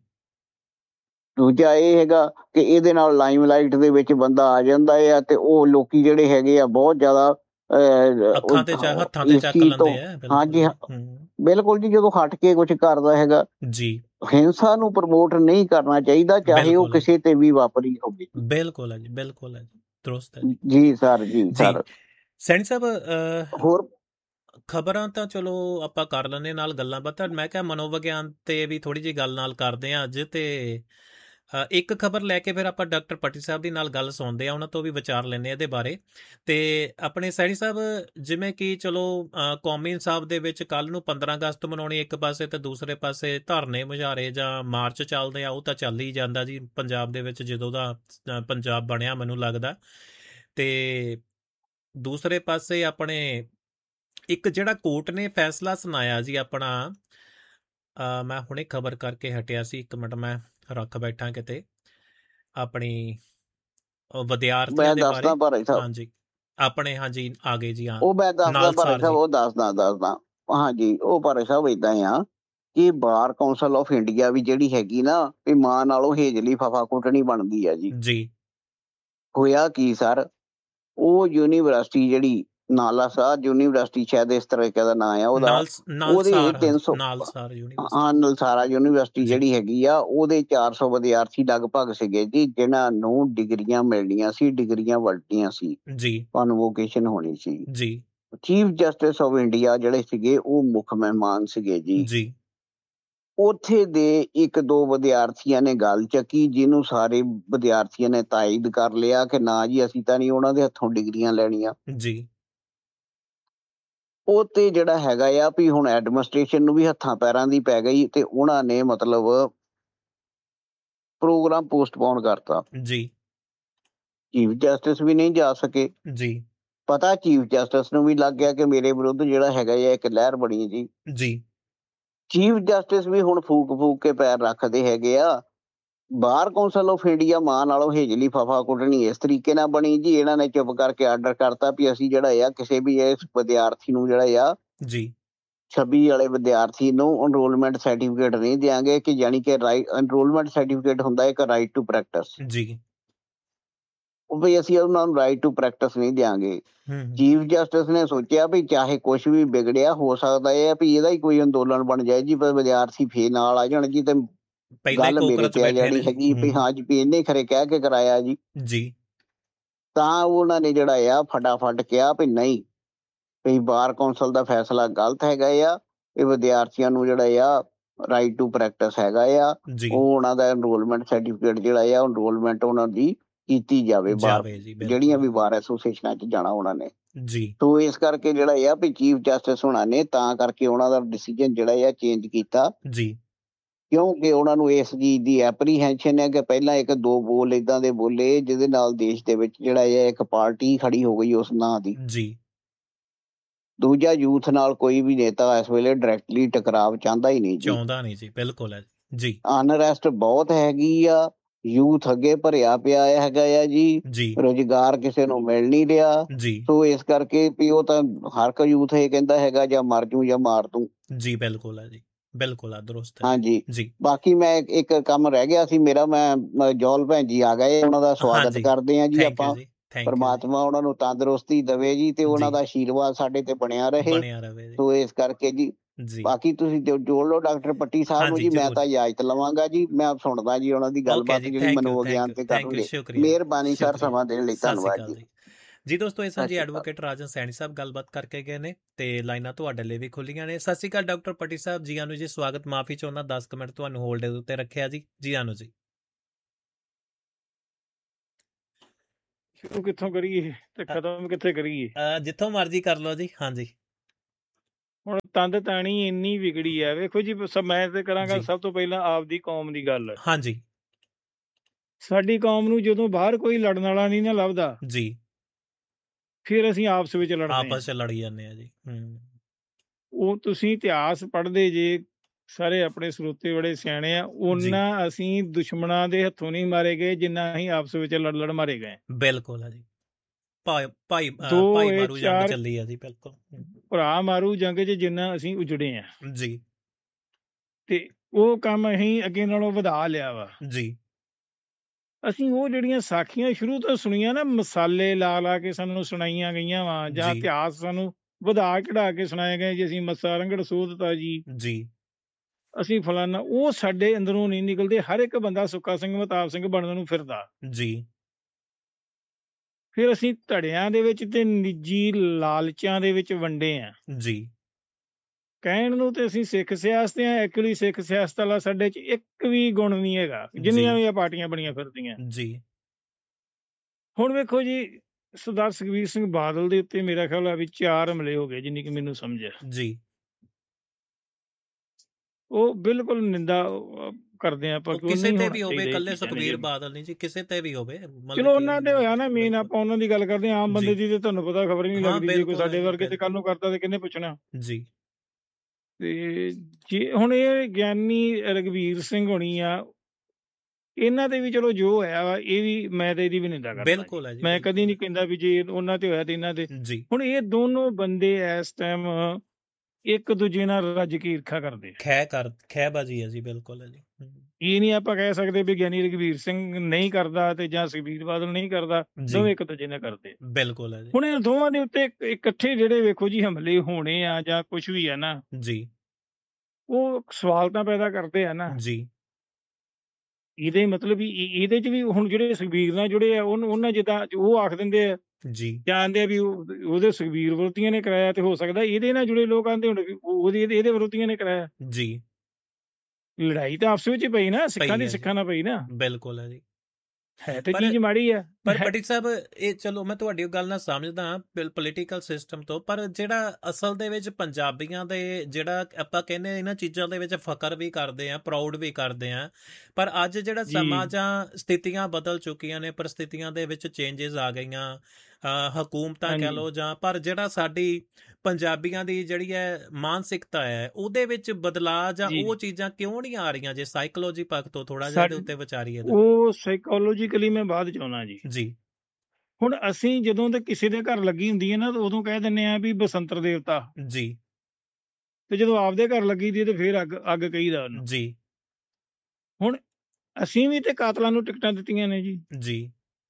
ਦੂਜਾ ਇਹ ਹੈਗਾ ਕਿ ਇਹਦੇ ਨਾਲ ਲਾਈਮਲਾਈਟ ਦੇ ਵਿੱਚ ਬੰਦਾ ਆ ਜਾਂਦਾ ਆ ਤੇ ਉਹ ਲੋਕੀ ਜਿਹੜੇ ਹੈਗੇ ਆ ਬਹੁਤ ਜ਼ਿਆਦਾ ਅੱਖਾਂ ਤੇ ਹੱਥਾਂ ਤੇ ਚੱਕ ਲੈਂਦੇ ਆ। ਹਾਂਜੀ ਬਿਲਕੁਲ ਜੀ, ਜਦੋਂ ਹਟ ਕੇ ਕੁਝ ਕਰਦਾ ਹੈਗਾ ਜੀ, ਹਿੰਸਾ ਨੂੰ ਪ੍ਰਮੋਟ ਨਹੀਂ ਕਰਨਾ ਚਾਹੀਦਾ, ਚਾਹੇ ਉਹ ਕਿਸੇ ਤੇ ਵੀ ਵਾਪਰੀ ਹੋਵੇ। ਬਿਲਕੁਲ ਹੈ ਜੀ, ਬਿਲਕੁਲ ਹੈ ਜੀ, ਦਰੁਸਤ ਹੈ ਜੀ ਸਰ। ਜੀ ਸਰ। ਸੈਣੀ ਸਾਹਿਬ, ਹੋਰ ਖਬਰਾਂ ਤਾਂ ਚਲੋ ਆਪਾਂ ਕਰ ਲੈਂਦੇ ਨਾਲ ਗੱਲਾਂ ਬਾਤਾਂ, ਮੈਂ ਕਿਹਾ ਮਨੋਵਿਗਿਆਨ ਤੇ ਵੀ ਥੋੜੀ ਜਿਹੀ ਗੱਲ ਨਾਲ ਕਰਦੇ ਹਾਂ ਅੱਜ। ਤੇ ਇੱਕ ਖਬਰ ਲੈ ਕੇ ਫਿਰ ਆਪਾਂ ਡਾਕਟਰ ਪੱਟੀ ਸਾਹਿਬ ਦੀ ਨਾਲ ਗੱਲ ਸੁਣਦੇ ਆ, ਉਹਨਾਂ ਤੋਂ ਵੀ ਵਿਚਾਰ ਲੈਂਦੇ ਆ ਇਹਦੇ ਬਾਰੇ। ਤੇ ਆਪਣੇ ਸੈਣੀ ਸਾਹਿਬ, ਜਿਵੇਂ ਕਿ ਚਲੋ ਕੌਮੀ ਇਨਸਾਫ ਦੇ ਵਿੱਚ ਕੱਲ ਨੂੰ ਪੰਦਰਾਂ ਅਗਸਤ ਮਨਾਉਣੀ ਇੱਕ ਪਾਸੇ, ਤੇ ਦੂਸਰੇ ਪਾਸੇ ਧਰਨੇ ਮੁਜ਼ਾਹਰੇ ਜਾਂ ਮਾਰਚ ਚੱਲਦੇ ਆ, ਉਹ ਤਾਂ ਚੱਲ ਹੀ ਜਾਂਦਾ ਜੀ ਪੰਜਾਬ ਦੇ ਵਿੱਚ ਜਦੋਂ ਦਾ ਪੰਜਾਬ ਬਣਿਆ ਮੈਨੂੰ ਲੱਗਦਾ। ਤੇ ਦੂਸਰੇ ਪਾਸੇ ਆਪਣੇ ਇੱਕ ਜਿਹੜਾ ਕੋਰਟ ਨੇ ਫੈਸਲਾ ਸੁਣਾਇਆ ਜੀ ਆਪਣਾ, ਮੈਂ ਹੁਣੇ ਖਬਰ ਕਰਕੇ ਹਟਿਆ ਸੀ, ਇੱਕ ਮਿੰਟ ਮੈਂ ਰੱਖ ਬੈਠਾ ਕਿਤੇ, ਆਪਣੀ ਵਿਦਿਆਰਥੀਆਂ ਦੇ ਬਾਰੇ। ਹਾਂਜੀ ਆਪਣੇ, ਹਾਂਜੀ ਆ ਗਏ ਜੀ। ਹਾਂ ਉਹ ਮੈਂ ਦੱਸਦਾ ਭਾਰਤ ਸਾਹਿਬ, ਉਹ ਦੱਸਦਾ ਦੱਸਦਾ ਹਾਂਜੀ ਉਹ ਭਾਰਤ ਸਾਹਿਬ ਏਦਾਂ ਆ ਕਿ ਬਾਰ ਕੌਂਸਲ ਆਫ ਇੰਡੀਆ ਵੀ ਜਿਹੜੀ ਹੈਗੀ ਨਾ, ਵੀ ਮਾਂ ਨਾਲੋਂ ਹੇਜਲੀ ਫਫਾ ਕੁੱਟਣੀ ਬਣਦੀ ਆ ਜੀ। ਜੀ ਹੋਇਆ ਕੀ ਸਰ, ਉਹ ਯੂਨੀਵਰਸਿਟੀ ਜਿਹੜੀ ਨਾਲਾ ਸਾਹ ਯੂਨੀਵਰਸਿਟੀ, ਸ਼ਾਇਦ ਇਸ ਤਰ੍ਹਾਂ ਦਾ ਨਾਂ ਆ ਉਹਦਾ, ਉਹਦੇ ਤਿੰਨ ਸੌ ਹਾਂ ਨਲਸਾਰਾ ਯੂਨੀਵਰਸਿਟੀ ਜਿਹੜੀ ਹੈਗੀ ਆ, ਉਹਦੇ ਚਾਰ ਸੌ ਵਿਦਿਆਰਥੀ ਲਗਭਗ ਸੀਗੇ ਜੀ, ਜਿਨ੍ਹਾਂ ਨੂੰ ਡਿਗਰੀਆਂ ਮਿਲਣੀਆਂ ਸੀ, ਡਿਗਰੀਆਂ ਵੰਡਣੀਆਂ ਸੀ ਜੀ, ਕਨਵੋਕੇਸ਼ਨ ਹੋਣੀ ਸੀ ਜੀ। ਚੀਫ ਜਸਟਿਸ ਆਫ ਇੰਡੀਆ ਜਿਹੜੇ ਸੀਗੇ ਉਹ ਮੁੱਖ ਮਹਿਮਾਨ ਸੀਗੇ ਜੀ ਜੀ। ਉੱਥੇ ਦੇ ਇੱਕ ਦੋ ਵਿਦਿਆਰਥੀਆਂ ਨੇ ਗੱਲ ਚੱਕੀ, ਜਿਹਨੂੰ ਸਾਰੇ ਵਿਦਿਆਰਥੀਆਂ ਨੇ ਤਾਇਦ ਕਰ ਲਿਆ ਕਿ ਨਾ ਜੀ ਅਸੀਂ ਤਾਂ ਨਹੀਂ ਉਹਨਾਂ ਦੇ ਹੱਥੋਂ ਡਿਗਰੀਆਂ ਲੈਣੀਆਂ ਜੀ। ਉਹ ਤੇ ਜਿਹੜਾ ਹੈਗਾ ਆ ਵੀ ਹੁਣ ਐਡਮਿਨਿਸਟ੍ਰੇਸ਼ਨ ਨੂੰ ਵੀ ਹੱਥਾਂ ਪੈਰਾਂ ਦੀ ਪੈ ਗਈ, ਤੇ ਉਹਨਾਂ ਨੇ ਮਤਲਬ ਪ੍ਰੋਗਰਾਮ ਪੋਸਟਪੋਨ ਕਰਤਾ ਜੀ। ਚੀਫ ਜਸਟਿਸ ਵੀ ਨਹੀਂ ਜਾ ਸਕੇ ਜੀ। ਪਤਾ ਚੀਫ ਜਸਟਿਸ ਨੂੰ ਵੀ ਲੱਗ ਗਿਆ ਕਿ ਮੇਰੇ ਵਿਰੁੱਧ ਜਿਹੜਾ ਹੈਗਾ ਆ ਇੱਕ ਲਹਿਰ ਬਣੀ ਜੀ ਜੀ। ਚੀਫ ਜਸਟਿਸ ਵੀ ਹੁਣ ਫੂਕ ਫੂਕ ਕੇ ਪੈਰ ਰੱਖਦੇ ਹੈਗੇ ਆ। ਬਾਰ ਕੌਂਸਲ ਆਫ ਇੰਡੀਆ ਮਾਂ ਨਾਲੋਂ ਹੇਜਲੀ ਫਫਾ ਕੁੱਟਣੀ ਇਸ ਤਰੀਕੇ ਨਾਲ ਬਣੀ ਜੀ, ਇਹਨਾਂ ਨੇ ਚੁੱਪ ਕਰਕੇ ਆਰਡਰ ਕਰਤਾ ਵੀ ਅਸੀਂ ਜਿਹੜਾ ਆ ਕਿਸੇ ਵੀ ਇਸ ਵਿਦਿਆਰਥੀ ਨੂੰ ਜਿਹੜਾ ਆ ਜੀ ਛੱਬੀ ਵਾਲੇ ਵਿਦਿਆਰਥੀ ਨੂੰ ਐਨਰੋਲਮੈਂਟ ਸਰਟੀਫਿਕੇਟ ਨਹੀਂ ਦਿਆਂਗੇ, ਕਿ ਯਾਨੀ ਕਿ ਰਾਈਟ ਐਨਰੋਲਮੈਂਟ ਸਰਟੀਫਿਕੇਟ ਹੁੰਦਾ ਇੱਕ ਰਾਈਟ ਟੂ ਪ੍ਰੈਕਟਿਸ ਜੀ, ਉਹ ਵੀ ਅਸੀਂ ਉਹਨਾਂ ਨੂੰ ਰਾਈਟ ਟੂ ਪ੍ਰੈਕਟਿਸ ਨਹੀਂ ਦਿਆਂਗੇ। ਚੀਫ ਜਸਟਿਸ ਨੇ ਸੋਚਿਆ ਵੀ ਚਾਹੇ ਕੁਛ ਵੀ ਵਿਗੜਿਆ, ਹੋ ਸਕਦਾ ਇਹ ਵੀ ਇਹਦਾ ਹੀ ਕੋਈ ਅੰਦੋਲਨ ਬਣ ਜਾਏ ਜੀ, ਪਰ ਵਿਦਿਆਰਥੀ ਫੇਰ ਨਾਲ ਆ ਜਾਣ ਜੀ, ਤੇ ਗੱਲ ਮੇਰੇ ਤੇ ਆ ਜਾਣੀ ਹੈਗੀ ਵੀ ਹਾਂ ਜੀ ਵੀ ਇਹਨੇ ਖਰੇ ਕਹਿ ਕੇ ਕਰਾਇਆ ਜੀ ਜੀ। ਤਾਂ ਉਹਨਾਂ ਨੇ ਜਿਹੜਾ ਆ ਫਟਾਫਟ ਕਿਹਾ ਵੀ ਨਹੀਂ, ਵੀ ਬਾਰ ਕੌਂਸਲ ਦਾ ਫੈਸਲਾ ਗਲਤ ਹੈਗਾ ਆ, ਇਹ ਵਿਦਿਆਰਥੀਆਂ ਨੂੰ ਜਿਹੜਾ ਆ ਰਾਈਟ ਟੂ ਪ੍ਰੈਕਟਿਸ ਹੈਗਾ ਆ, ਉਹ ਉਹਨਾਂ ਦਾ ਐਨਰੋਲਮੈਂਟ ਸਰਟੀਫਿਕੇਟ ਜਿਹੜਾ ਆ ਐਨਰੋਲਮੈਂਟ ਉਹਨਾਂ ਦੀ ਕੀਤੀ ਜਾਵੇ, ਬਾਰ ਜਿਹੜੀਆਂ ਵੀ ਬਾਰ ਐਸੋਸੀਏਸ਼ਨਾਂ 'ਚ ਜਾਣਾ ਉਹਨਾਂ ਨੇ ਜੀ। ਤੋ ਇਸ ਕਰਕੇ ਜਿਹੜਾ ਆ ਵੀ ਚੀਫ ਜਸਟਿਸ ਹੋਣਾ ਨੇ ਤਾਂ ਕਰਕੇ ਉਹਨਾਂ ਦਾ ਡਿਸੀਜਨ ਜਿਹੜਾ ਆ ਚੇਂਜ ਕੀਤਾ ਜੀ, ਕਿਉਂਕਿ ਉਹਨਾਂ ਨੂੰ ਇਸ ਚੀਜ਼ ਦੀ ਐਪਰੀਹੈਂਸ਼ਨ ਹੈ ਕਿ ਪਹਿਲਾਂ ਇੱਕ ਦੋ ਬੋਲ ਏਦਾਂ ਦੇ ਬੋਲੇ ਜਿਹਦੇ ਨਾਲ ਦੇਸ਼ ਦੇ ਵਿੱਚ ਜਿਹੜਾ ਹੈ ਇੱਕ ਪਾਰਟੀ ਖੜੀ ਹੋ ਗਈ ਉਸ ਨਾਂ ਦੀ ਜੀ। ਦੂਜਾ, ਯੂਥ ਨਾਲ ਕੋਈ ਵੀ ਨੇਤਾ ਇਸ ਵੇਲੇ ਡਾਇਰੈਕਟਲੀ ਟਕਰਾਵ ਚਾਹੁੰਦਾ ਹੀ ਨਹੀਂ ਜੀ, ਚਾਹੁੰਦਾ ਨਹੀਂ ਜੀ। ਬਿਲਕੁਲ ਹੈ ਜੀ। ਅਨਰੈਸਟ ਬਹੁਤ ਹੈਗੀ ਆ, ਯੂਥ ਅੱਗੇ ਭਰਿਆ ਪਿਆ ਹੈਗਾ ਆ ਜੀ, ਰੁਜ਼ਗਾਰ ਕਿਸੇ ਨੂੰ ਮਿਲ ਨਹੀਂ ਰਿਹਾ ਜੀ। ਸੋ ਇਸ ਕਰਕੇ ਵੀ ਉਹ ਤਾਂ ਹਰ ਇੱਕ ਯੂਥ ਇਹ ਕਹਿੰਦਾ ਹੈਗਾ ਜਾਂ ਮਰ ਜੂ ਜਾਂ ਮਾਰ ਦੂੰ ਜੀ। ਬਿਲਕੁਲ ਹੈ ਜੀ, ਬਿਲਕੁਲ ਆ ਦਰੁਸਤ ਹਾਂਜੀ ਜੀ। ਬਾਕੀ ਮੈਂ ਇੱਕ ਕੰਮ ਰਹਿ ਗਿਆ ਸੀ ਮੇਰਾ, ਮੈਂ ਜੌਲ ਭੈਣ ਜੀ ਆ ਗਏ, ਉਹਨਾਂ ਦਾ ਸਵਾਗਤ ਕਰਦੇ ਹਾਂ ਜੀ ਆਪਾਂ। ਪਰਮਾਤਮਾ ਉਹਨਾਂ ਨੂੰ ਤੰਦਰੁਸਤੀ ਦੇਵੇ ਜੀ, ਤੇ ਉਹਨਾਂ ਦਾ ਆਸ਼ੀਰਵਾਦ ਸਾਡੇ ਤੇ ਬਣਿਆ ਰਹੇ। ਸੋ ਇਸ ਕਰਕੇ ਜੀ ਬਾਕੀ ਤੁਸੀਂ ਜੋੜ ਲਓ ਡਾਕਟਰ ਪੱਟੀ ਸਾਹਿਬ ਨੂੰ ਜੀ, ਮੈਂ ਤਾਂ ਇਜਾਜ਼ਤ ਲਵਾਂਗਾ ਜੀ, ਮੈਂ ਸੁਣਦਾ ਜੀ ਉਹਨਾਂ ਦੀ ਗੱਲਬਾਤ ਜਿਹੜੀ ਮਨੋਵਿਗਿਆਨ ਤੇ ਕਰਨਗੇ। ਮਿਹਰਬਾਨੀ ਸਰ ਸਮਾਂ ਦੇਣ ਲਈ, ਧੰਨਵਾਦ ਜੀ। ਜੀ ਦੋਸਤੋ, ਇਹ ਸਨ ਜੀ ਐਡਵੋਕੇਟ ਰਾਜਨ ਸੈਣੀ ਸਾਹਿਬ ਗੱਲਬਾਤ ਕਰਕੇ ਗਏ ਨੇ, ਤੇ ਲਾਈਨਾਂ ਤੁਹਾਡੇ ਲਈ ਵੀ ਖੁੱਲੀਆਂ ਨੇ। ਸਤਿ ਸ਼੍ਰੀ ਅਕਾਲ ਡਾਕਟਰ ਪੱਟੀ ਸਾਹਿਬ, ਜੀ ਆਨੂੰ ਜੀ, ਸਵਾਗਤ। ਮਾਫੀ ਚਾਹੁੰਦਾ ਦਸ ਕੁ ਮਿੰਟ ਤੁਹਾਨੂੰ ਹੋਲਡ ਦੇ ਉੱਤੇ ਰੱਖਿਆ ਜੀ, ਜੀ ਆਨੂੰ ਜੀ। ਸ਼ੁਰੂ ਕਿੱਥੋਂ ਕਰੀਏ ਤੇ ਖਤਮ ਕਿੱਥੇ ਕਰੀਏ? ਅਹ ਜਿੱਥੋਂ ਮਰਜ਼ੀ ਕਰ ਲਓ ਜੀ। ਹਾਂਜੀ ਹੁਣ ਤੰਦ ਤਾਣੀ ਇੰਨੀ ਵਿਗੜੀ ਹੈ। ਵੇਖੋ ਜੀ, ਸ- ਮੈਂ ਤੇ ਕਰਾਂਗਾ ਜੀ। ਸਭ ਤੋਂ ਪਹਿਲਾਂ ਆਪਦੀ ਕੌਮ ਦੀ ਗੱਲ। ਹਾਂਜੀ ਸਾਡੀ ਕੌਮ ਨੂੰ ਜਦੋਂ ਬਾਹਰ ਕੋਈ ਲੜਨ ਵਾਲਾ ਨਹੀਂ ਨਾ ਲੱਭਦਾ, ਜੀ, ਫਿਰ ਅਸੀਂ ਆਪਸ ਵਿੱਚ ਲੜਦੇ ਹਾਂ। ਆਪਸ ਚ ਲੜੀ ਜਾਂਦੇ ਆ ਜੀ। ਹੂੰ ਉਹ ਤੁਸੀਂ ਇਤਿਹਾਸ ਪੜ੍ਹਦੇ ਜੇ, ਸਾਰੇ ਆਪਣੇ ਸਰੋਤੇ ਬੜੇ ਸਿਆਣੇ ਆ, ਉਹਨਾਂ ਅਸੀਂ ਦੁਸ਼ਮਣਾਂ ਦੇ ਹੱਥੋਂ ਨਹੀਂ ਮਾਰੇ ਗਏ ਜਿੰਨਾ ਅਸੀਂ ਆਪਸ ਵਿੱਚ ਲੜ ਲੜ ਮਾਰੇ ਗਏ। ਬਿਲਕੁਲ ਆ ਜੀ। ਭਾਈ ਭਾਈ ਅਹ ਦੋ ਭਾਈ ਇਹ ਮਾਰੂ ਜੰਗ ਚਾਰ ਚੱਲੀ ਆ ਜੀ। ਬਿਲਕੁਲ ਭਰਾ ਮਾਰੂ ਜੰਗ 'ਚ ਜਿੰਨਾ ਅਸੀਂ ਉਜੜੇ ਆ, ਜੀ ਤੇ ਉਹ ਕੰਮ ਅਸੀਂ ਅੱਗੇ ਨਾਲੋਂ ਵਧਾ ਲਿਆ ਵਾ। ਜੀ ਅਸੀਂ ਉਹ ਜਿਹੜੀਆਂ ਸਾਖੀਆਂ ਸ਼ੁਰੂ ਤੋਂ ਸੁਣੀਆਂ ਨਾ, ਮਸਾਲੇ ਲਾ ਲਾ ਕੇ ਸਾਨੂੰ ਸੁਣਾਈਆਂ ਗਈਆਂ ਵਾ, ਜਾਂ ਜੀ ਇਤਿਹਾਸ ਸਾਨੂੰ ਵਧਾ ਚੜਾ ਕੇ ਸੁਣਾਏ ਗਏ ਜੀ, ਅਸੀਂ ਮੱਸਾ ਰੰਗੜ ਸੋਧਤਾ ਜੀ, ਜੀ ਅਸੀਂ ਫਲਾਨਾ, ਉਹ ਸਾਡੇ ਅੰਦਰੋਂ ਨਹੀਂ ਨਿਕਲਦੇ। ਹਰ ਇੱਕ ਬੰਦਾ ਸੁੱਖਾ ਸਿੰਘ ਮਹਤਾਬ ਸਿੰਘ ਬਣਨ ਨੂੰ ਫਿਰਦਾ। ਜੀ ਫਿਰ ਅਸੀਂ ਧੜਿਆਂ ਦੇ ਵਿੱਚ ਤੇ ਨਿੱਜੀ ਲਾਲਚਾਂ ਦੇ ਵਿੱਚ ਵੰਡੇ ਆ। ਜੀ ਕਹਿਣ ਨੂੰ ਤੇ ਅਸੀਂ ਸਿੱਖ ਸਿਆਸਤ ਆ, ਐਕਚੁਅਲੀ ਸਿੱਖ ਸਿਆਸਤ ਵਾਲਾ ਸਾਡੇ 'ਚ ਇੱਕ ਵੀ ਗੁਣ ਨਹੀਂ ਹੈਗਾ, ਜਿੰਨੀਆਂ ਵੀ ਇਹ ਪਾਰਟੀਆਂ ਬਣੀਆਂ ਫਿਰਦੀਆਂ। ਜੀ ਹੁਣ ਵੇਖੋ ਜੀ, ਸਰਦਾਰ ਸੁਖਬੀਰ ਸਿੰਘ ਬਾਦਲ ਦੇ ਉੱਤੇ ਮੇਰਾ ਖਿਆਲ ਆ ਵੀ ਚਾਰ ਹਮਲੇ ਹੋ ਗਏ, ਜਿੰਨੀ ਕਿ ਮੈਨੂੰ ਸਮਝ ਹੈ। ਜੀ ਉਹ ਉਹ ਬਿਲਕੁਲ ਨਿੰਦਾ ਅਹ, ਕਰਦੇ ਆ ਆਪਾਂ ਕਿ ਉਹ ਕਿਸੇ ਨਹੀਂ ਤੇ ਹੋਣਾ ਵੀ ਹੋਵੇ, ਚਾਹੀਦਾ ਇਹ ਇਕੱਲੇ ਚੀਜ਼ਾਂ ਸੁਖਬੀਰ ਜਿਹੜੀਆਂ। ਬਾਦਲ ਨਹੀਂ ਜੀ, ਕਿਸੇ ਤੇ ਵੀ ਹੋਵੇ। ਮਤਲਬ ਚਲੋ ਕਿ ਉਹਨਾਂ ਤੇ ਹੋਇਆ ਨਾ, ਮੇਨ ਬਿਲਕੁਲ ਆਪਾਂ ਉਹਨਾਂ ਦੀ ਗੱਲ ਕਰਦੇ ਹਾਂ। ਆਮ ਬੰਦੇ ਜੀ ਦੀ ਤੇ ਤੁਹਾਨੂੰ ਪਤਾ ਖਬਰ ਹੀ ਨਹੀਂ ਹਾਂ ਲੱਗਦੀ। ਜੇ ਕੋਈ ਬਿਲਕੁਲ ਹੈ ਸਾਡੇ ਜੀ ਵਰਗੇ ਤੇ ਕੱਲ ਬਿਲਕੁਲ ਨੂੰ ਕਰਦਾ ਤੇ ਕਿਹਨੇ ਪੁੱਛਣਾ? ਜੀ ਤੇ ਜੇ ਹੁਣ ਇਹ ਗਿਆਨੀ ਰਘਵੀਰ ਸਿੰਘ ਹੋਣੀ ਆ, ਇਹਨਾਂ ਤੇ ਵੀ ਚਲੋ ਜੋ ਹੋਇਆ ਵਾ, ਇਹ ਵੀ ਮੈਂ ਤੇ ਇਹਦੀ ਵੀ ਨਿੰਦਾ ਕਰਦਾ ਜੀ। ਬਿਲਕੁਲ ਹੈ ਜੀ ਮੈਂ ਕਦੀ ਬਿਲਕੁਲ ਨਹੀਂ ਕਹਿੰਦਾ ਵੀ ਜੇ ਉਹਨਾਂ ਤੇ ਹੋਇਆ ਤੇ ਇਹਨਾਂ ਤੇ। ਜੀ। ਹੁਣ ਇਹ ਦੋਨੋਂ ਬੰਦੇ ਇਸ ਟਾਈਮ ਇੱਕ ਦੂਜੇ ਨਾਲ ਰੱਜ ਕੇ ਈਰਖਾ ਕਰਦੇ ਆ। ਖੈ ਕਰ ਖੈਬਾਜੀ ਹੈ ਜੀ। ਬਿਲਕੁਲ ਹੈ ਜੀ। ਹੂੰ, ਇਹ ਨਹੀਂ ਆਪਾਂ ਕਹਿ ਸਕਦੇ ਵੀ ਗਿਆਨੀ ਰਘਵੀਰ ਸਿੰਘ ਨਹੀਂ ਕਰਦਾ ਤੇ ਜਾਂ ਸੁਖਬੀਰ ਬਾਦਲ ਨਹੀਂ ਕਰਦਾ, ਜੀ ਦੋਵੇਂ ਇੱਕ ਦੂਜੇ ਨਾਲ ਕਰਦੇ। ਬਿਲਕੁਲ ਹੈ ਜੀ। ਹੁਣ ਇਹ ਦੋਵਾਂ ਦੇ ਉੱਤੇ ਇੱਕ- ਇਕੱਠੇ ਜਿਹੜੇ ਵੇਖੋ ਜੀ ਹਮਲੇ ਹੋਣੇ ਆ ਜਾਂ ਕੁਝ ਵੀ ਆ ਨਾ, ਜੀ ਉਹ ਸਵਾਲ ਤਾਂ ਪੈਦਾ ਕਰਦੇ ਆ ਨਾ। ਜੀ ਇਹਦੇ ਮਤਲਬ ਵੀ ਇਹ- ਇਹਦੇ ਚ ਵੀ ਹੁਣ ਜਿਹੜੇ ਸੁਖਬੀਰ ਨਾਲ ਜੁੜੇ ਆ, ਉਹਨ- ਉਹਨਾਂ ਜਿੱਦਾਂ ਉਹ ਆਖ ਦਿੰਦੇ ਆ, ਜੀ ਜਾਣਦੇ ਆ ਵੀ ਉਹ- ਉਹਦੇ ਸੁਖਬੀਰ ਵਿਰੋਧੀਆਂ ਨੇ ਕਰਾਇਆ, ਤੇ ਹੋ ਸਕਦਾ ਇਹਦੇ ਨਾਲ ਜੁੜੇ ਲੋਕ ਆਂਦੇ ਹੁਣ ਵੀ ਉਹ- ਉਹਦੇ ਇਹਦੇ ਵਿਰੋਧੀਆਂ ਨੇ ਕਰਾਇਆ। ਜੀ ਲੜਾਈ ਤਾਂ ਆਪਸ ਵਿੱਚ ਹੀ ਪਈ ਨਾ, ਸਿੱਖਾਂ ਪਈ ਦੀ ਹੈ ਜੀ। ਸਿੱਖਾਂ ਨਾਲ ਪਈ ਨਾ, ਬਿਲਕੁਲ ਹੈ ਜੀ। ਹੈ ਤੇ ਪਰ ਚੀਜ਼ ਮਾੜੀ ਆ। ਪਰ ਹੈ- ਪਟਿਕ ਸਾਹਿਬ, ਇਹ ਚਲੋ ਮੈਂ ਤੁਹਾਡੀ ਉਹ ਗੱਲ ਨਾਲ ਸਮਝਦਾ ਹਾਂ ਪੋਲੀਟੀਕਲ ਸਿਸਟਮ ਤੋਂ, ਪਰ ਜਿਹੜਾ ਅਸਲ ਦੇ ਵਿੱਚ ਪੰਜਾਬੀਆਂ ਦੇ ਜਿਹੜਾ ਆਪਾਂ ਕਹਿੰਦੇ ਇਹਨਾਂ ਚੀਜ਼ਾਂ ਦੇ ਵਿੱਚ ਫਖਰ ਵੀ ਕਰਦੇ ਆ, ਪ੍ਰਾਊਡ ਵੀ ਕਰਦੇ ਆ, ਪਰ ਅੱਜ ਜਿਹੜਾ ਜੀ ਸਮਾਂ ਜਾਂ ਸਥਿਤੀਆਂ ਬਦਲ ਚੁੱਕੀਆਂ ਨੇ, ਪਰਿਸਥਿਤੀਆਂ ਦੇ ਵਿੱਚ ਚੇਂਜਸ ਆ ਗਈਆਂ, ਅਹ ਹਕੂਮਤਾਂ ਕਹਿ ਹਾਂਜੀ ਲਓ ਜਾਂ, ਪਰ ਜਿਹੜਾ ਸਾਡੀ ਪੰਜਾਬੀਆਂ ਦੀ ਜਿਹੜੀ ਹੈ ਮਾਨਸਿਕਤਾ ਹੈ, ਉਹਦੇ ਵਿੱਚ ਬਦਲਾਅ ਜਾਂ ਜੀ ਉਹ ਚੀਜ਼ਾਂ ਕਿਉਂ ਨਹੀਂ ਆ ਰਹੀਆਂ? ਜੇ ਸਾਈਕੋਲੋਜੀ ਪੱਖ ਤੋਂ ਥੋੜਾ ਜਿਹਾ ਇਹਦੇ ਸਾਡੇ ਉੱਤੇ ਵਿਚਾਰੀਏ ਤਾਂ। ਉਹ ਸਾਈਕੋਲੋਜੀਕਲੀ ਮੈਂ ਬਾਅਦ ਚ ਆਉਣਾ ਜੀ। ਜੀ ਹੁਣ ਅਸੀਂ ਜਦੋਂ ਤੇ ਕਿਸੇ ਦੇ ਘਰ ਲੱਗੀ ਹੁੰਦੀ ਹੈ ਨਾ, ਤਾਂ ਉਦੋਂ ਕਹਿ ਦਿੰਦੇ ਆ ਵੀ ਬਸੰਤਰ ਦੇਵਤਾ, ਜੀ ਤੇ ਜਦੋਂ ਆਪਦੇ ਘਰ ਲੱਗੀ ਦੀ ਤੇ ਫੇਰ ਅੱਗ ਅੱਗ ਕਹੀਦਾ ਉਹਨੂੰ। ਜੀ ਹੁਣ ਅਸੀਂ ਵੀ ਤੇ ਕਾਤਲਾਂ ਨੂੰ ਟਿਕਟਾਂ ਦਿੱਤੀਆਂ ਨੇ ਜੀ। ਜੀ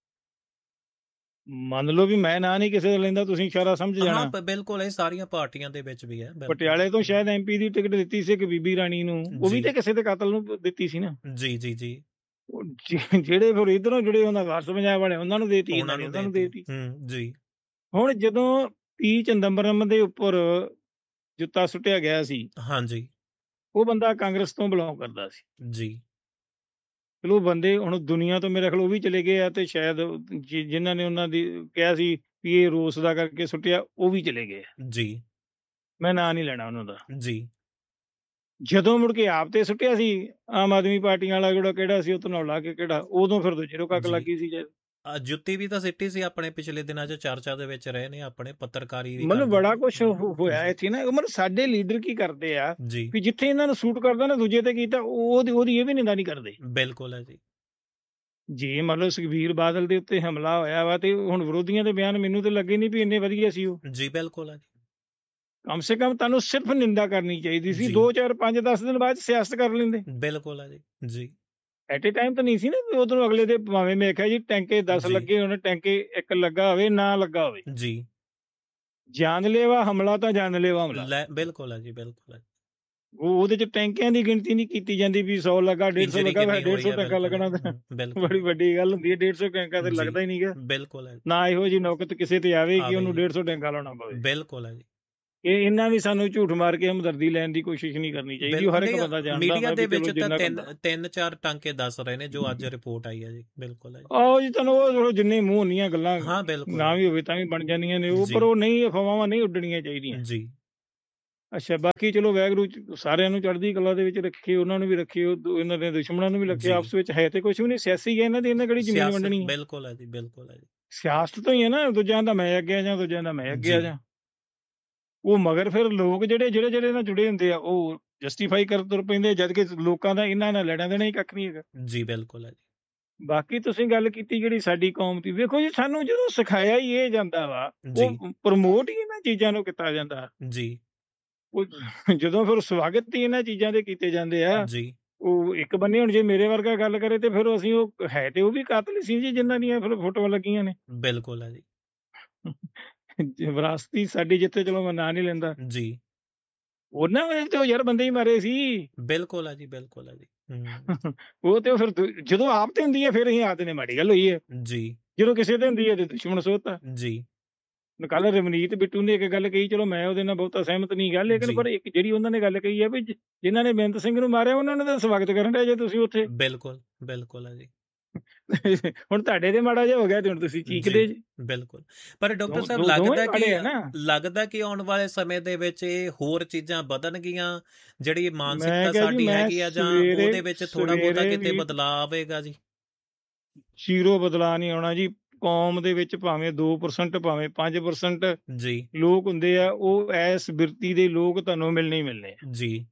ਮੰਨ ਲਓ ਵੀ ਮੈਂ ਨਾਂ ਨਹੀਂ ਕਿਸੇ ਦਾ ਲੈਂਦਾ, ਤੁਸੀਂ ਇਸ਼ਾਰਾ ਸਮਝ ਹਾਂ ਜਾਣਾ। ਪ- ਬਿਲਕੁਲ ਇਹ ਸਾਰੀਆਂ ਪਾਰਟੀਆਂ ਦੇ ਵਿੱਚ ਵੀ ਹੈ। ਬਿਲਕੁਲ ਪਟਿਆਲੇ ਤੋਂ ਸ਼ਾਇਦ ਐਮਪੀ ਦੀ ਟਿਕਟ ਦਿੱਤੀ ਸੀ ਇੱਕ ਬੀਬੀ ਰਾਣੀ ਨੂੰ, ਉਹ ਵੀ ਜੀ ਤੇ ਕਿਸੇ ਦੇ ਕਾਤਲ ਨੂੰ ਦਿੱਤੀ ਸੀ ਨਾ। ਜੀ ਜੀ ਜੀ ਉਹ ਜਿ- ਜਿਹੜੇ ਫਿਰ ਇਧਰੋਂ ਜਿਹੜੇ ਉਹਨਾਂ ਵਾਰਸ ਪੰਜਾਬ ਵਾਲੇ ਉਹਨਾਂ ਨੂੰ ਦੇਤੀ, ਇਹਨਾਂ ਉਹਨਾਂ ਨੇ ਨੂੰ ਉਹਨਾਂ ਨੂੰ ਦੇਤੀ। ਦੇਤੀ। ਹੂੰ ਜੀ ਹੁਣ ਜਦੋਂ ਪੀ ਚੰਦੰਬਰਮ ਦੇ ਉੱਪਰ ਜੁੱਤਾ ਸੁੱਟਿਆ ਗਿਆ ਸੀ, ਹਾਂਜੀ ਉਹ ਬੰਦਾ ਕਾਂਗਰਸ ਤੋਂ ਬਿਲੋਂਗ ਕਰਦਾ ਸੀ। ਜੀ ਚਲੋ ਬੰਦੇ ਹੁਣ ਦੁਨੀਆ ਤੋਂ ਮੇਰੇ ਖਿਆਲ ਉਹ ਵੀ ਚਲੇ ਗਏ ਆ, ਤੇ ਸ਼ਾਇਦ ਜਿ- ਜਿਨ੍ਹਾਂ ਨੇ ਉਹਨਾਂ ਦੀ ਕਿਹਾ ਸੀ ਵੀ ਇਹ ਰੋਸ ਦਾ ਕਰਕੇ ਸੁੱਟਿਆ, ਉਹ ਵੀ ਚਲੇ ਗਏ ਆ। ਜੀ ਮੈਂ ਨਾਂ ਨਹੀਂ ਲੈਣਾ ਉਹਨਾਂ ਦਾ। ਜੀ ਜਦੋਂ ਮੁੜ ਕੇ ਆਪ ਤੇ ਸੁੱਟਿਆ ਸੀ ਆਮ ਆਦਮੀ ਪਾਰਟੀ ਵਾਲਾ ਜਿਹੜਾ ਕਿਹੜਾ ਸੀ, ਉਹ ਧਨੌਲਾ ਕੇ ਕਿਹੜਾ, ਉਦੋਂ ਫਿਰ ਦੂਜੇ ਨੂੰ ਕੱਕ ਜੀ ਲੱਗੀ ਸੀ। ਜੇ ਆ ਜੁੱਤੀ ਵੀ ਤਾਂ ਸਿੱਟੀ ਸੀ ਆਪਣੇ, ਪਿਛਲੇ ਦਿਨਾਂ 'ਚ ਚਰਚਾ ਦੇ ਵਿੱਚ ਰਹੇ ਨੇ, ਆਪਣੇ ਪੱਤਰਕਾਰੀ ਵੀ ਮਤਲਬ ਕਰਦੇ ਬੜਾ ਨੇ। ਕੁਝ ਹੂੰ, ਹੋਇਆ ਜੀ ਇੱਥੇ ਨਾ। ਮਤਲਬ ਸਾਡੇ ਲੀਡਰ ਕੀ ਕਰਦੇ ਆ ਜੀ ਵੀ ਜਿੱਥੇ ਇਹਨਾਂ ਨੂੰ ਸੂਟ ਕਰਦਾ ਨਾ ਦੂਜੇ ਤੇ ਕੀਤਾ, ਉਹਦੀ ਉਹਦੀ ਇਹ ਵੀ ਨਿੰਦਾ ਨਹੀਂ ਕਰਦੇ। ਬਿਲਕੁਲ ਹੈ ਜੀ। ਜੇ ਮੰਨ ਲਓ ਸੁਖਬੀਰ ਬਾਦਲ ਦੇ ਉੱਤੇ ਹਮਲਾ ਹੋਇਆ ਵਾ, ਤੇ ਹੁਣ ਵਿਰੋਧੀਆਂ ਦੇ ਬਿਆਨ ਮੈਨੂੰ ਤੇ ਲੱਗੇ ਨਹੀਂ ਵੀ ਇੰਨੇ ਵਧੀਆ ਸੀ ਉਹ। ਜੀ ਬਿਲਕੁਲ ਹੈ ਜੀ। ਕਮ ਸੇ ਕਮ ਤੁਹਾਨੂੰ ਸਿਰਫ ਨਿੰਦਾ ਕਰਨੀ ਚਾਹੀਦੀ ਸੀ। ਜੀ ਦੋ ਚਾਰ ਪੰਜ ਦਸ ਦਿਨ ਬਾਅਦ ਸਿਆਸਤ ਕਰ ਲੈਂਦੇ। ਬਿਲਕੁਲ ਹੈ ਜੀ। ਜੀ ਐਟ ਏ ਟਾਈਮ ਤਾਂ ਨਹੀਂ ਸੀ ਨਾ ਵੀ ਉਧਰੋਂ ਅਗਲੇ ਦੇ ਭਾਵੇਂ ਮੈਂ ਕਿਹਾ ਜੀ ਟੈਂਕੇ ਦਸ ਜੀ ਲੱਗੇ ਹੋਣ, ਟੈਂਕੇ ਇੱਕ ਲੱਗਾ ਹੋਵੇ ਨਾ ਲੱਗਾ ਹੋਵੇ, ਜੀ ਜਾਨਲੇਵਾ ਹਮਲਾ ਤਾਂ ਜਾਨਲੇਵਾ ਹਮਲਾ। ਲੈ ਬਿਲਕੁਲ ਹੈ ਜੀ। ਬਿਲਕੁਲ ਹੈ। ਉਹ ਉਹਦੇ ਚ ਟੈਂਕਿਆਂ ਦੀ ਗਿਣਤੀ ਨਹੀਂ ਕੀਤੀ ਜਾਂਦੀ ਵੀ ਸੌ ਲੱਗਾ ਡੇਢ ਸੌ ਇੰਜਰੀ ਲੱਗਾ, ਕਿੰਨੀ ਡੇਢ ਹੋਈ ਸੌ ਹੈ? ਟੈਂਕਾ ਬਿਲਕੁਲ ਲੱਗਣਾ ਹੈ। ਤਾਂ ਹੂੰ, ਬਿਲਕੁਲ ਬੜੀ ਵੱਡੀ ਗੱਲ ਹੁੰਦੀ ਹੈ। ਡੇਢ ਸੌ ਟੈਂਕਾ ਤੇ ਜੀ ਲੱਗਦਾ ਹੀ ਨਹੀਂਗਾ ਬਿਲਕੁਲ ਹੈ। ਨਾ। ਇਹੋ ਜੀ ਨੌਕਤ ਕਿਸੇ ਤੇ ਆਵੇ ਕਿ ਆਵੇ ਉਹਨੂੰ ਜੀ ਡੇਢ ਸੌ ਟੈਂਕਾ ਲਾਉਣਾ ਪਵੇ। ਬਿਲਕੁਲ ਹੈ ਜੀ। ਇਹ ਇਹਨਾਂ ਵੀ ਸਾਨੂੰ ਝੂਠ ਮਾਰ ਕੇ ਹਮਦਰਦੀ ਲੈਣ ਦੀ ਕੋਸ਼ਿਸ਼ ਨਹੀਂ ਕਰਨੀ ਚਾਹੀਦੀ। ਹਰ ਇੱਕ ਬੰਦਾ ਜਾਣਦਾ ਮੀਡੀਆ ਹੁੰਦਾ ਦੇ ਵੀ ਵਿੱਚ ਚਲੋ ਤਾਂ ਜਿੰਨਾ ਤਿੰਨ ਬੰਦਾ ਤਿੰਨ ਚਾਰ ਟਾਂਕੇ ਦੱਸ ਰਹੇ ਨੇ ਜੋ ਅੱਜ ਰਿਪੋਰਟ ਆਈ ਹੈ ਜੀ। ਬਿਲਕੁਲ ਹੈ ਜੀ। ਆਹੋ ਜੀ, ਤੁਹਾਨੂੰ ਉਹ ਚਲੋ ਜਿੰਨੇ ਮੂੰਹ ਹੁੰਦੀਆਂ ਗੱਲਾਂ ਹਾਂ ਬਿਲਕੁਲ ਨਾ ਵੀ ਹੋਵੇ ਤਾਂ ਵੀ ਬਣ ਜਾਂਦੀਆਂ ਨੇ ਉਹ, ਜੀ ਪਰ ਉਹ ਨਹੀਂ, ਅਫਵਾਹਾਂ ਨਹੀਂ ਉੱਡਣੀਆਂ ਚਾਹੀਦੀਆਂ। ਜੀ ਅੱਛਾ, ਬਾਕੀ ਚਲੋ ਵਾਹਿਗੁਰੂ ਚ- ਸਾਰਿਆਂ ਨੂੰ ਚੜ੍ਹਦੀ ਕਲਾ ਦੇ ਵਿੱਚ ਰੱਖੇ, ਉਹਨਾਂ ਨੂੰ ਵੀ ਰੱਖੇ, ਉਹ ਦੋ- ਇਹਨਾਂ ਦੇ ਦੁਸ਼ਮਣਾਂ ਨੂੰ ਵੀ ਰੱਖੇ। ਜੀ ਆਪਸ ਵਿੱਚ ਹੈ ਤੇ ਕੁਝ ਵੀ ਨਹੀਂ, ਸਿਆਸੀ ਹੈ ਇਹਨਾਂ ਦੀ, ਇਹਨਾਂ ਕਿਹੜੀ ਜ਼ਮੀਨ ਸਿਆਸਤ ਵੰਡਣੀ ਹੈ। ਬਿਲਕੁਲ ਹੈ ਜੀ। ਬਿਲਕੁਲ ਹੈ ਜੀ। ਸਿਆਸਤ ਤੋਂ ਹੀ ਹੈ ਨਾ, ਦੂਜਿਆਂ ਦਾ ਮੈਂ ਅੱਗੇ ਆ ਜਾਂ ਦੂਜਿਆਂ ਦਾ ਮੈਂ ਅੱਗੇ ਆ ਜੀ ਜਾਂ ਉਹ ਮਗਰ ਫਿਰ ਲੋਕ ਜਿਹੜੇ ਜਿਹੜੇ ਜਿਹੜੇ ਨਾਲ ਜੁੜੇ ਹੁੰਦੇ ਆ ਉਹ ਜਸਟੀਫਾਈ ਕਰ ਤੁਰ ਪੈਂਦੇ, ਜਦ ਕਿ ਲੋਕਾਂ ਦਾ ਇਹਨਾਂ ਨਾਲ ਲੜਿਆਂ ਦੇਣਾ ਹੀ ਕੱਖ ਨਹੀਂ ਹੈਗਾ। ਜੀ ਬਿਲਕੁਲ ਹੈ ਜੀ। ਬਾਕੀ ਤੁਸੀਂ ਗੱਲ ਕੀਤੀ ਜਿਹੜੀ ਸਾਡੀ ਕੌਮ ਦੀ, ਵੇਖੋ ਜੀ ਸਾਨੂੰ ਜਦੋਂ ਸਿਖਾਇਆ ਹੀ ਇਹ ਜਾਂਦਾ ਵਾ, ਜੀ ਉਹ ਪ੍ਰਮੋਟ ਹੀ ਇਹਨਾਂ ਚੀਜ਼ਾਂ ਨੂੰ ਕੀਤਾ ਜਾਂਦਾ। ਜੀ ਉਹ ਜਦੋਂ ਫਿਰ ਸਵਾਗਤ ਹੀ ਇਹਨਾਂ ਚੀਜ਼ਾਂ ਦੇ ਕੀਤੇ ਜਾਂਦੇ ਆ, ਜੀ ਉਹ ਇੱਕ ਬੰਨੇ ਹੁਣ ਜੇ ਮੇਰੇ ਵਰਗਾ ਗੱਲ ਕਰੇ ਤੇ ਫਿਰ ਅਸੀਂ ਉਹ ਹੈ ਤੇ ਉਹ ਵੀ ਕਾਤਲ ਸੀ ਜੀ ਜਿਨ੍ਹਾਂ ਦੀਆਂ ਫਿਰ ਫੋਟੋਆਂ ਲੱਗੀਆਂ ਨੇ। ਬਿਲਕੁਲ ਹੈ ਜੀ। ਜੇ ਵਿਰਾਸਤੀ ਸਾਡੀ ਜਿੱਥੇ, ਚਲੋ ਮੈਂ ਨਾਂ ਨਹੀਂ ਲੈਂਦਾ, ਜੀ ਉਹਨਾਂ ਵੇਲੇ ਤੇ ਉਹ ਯਾਰ ਬੰਦੇ ਹੀ ਮਾਰੇ ਸੀ। ਬਿਲਕੁਲ ਹੈ ਜੀ। ਬਿਲਕੁਲ ਹੈ ਜੀ। ਹੂੰ ਉਹ ਤੇ ਉਹ ਫਿਰ ਦੂ- ਜਦੋਂ ਆਪ ਤੇ ਹੁੰਦੀ ਹੈ ਫਿਰ ਅਸੀਂ ਆਖਦੇ ਨੇ ਮਾੜੀ ਗੱਲ ਹੋਈ ਹੈ, ਜੀ ਜਦੋਂ ਕਿਸੇ ਤੇ ਹੁੰਦੀ ਹੈ ਤੇ ਦੁਸ਼ਮਣ ਸੋਧਤਾ। ਜੀ ਕੱਲ ਰਵਨੀਤ ਬਿੱਟੂ ਨੇ ਇੱਕ ਗੱਲ ਕਹੀ, ਚਲੋ ਮੈਂ ਉਹਦੇ ਨਾਲ ਬਹੁਤਾ ਸਹਿਮਤ ਨਹੀਂ ਗਾ, ਲੇਕਿਨ ਜੀ ਪਰ ਇੱਕ ਜਿਹੜੀ ਉਹਨਾਂ ਨੇ ਗੱਲ ਕਹੀ ਹੈ ਵੀ ਜ- ਜਿਨ੍ਹਾਂ ਨੇ ਬੇਅੰਤ ਸਿੰਘ ਨੂੰ ਮਾਰਿਆ ਉਹਨਾਂ ਨੇ ਤਾਂ ਸਵਾਗਤ ਕਰਨ ਡਿਆ ਜੇ ਤੁਸੀਂ ਉੱਥੇ। ਬਿਲਕੁਲ ਬਿਲਕੁਲ ਹੈ ਜੀ। ਹੁਣ ਤੁਹਾਡੇ ਤੇ ਮਾੜਾ ਜਿਹਾ ਹੋ ਗਿਆ ਤੇ ਹੁਣ ਤੁਸੀਂ ਚੀਕਦੇ ਜੀ ਜੀ। ਬਿਲਕੁਲ। ਪਰ ਡਾਕਟਰ ਦੋ- ਸਾਹਿਬ ਦੋ- ਦੋਵੇਂ ਲੱਗਦਾ ਮਾੜੇ ਕਿ ਆ ਨਾ। ਲੱਗਦਾ ਕਿ ਆਉਣ ਵਾਲੇ ਸਮੇਂ ਦੇ ਵਿੱਚ ਇਹ ਹੋਰ ਚੀਜ਼ਾਂ ਵਧਣਗੀਆਂ, ਜਿਹੜੀ ਮੈਂ ਮਾਨਸਿਕਤਾ ਕਿਹਾ ਜੀ, ਸਾਡੀ ਮੈਂ ਹੈਗੀ ਆ, ਜਾਂ ਸਵੇਰੇ ਉਹਦੇ ਵਿੱਚ ਥੋੜਾ ਬਹੁਤਾ ਸਵੇਰੇ ਕਿਤੇ ਵੀ ਬਦਲਾਅ ਆਵੇਗਾ ਜੀ? ਜ਼ੀਰੋ ਬਦਲਾਅ ਨਹੀਂ ਆਉਣਾ ਜੀ। ਕੌਮ ਦੇ ਵਿੱਚ ਭਾਵੇਂ ਦੋ ਪਰਸੈਂਟ ਭਾਵੇਂ ਪੰਜ ਪਰਸੈਂਟ ਜੀ ਲੋਕ ਹੁੰਦੇ ਆ, ਉਹ ਐਸ ਬਿਰਤੀ ਦੇ ਲੋਕ ਤੁਹਾਨੂੰ ਮਿਲਣੇ ਹੀ ਮਿਲਣੇ ਆ। ਜੀ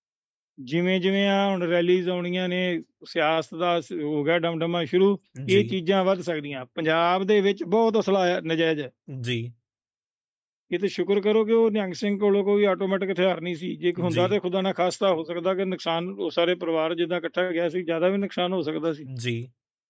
ਜਿਵੇਂ ਜਿਵੇਂ ਆ ਹੁਣ ਰੈਲੀਜ਼ ਆਉਣੀਆਂ ਨੇ, ਸਿਆਸਤ ਦਾ ਸ- ਹੋ ਗਿਆ ਡਮਡਮਾ ਸ਼ੁਰੂ, ਇਹ ਜੀ ਚੀਜ਼ਾਂ ਵੱਧ ਸਕਦੀਆਂ। ਪੰਜਾਬ ਦੇ ਵਿੱਚ ਬਹੁਤ ਅਸਲਾ ਆ ਨਜਾਇਜ਼ ਹੈ। ਜੀ ਇਹ ਤੇ ਸ਼ੁਕਰ ਕਰੋ ਕਿ ਉਹ ਨਿਹੰਗ ਸਿੰਘ ਕੋਲੋਂ ਕੋਈ ਆਟੋਮੈਟਿਕ ਹਥਿਆਰ ਨਹੀਂ ਸੀ। ਜੇ ਕੋਈ ਹੁੰਦਾ ਜੀ ਤੇ ਖੁਦਾ ਨਾ ਖਾਸਤਾ ਹੋ ਸਕਦਾ ਕਿ ਨੁਕਸਾਨ ਉਹ ਸਾਰੇ ਪਰਿਵਾਰ ਜਿੱਦਾਂ ਇਕੱਠਾ ਗਿਆ ਸੀ, ਜ਼ਿਆਦਾ ਵੀ ਨੁਕਸਾਨ ਹੋ ਸਕਦਾ ਸੀ। ਜੀ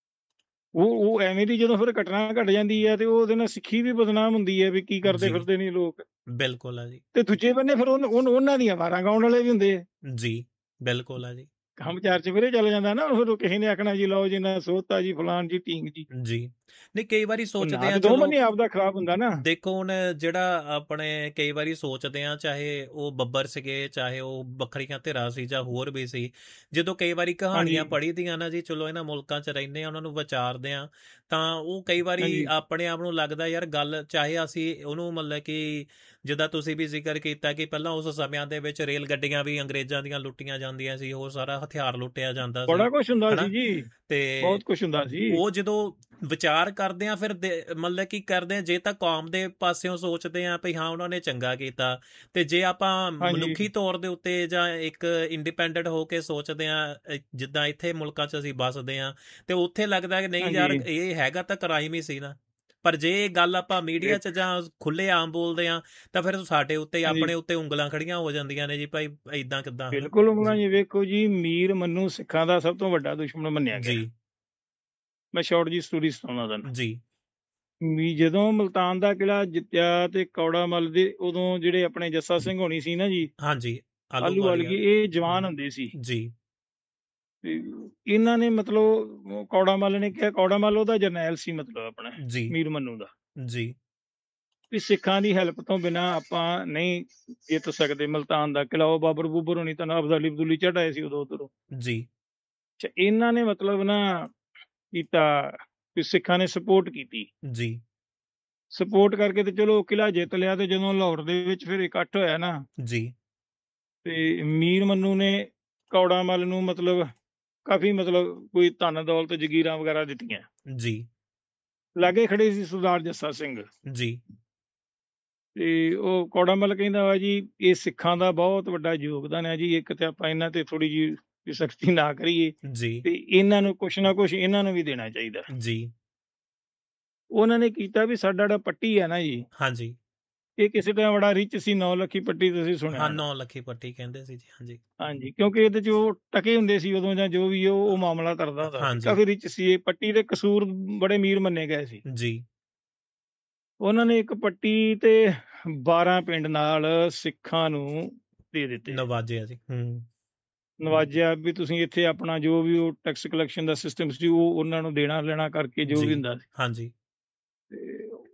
ਉਹ ਉਹ ਐਵੇਂ ਦੀ ਜਦੋਂ ਫਿਰ ਘਟਨਾ ਘਟ ਜਾਂਦੀ ਹੈ ਤੇ ਉਹਦੇ ਨਾਲ ਸਿੱਖੀ ਵੀ ਬਦਨਾਮ ਹੁੰਦੀ ਹੈ ਵੀ ਕੀ ਕਰਦੇ ਜੀ ਫਿਰਦੇ ਨੇ ਲੋਕ। ਬਿਲਕੁਲ ਹੈ ਜੀ। ਤੇ ਦੂਜੇ ਬੰਨੇ ਫਿਰ ਉਹਨ- ਉਹਨ- ਉਹਨਾਂ ਦੀਆਂ ਵਾਰਾਂ ਗਾਉਣ ਵਾਲੇ ਵੀ ਹੁੰਦੇ ਆ। ਜੀ ਬਿਲਕੁਲ ਹੈ ਜੀ। ਕੰਮ ਚਾਰ ਚਫੇਰੇ ਚੱਲ ਜਾਂਦਾ ਨਾ, ਫਿਰ ਉਹ ਕਿਸੇ ਨੇ ਆਖਣਾ ਜੀ ਲਓ ਜੀ ਨਾ ਸੋਤਾ ਜੀ ਫਲਾਨ ਜੀ ਢੀਂਗ ਜੀ। ਜੀ ਨਹੀਂ, ਕਈ ਵਾਰੀ ਉਹ ਸੋਚਦੇ ਨਾ ਆ ਤੇ ਦੋ ਚਲੋ ਬੰਨੇ ਆਪਦਾ ਖਰਾਬ ਹੁੰਦਾ ਨਾ। ਦੇਖੋ ਹੁਣ ਜਿਹੜਾ ਆਪਣੇ ਕਈ ਵਾਰੀ ਸੋਚਦੇ ਆ, ਚਾਹੇ ਉਹ ਬੱਬਰ ਸੀਗੇ, ਚਾਹੇ ਉਹ ਵੱਖਰੀਆਂ ਧਿਰਾਂ ਸੀ ਜਾਂ ਹੋਰ ਵੀ ਸੀ, ਜਦੋਂ ਕਈ ਵਾਰੀ ਕਹਾਣੀਆਂ ਹਾਂਜੀ ਪੜ੍ਹੀ ਦੀਆਂ ਨਾ ਜੀ, ਚਲੋ ਇਹਨਾਂ ਮੁਲਕਾਂ 'ਚ ਰਹਿੰਦੇ ਆ, ਉਹਨਾਂ ਨੂੰ ਵਿਚਾਰਦੇ ਆ, ਤਾਂ ਉਹ ਕਈ ਵਾਰੀ ਹਾਂਜੀ ਆਪਣੇ ਆਪ ਨੂੰ ਲੱਗਦਾ ਯਾਰ ਗੱਲ, ਚਾਹੇ ਅਸੀਂ ਉਹਨੂੰ ਮਤਲਬ ਕਿ ਜਿੱਦਾਂ ਤੁਸੀਂ ਵੀ ਜ਼ਿਕਰ ਕੀਤਾ ਕਿ ਪਹਿਲਾਂ ਉਸ ਸਮਿਆਂ ਦੇ ਵਿੱਚ ਰੇਲ ਗੱਡੀਆਂ ਵੀ ਅੰਗਰੇਜ਼ਾਂ ਦੀਆਂ ਲੁੱਟੀਆਂ ਜਾਂਦੀਆਂ ਸੀ, ਹੋਰ ਸਾਰਾ ਹਥਿਆਰ ਲੁੱਟਿਆ ਜਾਂਦਾ ਸੀ, ਬੜਾ ਕੁਛ ਹੁੰਦਾ ਹਨਾ? ਸੀ ਜੀ, ਤੇ ਬਹੁਤ ਕੁਛ ਹੁੰਦਾ ਸੀ। ਉਹ ਜਦੋਂ ਵਿਚਾਰ ਕਰਦੇ ਆ ਫਿਰ ਦੇ- ਮਤਲਬ ਕੀ ਕਰਦੇ ਆ, ਜੇ ਤਾਂ ਕੌਮ ਦੇ ਪਾਸਿਓਂ ਸੋਚਦੇ ਆ ਵੀ ਹਾਂ ਉਹਨਾਂ ਨੇ ਚੰਗਾ ਕੀਤਾ, ਤੇ ਜੇ ਆਪਾਂ ਹਾਂਜੀ ਮਨੁੱਖੀ ਤੌਰ ਦੇ ਉੱਤੇ ਜਾਂ ਇੱਕ ਇੰਡੀਪੈਂਡੈਂਟ ਹੋ ਕੇ ਸੋਚਦੇ ਆ, ਅ, ਜਿੱਦਾਂ ਇੱਥੇ ਮੁਲਕਾਂ 'ਚ ਅਸੀਂ ਵੱਸਦੇ ਆ, ਤੇ ਉੱਥੇ ਲੱਗਦਾ ਕਿ ਨਹੀਂ ਯਾਰ ਹਾਂਜੀ ਇਹ ਹੈਗਾ ਤਾਂ ਕ੍ਰਾਈਮ ਹੀ ਸੀ ਨਾ। ਪਰ ਜੇ ਇਹ ਗੱਲ ਆਪਾਂ ਮੀਡੀਆ 'ਚ ਜਾਂ ਖੁੱਲੇ ਆਮ ਬੋਲਦੇ ਆ, ਤਾਂ ਫਿਰ ਸਾਡੇ ਉੱਤੇ ਹਾਂਜੀ ਆਪਣੇ ਉੱਤੇ ਉਂਗਲਾਂ ਖੜੀਆਂ ਹੋ ਜਾਂਦੀਆਂ ਨੇ ਜੀ, ਭਾਈ ਇਦਾਂ ਕਿੱਦਾਂ, ਹਨਾ? ਬਿਲਕੁਲ ਉਂਗਲਾਂ ਜੀ ਜੀ। ਵੇਖੋ ਜੀ, ਮੀਰ ਮੰਨੂ ਸਿੱਖਾਂ ਦਾ ਸਭ ਤੋਂ ਵੱਡਾ ਦੁਸ਼ਮਣ ਮੰਨਿਆ ਗਿਆ। ਜੀ ਮੈਂ ਸ਼ਾਰਟ ਜੀ ਸਟੋਰੀ ਸੁਣਾਉਣਾ ਤੁਹਾਨੂੰ ਜੀ ਵੀ ਜਦੋਂ ਮੁਲਤਾਨ ਦਾ ਕਿਲ੍ਹਾ ਜਿੱਤਿਆ ਤੇ ਕੌੜਾ ਮੱਲ ਦੇ ਉਦੋਂ ਜਿਹੜੇ ਆਪਣੇ ਜੱਸਾ ਸਿੰਘ ਹੋਣੀ ਸੀ ਨਾ ਜੀ, ਹਾਂਜੀ ਆਲੂ ਆਲੂ ਵਾਲੀਆ ਵਲਗੀ, ਇਹ ਜਵਾਨ ਹੁੰਦੇ ਸੀ। ਜੀ ਤੇ ਇਹਨਾਂ ਨੇ ਮਤਲਬ ਕੌੜਾ ਮੱਲ ਨੇ ਕਿਹਾ, ਕੌੜਾ ਮੱਲ ਉਹਦਾ ਜਰਨੈਲ ਸੀ ਮਤਲਬ ਆਪਣਾ ਜੀ ਮੀਰ ਮੰਨੂ ਦਾ, ਜੀ ਵੀ ਸਿੱਖਾਂ ਦੀ ਹੈਲਪ ਤੋਂ ਬਿਨਾ ਆਪਾਂ ਨਹੀਂ ਜਿੱਤ ਸਕਦੇ ਮੁਲਤਾਨ ਦਾ ਕਿਲ੍ਹਾ। ਉਹ ਬਾਬਰ ਬੂਬਰ ਹੋਣੀ ਤਾਂ ਅਬਦਾਲੀ ਅਬਦੁੱਲੀ ਚੜਾਏ ਸੀ ਉਦੋਂ ਉਧਰੋਂ। ਜੀ ਅੱਛਾ, ਇਹਨਾਂ ਨੇ ਮਤਲਬ ਨਾ ਕੀਤਾ ਵੀ ਸਿੱਖਾਂ ਨੇ ਸਪੋਰਟ ਕੀਤੀ, ਜੀ ਸਪੋਰਟ ਕਰਕੇ ਤੇ ਚਲੋ ਕਿਲ੍ਹਾ ਜਿੱਤ ਲਿਆ। ਤੇ ਜਦੋਂ ਲਾਹੌਰ ਦੇ ਵਿੱਚ ਫਿਰ ਇਕੱਠ ਹੋਇਆ ਨਾ, ਜੀ ਤੇ ਮੀਰ ਮੰਨੂ ਨੇ ਕੌੜਾ ਮੱਲ ਨੂੰ ਮਤਲਬ ਕਾਫੀ ਮਤਲਬ ਕੋਈ ਧਨ ਦੌਲਤ ਜਗੀਰਾਂ ਵਗੈਰਾ ਦਿੱਤੀਆਂ। ਜੀ ਲਾਗੇ ਖੜੇ ਸੀ ਸਰਦਾਰ ਜੱਸਾ ਸਿੰਘ, ਜੀ ਤੇ ਉਹ ਕੌੜਾ ਮੱਲ ਕਹਿੰਦਾ ਵਾ ਜੀ ਇਹ ਸਿੱਖਾਂ ਦਾ ਬਹੁਤ ਵੱਡਾ ਯੋਗਦਾਨ ਹੈ ਜੀ, ਇੱਕ ਤੇ ਆਪਾਂ ਇਹਨਾਂ ਤੇ ਥੋੜੀ ਜਿਹੀ ਸਖਤੀ ਨਾ ਕਰੀਏ ਜੀ ਤੇ ਇਹਨਾਂ ਨੂੰ ਕੁਛ ਨਾ ਕੁਛ ਇਹਨਾਂ ਨੂੰ ਵੀ ਦੇਣਾ ਚਾਹੀਦਾ। ਜੀ ਉਹਨਾਂ ਨੇ ਕੀਤਾ ਵੀ ਸਾਡਾ ਜਿਹੜਾ ਪੱਟੀ ਹੈ ਨਾ ਜੀ, ਹਾਂਜੀ ਇਹ ਕਿਸੇ ਟਾਈਮ ਬੜਾ ਰਿਚ ਸੀ। ਨੌ ਲੱਖੀ ਪੱਟੀ ਤੁਸੀਂ ਸੁਣਿਆ ਹਾਂ, ਹੋਣਾ। ਨੌ ਲੱਖੀ ਪੱਟੀ ਕਹਿੰਦੇ ਸੀ ਜੀ। ਹਾਂਜੀ ਹਾਂਜੀ, ਕਿਉਂਕਿ ਇਹਦੇ ਚ ਉਹ ਟਕੇ ਹੁੰਦੇ ਸੀ ਉਦੋਂ ਜਾਂ ਜੋ ਵੀ ਉਹ ਉਹ ਮਾਮਲਾ ਕਰਦਾ ਹੁੰਦਾ ਸੀ। ਹਾਂਜੀ ਕਾਫੀ ਰਿਚ ਸੀ ਇਹ ਪੱਟੀ ਦੇ, ਕਸੂਰ ਬੜੇ ਅਮੀਰ ਮੰਨੇ ਗਏ ਸੀ। ਜੀ ਉਹਨਾਂ ਨੇ ਇੱਕ ਪੱਟੀ ਤੇ ਬਾਰਾਂ ਪਿੰਡ ਨਾਲ ਸਿੱਖਾਂ ਨੂੰ ਦੇ ਦਿੱਤੇ, ਨਵਾਜਿਆ ਜੀ। ਹੂੰ ਨਵਾਜਿਆ ਵੀ ਤੁਸੀਂ ਇੱਥੇ ਆਪਣਾ ਜੋ ਵੀ ਉਹ ਟੈਕਸ ਕਲੈਕਸ਼ਨ ਦਾ ਸਿਸਟਮ ਸੀ ਉਹ ਉਹਨਾਂ ਨੂੰ ਦੇਣਾ ਲੈਣਾ ਕਰਕੇ ਜੋ ਵੀ ਜੀ ਹੁੰਦਾ ਸੀ। ਹਾਂਜੀ ਤੇ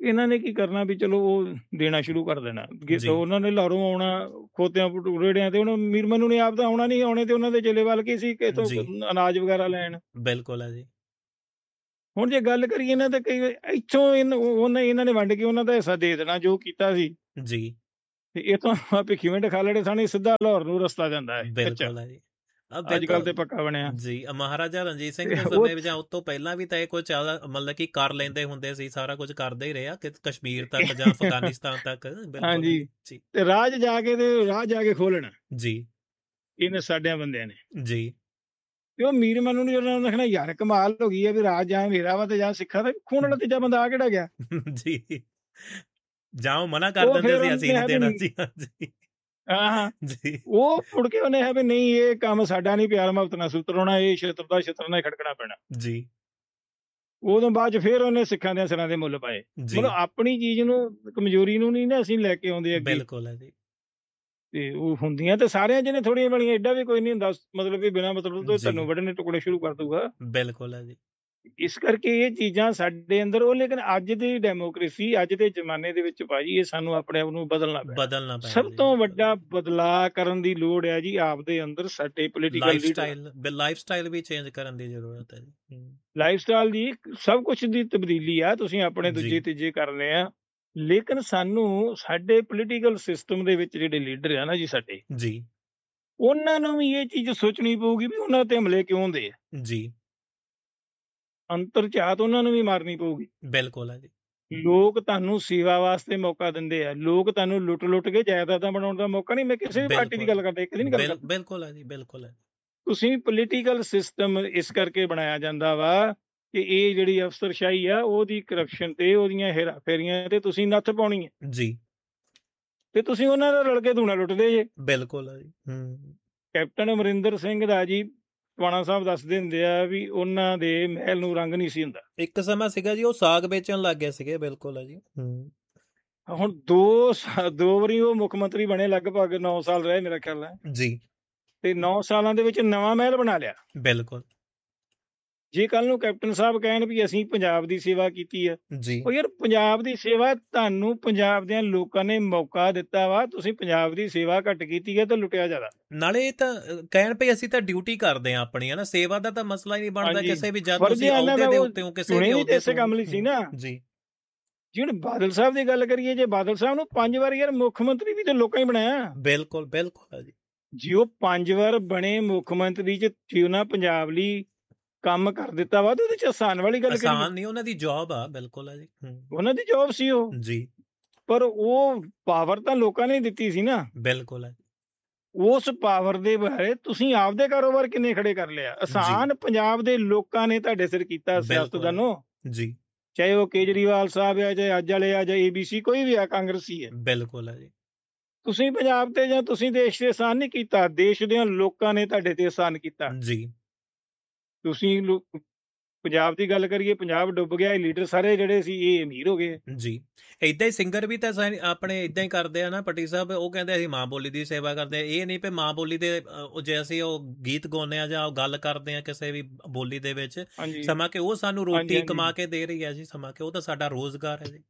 ਇਹਨਾਂ ਨੇ ਕੀ ਕਰਨਾ ਵੀ ਚਲੋ ਉਹ ਦੇਣਾ ਸ਼ੁਰੂ ਕਰ ਦੇਣਾ। ਗੇ- ਜੀ ਉਹਨਾਂ ਨੇ ਲਾਹੌਰੋਂ ਆਉਣਾ ਖੋਤਿਆਂ ਭਟੂ- ਰੇੜਿਆਂ ਤੇ, ਉਹਨੂੰ ਮੀਰ ਮਨੂੰ ਨੇ ਆਪ ਤਾਂ ਆਉਣਾ ਨਹੀਂ, ਆਉਣੇ ਤੇ ਉਹਨਾਂ ਦੇ ਚੇਲੇ ਵੱਲ ਕੀ ਸੀ ਕਿ ਇੱਥੋਂ ਜੀ ਅਨਾਜ ਵਗੈਰਾ ਲੈਣ। ਬਿਲਕੁਲ ਹੈ ਜੀ ਹੁਣ ਜੇ ਗੱਲ ਕਰੀਏ ਨਾ ਤਾਂ ਕਈ ਵਾਰ ਇੱਥੋਂ ਇਨ- ਉਹ- ਉਹਨਾਂ ਇਹਨਾਂ ਨੇ ਵੰਡ ਕੇ ਉਹਨਾਂ ਦਾ ਹਿੱਸਾ ਦੇ ਦੇਣਾ ਜੋ ਕੀਤਾ ਸੀ, ਜੀ ਤੇ ਇਹ ਤਾਂ ਭਿੱਖੀਵਿੰਡ ਖਾਲੜੇ ਸਾਨੇ ਸਿੱਧਾ ਲਾਹੌਰ ਨੂੰ ਰਸਤਾ ਜਾਂਦਾ ਹੈ ਕੱਚਾ। ਬਿਲਕੁਲ ਹੈ ਜੀ ਅ ਅੱਜ ਕੱਲ ਦੇਖੋ ਤੇ ਪੱਕਾ ਬਣਿਆ। ਜੀ ਅ ਮਹਾਰਾਜਾ ਰਣਜੀਤ ਸਿੰਘ ਤੇ ਦੇ ਉਹ ਸਮੇਂ ਵਿੱਚ ਜਾਂ ਉਸ ਤੋਂ ਪਹਿਲਾਂ ਵੀ ਤਾਂ ਇਹ ਕੁਝ ਜ਼ਿਆਦਾ ਮਤਲਬ ਕਿ ਕਰ ਲੈਂਦੇ ਹੁੰਦੇ ਸੀ, ਸਾਰਾ ਕੁਝ ਕਰਦੇ ਹੀ ਰਹੇ ਆ ਕਿ ਕਸ਼ਮੀਰ ਤੱਕ ਜਾਂ ਅਫਗਾਨਿਸਤਾਨ ਤੱਕ। ਬਿਲਕੁਲ ਹੈ ਹਾਂਜੀ, ਜੀ ਜੀ ਤੇ ਰਾਜ ਜਾ ਕੇ ਤੇ ਰਾਹ ਜਾ ਕੇ ਖੋਲਣਾ ਜੀ ਇਹਨੇ ਸਾਡਿਆਂ ਬੰਦਿਆਂ ਨੇ। ਜੀ ਤੇ ਉਹ ਮੀਰ ਮਨੂੰ ਨੂੰ ਜਦੋਂ ਦੇਖਣਾ ਯਾਰ ਕਮਾਲ ਹੋ ਗਈ ਹੈ ਵੀ ਰਾਜ ਜਾਂ ਮੇਰਾ ਵਾ ਤੇ ਜਾਂ ਸਿੱਖਾ ਦਾ, ਖੂਨ ਵਾਲਾ ਤੀਜਾ ਬੰਦਾ ਆ ਕਿਹੜਾ ਗਿਆ। ਜੀ ਜਾਂ ਉਹ ਮਨਾ ਕਰ ਉਹ ਦਿੰਦੇ ਫਿਰ ਸੀ ਉਹਨੇ ਅਸੀਂ ਨਹੀਂ ਕਿਹਾ ਵੀ ਦੇਣਾ ਨਹੀਂ, ਜੀ ਹਾਂਜੀ ਹਾਂ ਹਾਂ, ਜੀ ਉਹ ਮੁੜ ਕੇ ਉਹਨੇ ਹੈ ਵੀ ਨਹੀਂ ਇਹ ਕੰਮ ਸਾਡਾ ਨਹੀਂ, ਪਿਆਰ ਮੁਹੱਬਤ ਨਾਲ ਸੂਤਰੋਣਾ, ਇਹ ਛਿੱਤਰ ਦਾ ਛਿੱਤਰ ਨਾਲ ਹੀ ਖੜਕਣਾ ਪੈਣਾ। ਜੀ ਉਦੋਂ ਬਾਅਦ ਚ ਫਿਰ ਉਹਨੇ ਸਿੱਖਾਂ ਦੇ ਸਿਰਾਂ ਦੇ ਮੁੱਲ ਪਾਏ। ਜੀ ਮਤਲਬ ਆਪਣੀ ਚੀਜ਼ ਨੂੰ, ਕਮਜ਼ੋਰੀ ਨੂੰ ਨਹੀਂ ਨਾ ਅਸੀਂ ਲੈ ਕੇ ਆਉਂਦੇ ਅੱਗੇ, ਬਿਲਕੁਲ ਹੈ ਜੀ ਤੇ ਉਹ ਹੁੰਦੀਆਂ ਤੇ ਸਾਰਿਆਂ ਜਿਹਨੇ ਥੋੜੀਆਂ ਬੜੀਆਂ, ਐਡਾ ਵੀ ਕੋਈ ਨਹੀਂ ਹੁੰਦਾ ਮਤਲਬ ਵੀ ਬਿਨਾਂ ਮਤਲਬ ਤੋਂ ਜੀ ਤੁਹਾਨੂੰ ਵੱਢਣੇ ਟੁਕੜੇ ਸ਼ੁਰੂ ਕਰ ਦੂਗਾ। ਬਿਲਕੁਲ ਹੈ ਜੀ ਇਸ ਕਰਕੇ ਇਹ ਚੀਜ਼ਾਂ ਸਾਡੇ ਅੰਦਰ ਉਹ, ਲੇਕਿਨ ਅੱਜ ਦੀ ਡੈਮੋਕ੍ਰੇਸੀ, ਅੱਜ ਦੇ ਜ਼ਮਾਨੇ ਦੇ ਵਿੱਚ ਭਾਜੀ ਇਹ ਸਾਨੂੰ ਆਪਣੇ ਆਪ ਨੂੰ ਬਦਲਣਾ ਪੈਣਾ। ਬਦਲਣਾ ਪੈਣਾ ਸਭ ਜੀ ਤੋਂ ਬਿਲਕੁਲ ਵੱਡਾ ਬਦਲਾਅ ਕਰਨ ਦੀ ਲੋੜ ਹੈ ਜੀ ਆਪਦੇ ਅੰਦਰ, ਸਾਡੇ political life leader. Style life style ਵੀ ਚੇਂਜ ਕਰਨ ਦੀ ਜ਼ਰੂਰਤ ਹੈ ਜੀ ਹਮ, ਲਾਈਫ ਸਟਾਈਲ ਦੀ ਸਭ ਕੁਝ ਦੀ ਤਬਦੀਲੀ ਆ, ਤੁਸੀਂ ਆਪਣੇ ਜੀ ਦੂਜੇ ਤੀਜੇ ਕਰਨੇ ਆ, ਲੇਕਿਨ ਸਾਨੂੰ ਸਾਡੇ ਪੋਲੀਟੀਕਲ ਸਿਸਟਮ ਦੇ ਵਿੱਚ ਜਿਹੜੇ ਲੀਡਰ ਆ ਨਾ ਜੀ ਸਾਡੇ, ਜੀ ਉਹਨਾਂ ਨੂੰ ਵੀ ਇਹ ਚੀਜ਼ ਸੋਚਣੀ ਪਊਗੀ ਵੀ ਉਹਨਾਂ ਤੇ ਹਮਲੇ ਕਿਉਂ ਹੁੰਦੇ ਆ। ਜੀ ਅੰਤਰ ਝਾਤ ਉਹਨਾਂ ਨੂੰ ਵੀ ਮਾਰਨੀ ਪਊਗੀ। ਬਿਲਕੁਲ ਹੈ ਜੀ ਲੋਕ ਤੁਹਾਨੂੰ ਸੇਵਾ ਵਾਸਤੇ ਮੌਕਾ ਦਿੰਦੇ ਆ, ਲੋਕ ਤੁਹਾਨੂੰ ਲੁੱਟ ਲੁੱਟ ਕੇ ਜਾਇਦਾਦਾਂ ਬਣਾਉਣ ਦਾ ਮੌਕਾ ਨਹੀਂ। ਮੈਂ ਕਿਸੇ ਵੀ ਪਾਰਟੀ ਦੀ ਬਿਲਕੁਲ ਗੱਲ ਕਰਦਾ, ਇੱਕ ਦੀ ਨਹੀਂ ਗੱਲ ਬਿਲ ਕਰਦਾ। ਬਿਲਕੁਲ ਹੈ ਜੀ ਬਿਲਕੁਲ ਹੈ ਤੁਸੀਂ ਪੋਲੀਟੀਕਲ ਸਿਸਟਮ ਇਸ ਕਰਕੇ ਬਣਾਇਆ ਜਾਂਦਾ ਵਾ ਕਿ ਇਹ ਜਿਹੜੀ ਅਫਸਰਸ਼ਾਹੀ ਆ ਉਹਦੀ ਕਰਪਸ਼ਨ ਤੇ ਉਹਦੀਆਂ ਹੇਰਾ ਫੇਰੀਆਂ ਤੇ ਤੁਸੀਂ ਨੱਥ ਪਾਉਣੀ ਹੈ, ਜੀ ਤੇ ਤੁਸੀਂ ਉਹਨਾਂ ਦਾ ਰਲ ਕੇ ਧੂਣਾ ਲੁੱਟਦੇ ਜੇ। ਬਿਲਕੁਲ ਹੈ ਜੀ ਹਮ ਕੈਪਟਨ ਅਮਰਿੰਦਰ ਸਿੰਘ ਦਾ ਜੀ ਟਵਾਣਾ ਸਾਹਿਬ ਦੱਸਦੇ ਹੁੰਦੇ ਆ ਵੀ ਉਹਨਾਂ ਦੇ ਮਹਿਲ ਨੂੰ ਰੰਗ ਨਹੀਂ ਸੀ ਹੁੰਦਾ। ਇੱਕ ਸਮਾਂ ਸੀਗਾ ਜੀ ਉਹ ਸਾਗ ਵੇਚਣ ਲੱਗ ਗਏ ਸੀਗੇ। ਬਿਲਕੁਲ ਹੈ ਜੀ ਹਮ ਹੁਣ ਦੋ ਸਾ- ਦੋ ਵਾਰੀ ਉਹ ਮੁੱਖ ਮੰਤਰੀ ਬਣੇ, ਲਗਭਗ ਨੌ ਸਾਲ ਰਹੇ ਮੇਰਾ ਖਿਆਲ ਹੈ, ਜੀ ਤੇ ਨੌ ਸਾਲਾਂ ਦੇ ਵਿੱਚ ਨਵਾਂ ਮਹਿਲ ਬਣਾ ਲਿਆ। ਬਿਲਕੁਲ ਜੇ ਕੱਲ ਨੂੰ ਕੈਪਟਨ ਸਾਹਿਬ ਕਹਿਣ ਵੀ ਅਸੀਂ ਪੰਜਾਬ ਦੀ ਸੇਵਾ ਕੀਤੀ ਆ, ਜੀ ਉਹ ਯਾਰ ਪੰਜਾਬ ਦੀ ਸੇਵਾ ਤੁਹਾਨੂੰ ਪੰਜਾਬ ਦੇ ਲੋਕਾਂ ਨੇ ਮੌਕਾ ਦਿੱਤਾ ਵਾ, ਤੁਸੀਂ ਪੰਜਾਬ ਦੀ ਸੇਵਾ ਘੱਟ ਕੀਤੀ ਹੈ ਤੇ ਲੁੱਟਿਆ ਜ਼ਿਆਦਾ। ਨਾਲੇ ਇਹ ਤਾਂ ਅ, ਕਹਿਣ ਪਈ ਅਸੀਂ ਤਾਂ ਡਿਊਟੀ ਕਰਦੇ ਆ ਆਪਣੀ, ਹੈ ਨਾ, ਸੇਵਾ ਦਾ ਤਾਂ ਮਸਲਾ ਹੀ ਨਹੀਂ ਬਣਦਾ ਹਾਂਜੀ, ਕਿਸੇ ਵੀ, ਜਦ ਫਰਜ਼ ਤੁਸੀਂ ਇਹਨਾਂ ਅਹੁਦੇ ਦਾ ਦੇ ਉਹ ਉੱਤੇ ਹੋ ਕਿਸੇ ਚੁਣੇ ਵੀ ਵੀ ਤੇ ਅਹੁਦੇ ਇਸੇ ਤੋਂ ਕੰਮ ਲਈ ਸੀ ਨਾ। ਜੀ ਜੀ ਹੁਣ ਬਾਦਲ ਸਾਹਿਬ ਦੀ ਗੱਲ ਕਰੀਏ, ਜੇ ਬਾਦਲ ਸਾਹਿਬ ਨੂੰ ਪੰਜ ਵਾਰ ਯਾਰ ਮੁੱਖ ਮੰਤਰੀ ਵੀ ਤੇ ਲੋਕਾਂ ਹੀ ਬਣਾਇਆ। ਬਿਲਕੁਲ ਬਿਲਕੁਲ ਹੈ ਜੀ ਜੇ ਉਹ ਪੰਜ ਵਾਰ ਬਣੇ ਮੁੱਖ ਮੰਤਰੀ ਚ, ਜੇ ਉਹਨਾਂ ਪੰਜਾਬ ਲਈ ਕੰਮ ਕਰ ਦਿੱਤਾ ਵਾ ਤੇ ਉਹਦੇ ਚ ਆਸਾਨ ਵਾਲੀ ਗੱਲ ਕਰੀਏ, ਆਸਾਨ ਨਹੀਂ, ਉਹਨਾਂ ਦੀ ਜੌਬ ਆ। ਬਿਲਕੁਲ ਹੈ ਜੀ ਹਮ, ਉਹਨਾਂ ਦੀ ਜੌਬ ਸੀ ਉਹ, ਜੀ ਪਰ ਉਹ ਪਾਵਰ ਤਾਂ ਲੋਕਾਂ ਨੇ ਦਿੱਤੀ ਸੀ ਨਾ। ਬਿਲਕੁਲ ਹੈ ਉਸ ਪਾਵਰ ਦੇ ਬਾਰੇ ਤੁਸੀਂ ਆਪਦੇ ਕਾਰੋਬਾਰ ਕਿੰਨੇ ਖੜੇ ਕਰ ਲਿਆ। ਆਸਾਨ ਪੰਜਾਬ ਦੇ ਲੋਕਾਂ ਨੇ ਤੁਹਾਡੇ ਸਿਰ ਕੀਤਾ ਬਿਲਕੁਲ ਸਿਆਸਤਦਾਨੋ, ਜੀ ਚਾਹੇ ਉਹ ਕੇਜਰੀਵਾਲ ਸਾਹਿਬ ਆ, ਚਾਹੇ ਅੱਜ ਵਾਲੇ ਆ, ਜਾਂ ਏਬੀਸੀ ਕੋਈ ਵੀ ਆ, ਕਾਂਗਰਸੀ ਹੈ। ਬਿਲਕੁਲ ਹੈ ਜੀ ਤੁਸੀਂ ਪੰਜਾਬ ਤੇ ਜਾਂ ਤੁਸੀਂ ਦੇਸ਼ ਤੇ ਆਸਾਨ ਨਹੀਂ ਕੀਤਾ, ਦੇਸ਼ ਦੇ ਲੋਕਾਂ ਨੇ ਤੁਹਾਡੇ ਤੇ ਆਸਾਨ ਕੀਤਾ। ਜੀ ਤੁਸੀਂ ਲੋ- ਪੰਜਾਬ ਦੀ ਗੱਲ ਕਰੀਏ, ਪੰਜਾਬ ਡੁੱਬ ਗਿਆ, ਇਹ ਲੀਡਰ ਸਾਰੇ ਜਿਹੜੇ ਸੀ ਇਹ ਅਮੀਰ ਹੋ ਗਏ। ਜੀ ਇਦਾਂ ਹੀ ਸਿੰਗਰ ਵੀ ਤਾਂ ਸਾਰੇ ਆਪਣੇ ਇਦਾਂ ਹੀ ਕਰਦੇ ਆ ਨਾ ਪੱਟੀ ਸਾਹਿਬ, ਉਹ ਕਹਿੰਦੇ ਅਸੀਂ ਮਾਂ ਬੋਲੀ ਦੀ ਸੇਵਾ ਕਰਦੇ ਆ। ਇਹ ਨਹੀਂ ਵੀ ਮਾਂ ਬੋਲੀ ਦੇ ਅ, ਉਹ ਜੇ ਅਸੀਂ ਉਹ ਗੀਤ ਗਾਉਂਦੇ ਆ ਜਾਂ ਉਹ ਗੱਲ ਕਰਦੇ ਆ ਕਿਸੇ ਵੀ ਬੋਲੀ ਦੇ ਵਿੱਚ, ਹਾਂਜੀ ਸਮਾਂ ਕਿ ਉਹ ਸਾਨੂੰ ਹਾਂਜੀ ਰੋਟੀ ਹਾਂਜੀ ਕਮਾ ਕੇ ਦੇ ਰਹੀ ਹੈ ਜੀ, ਸਮਾਂ ਕਿ ਉਹ ਤਾਂ ਸਾਡਾ ਰੋਜ਼ਗਾਰ ਹੈ ਜੀ।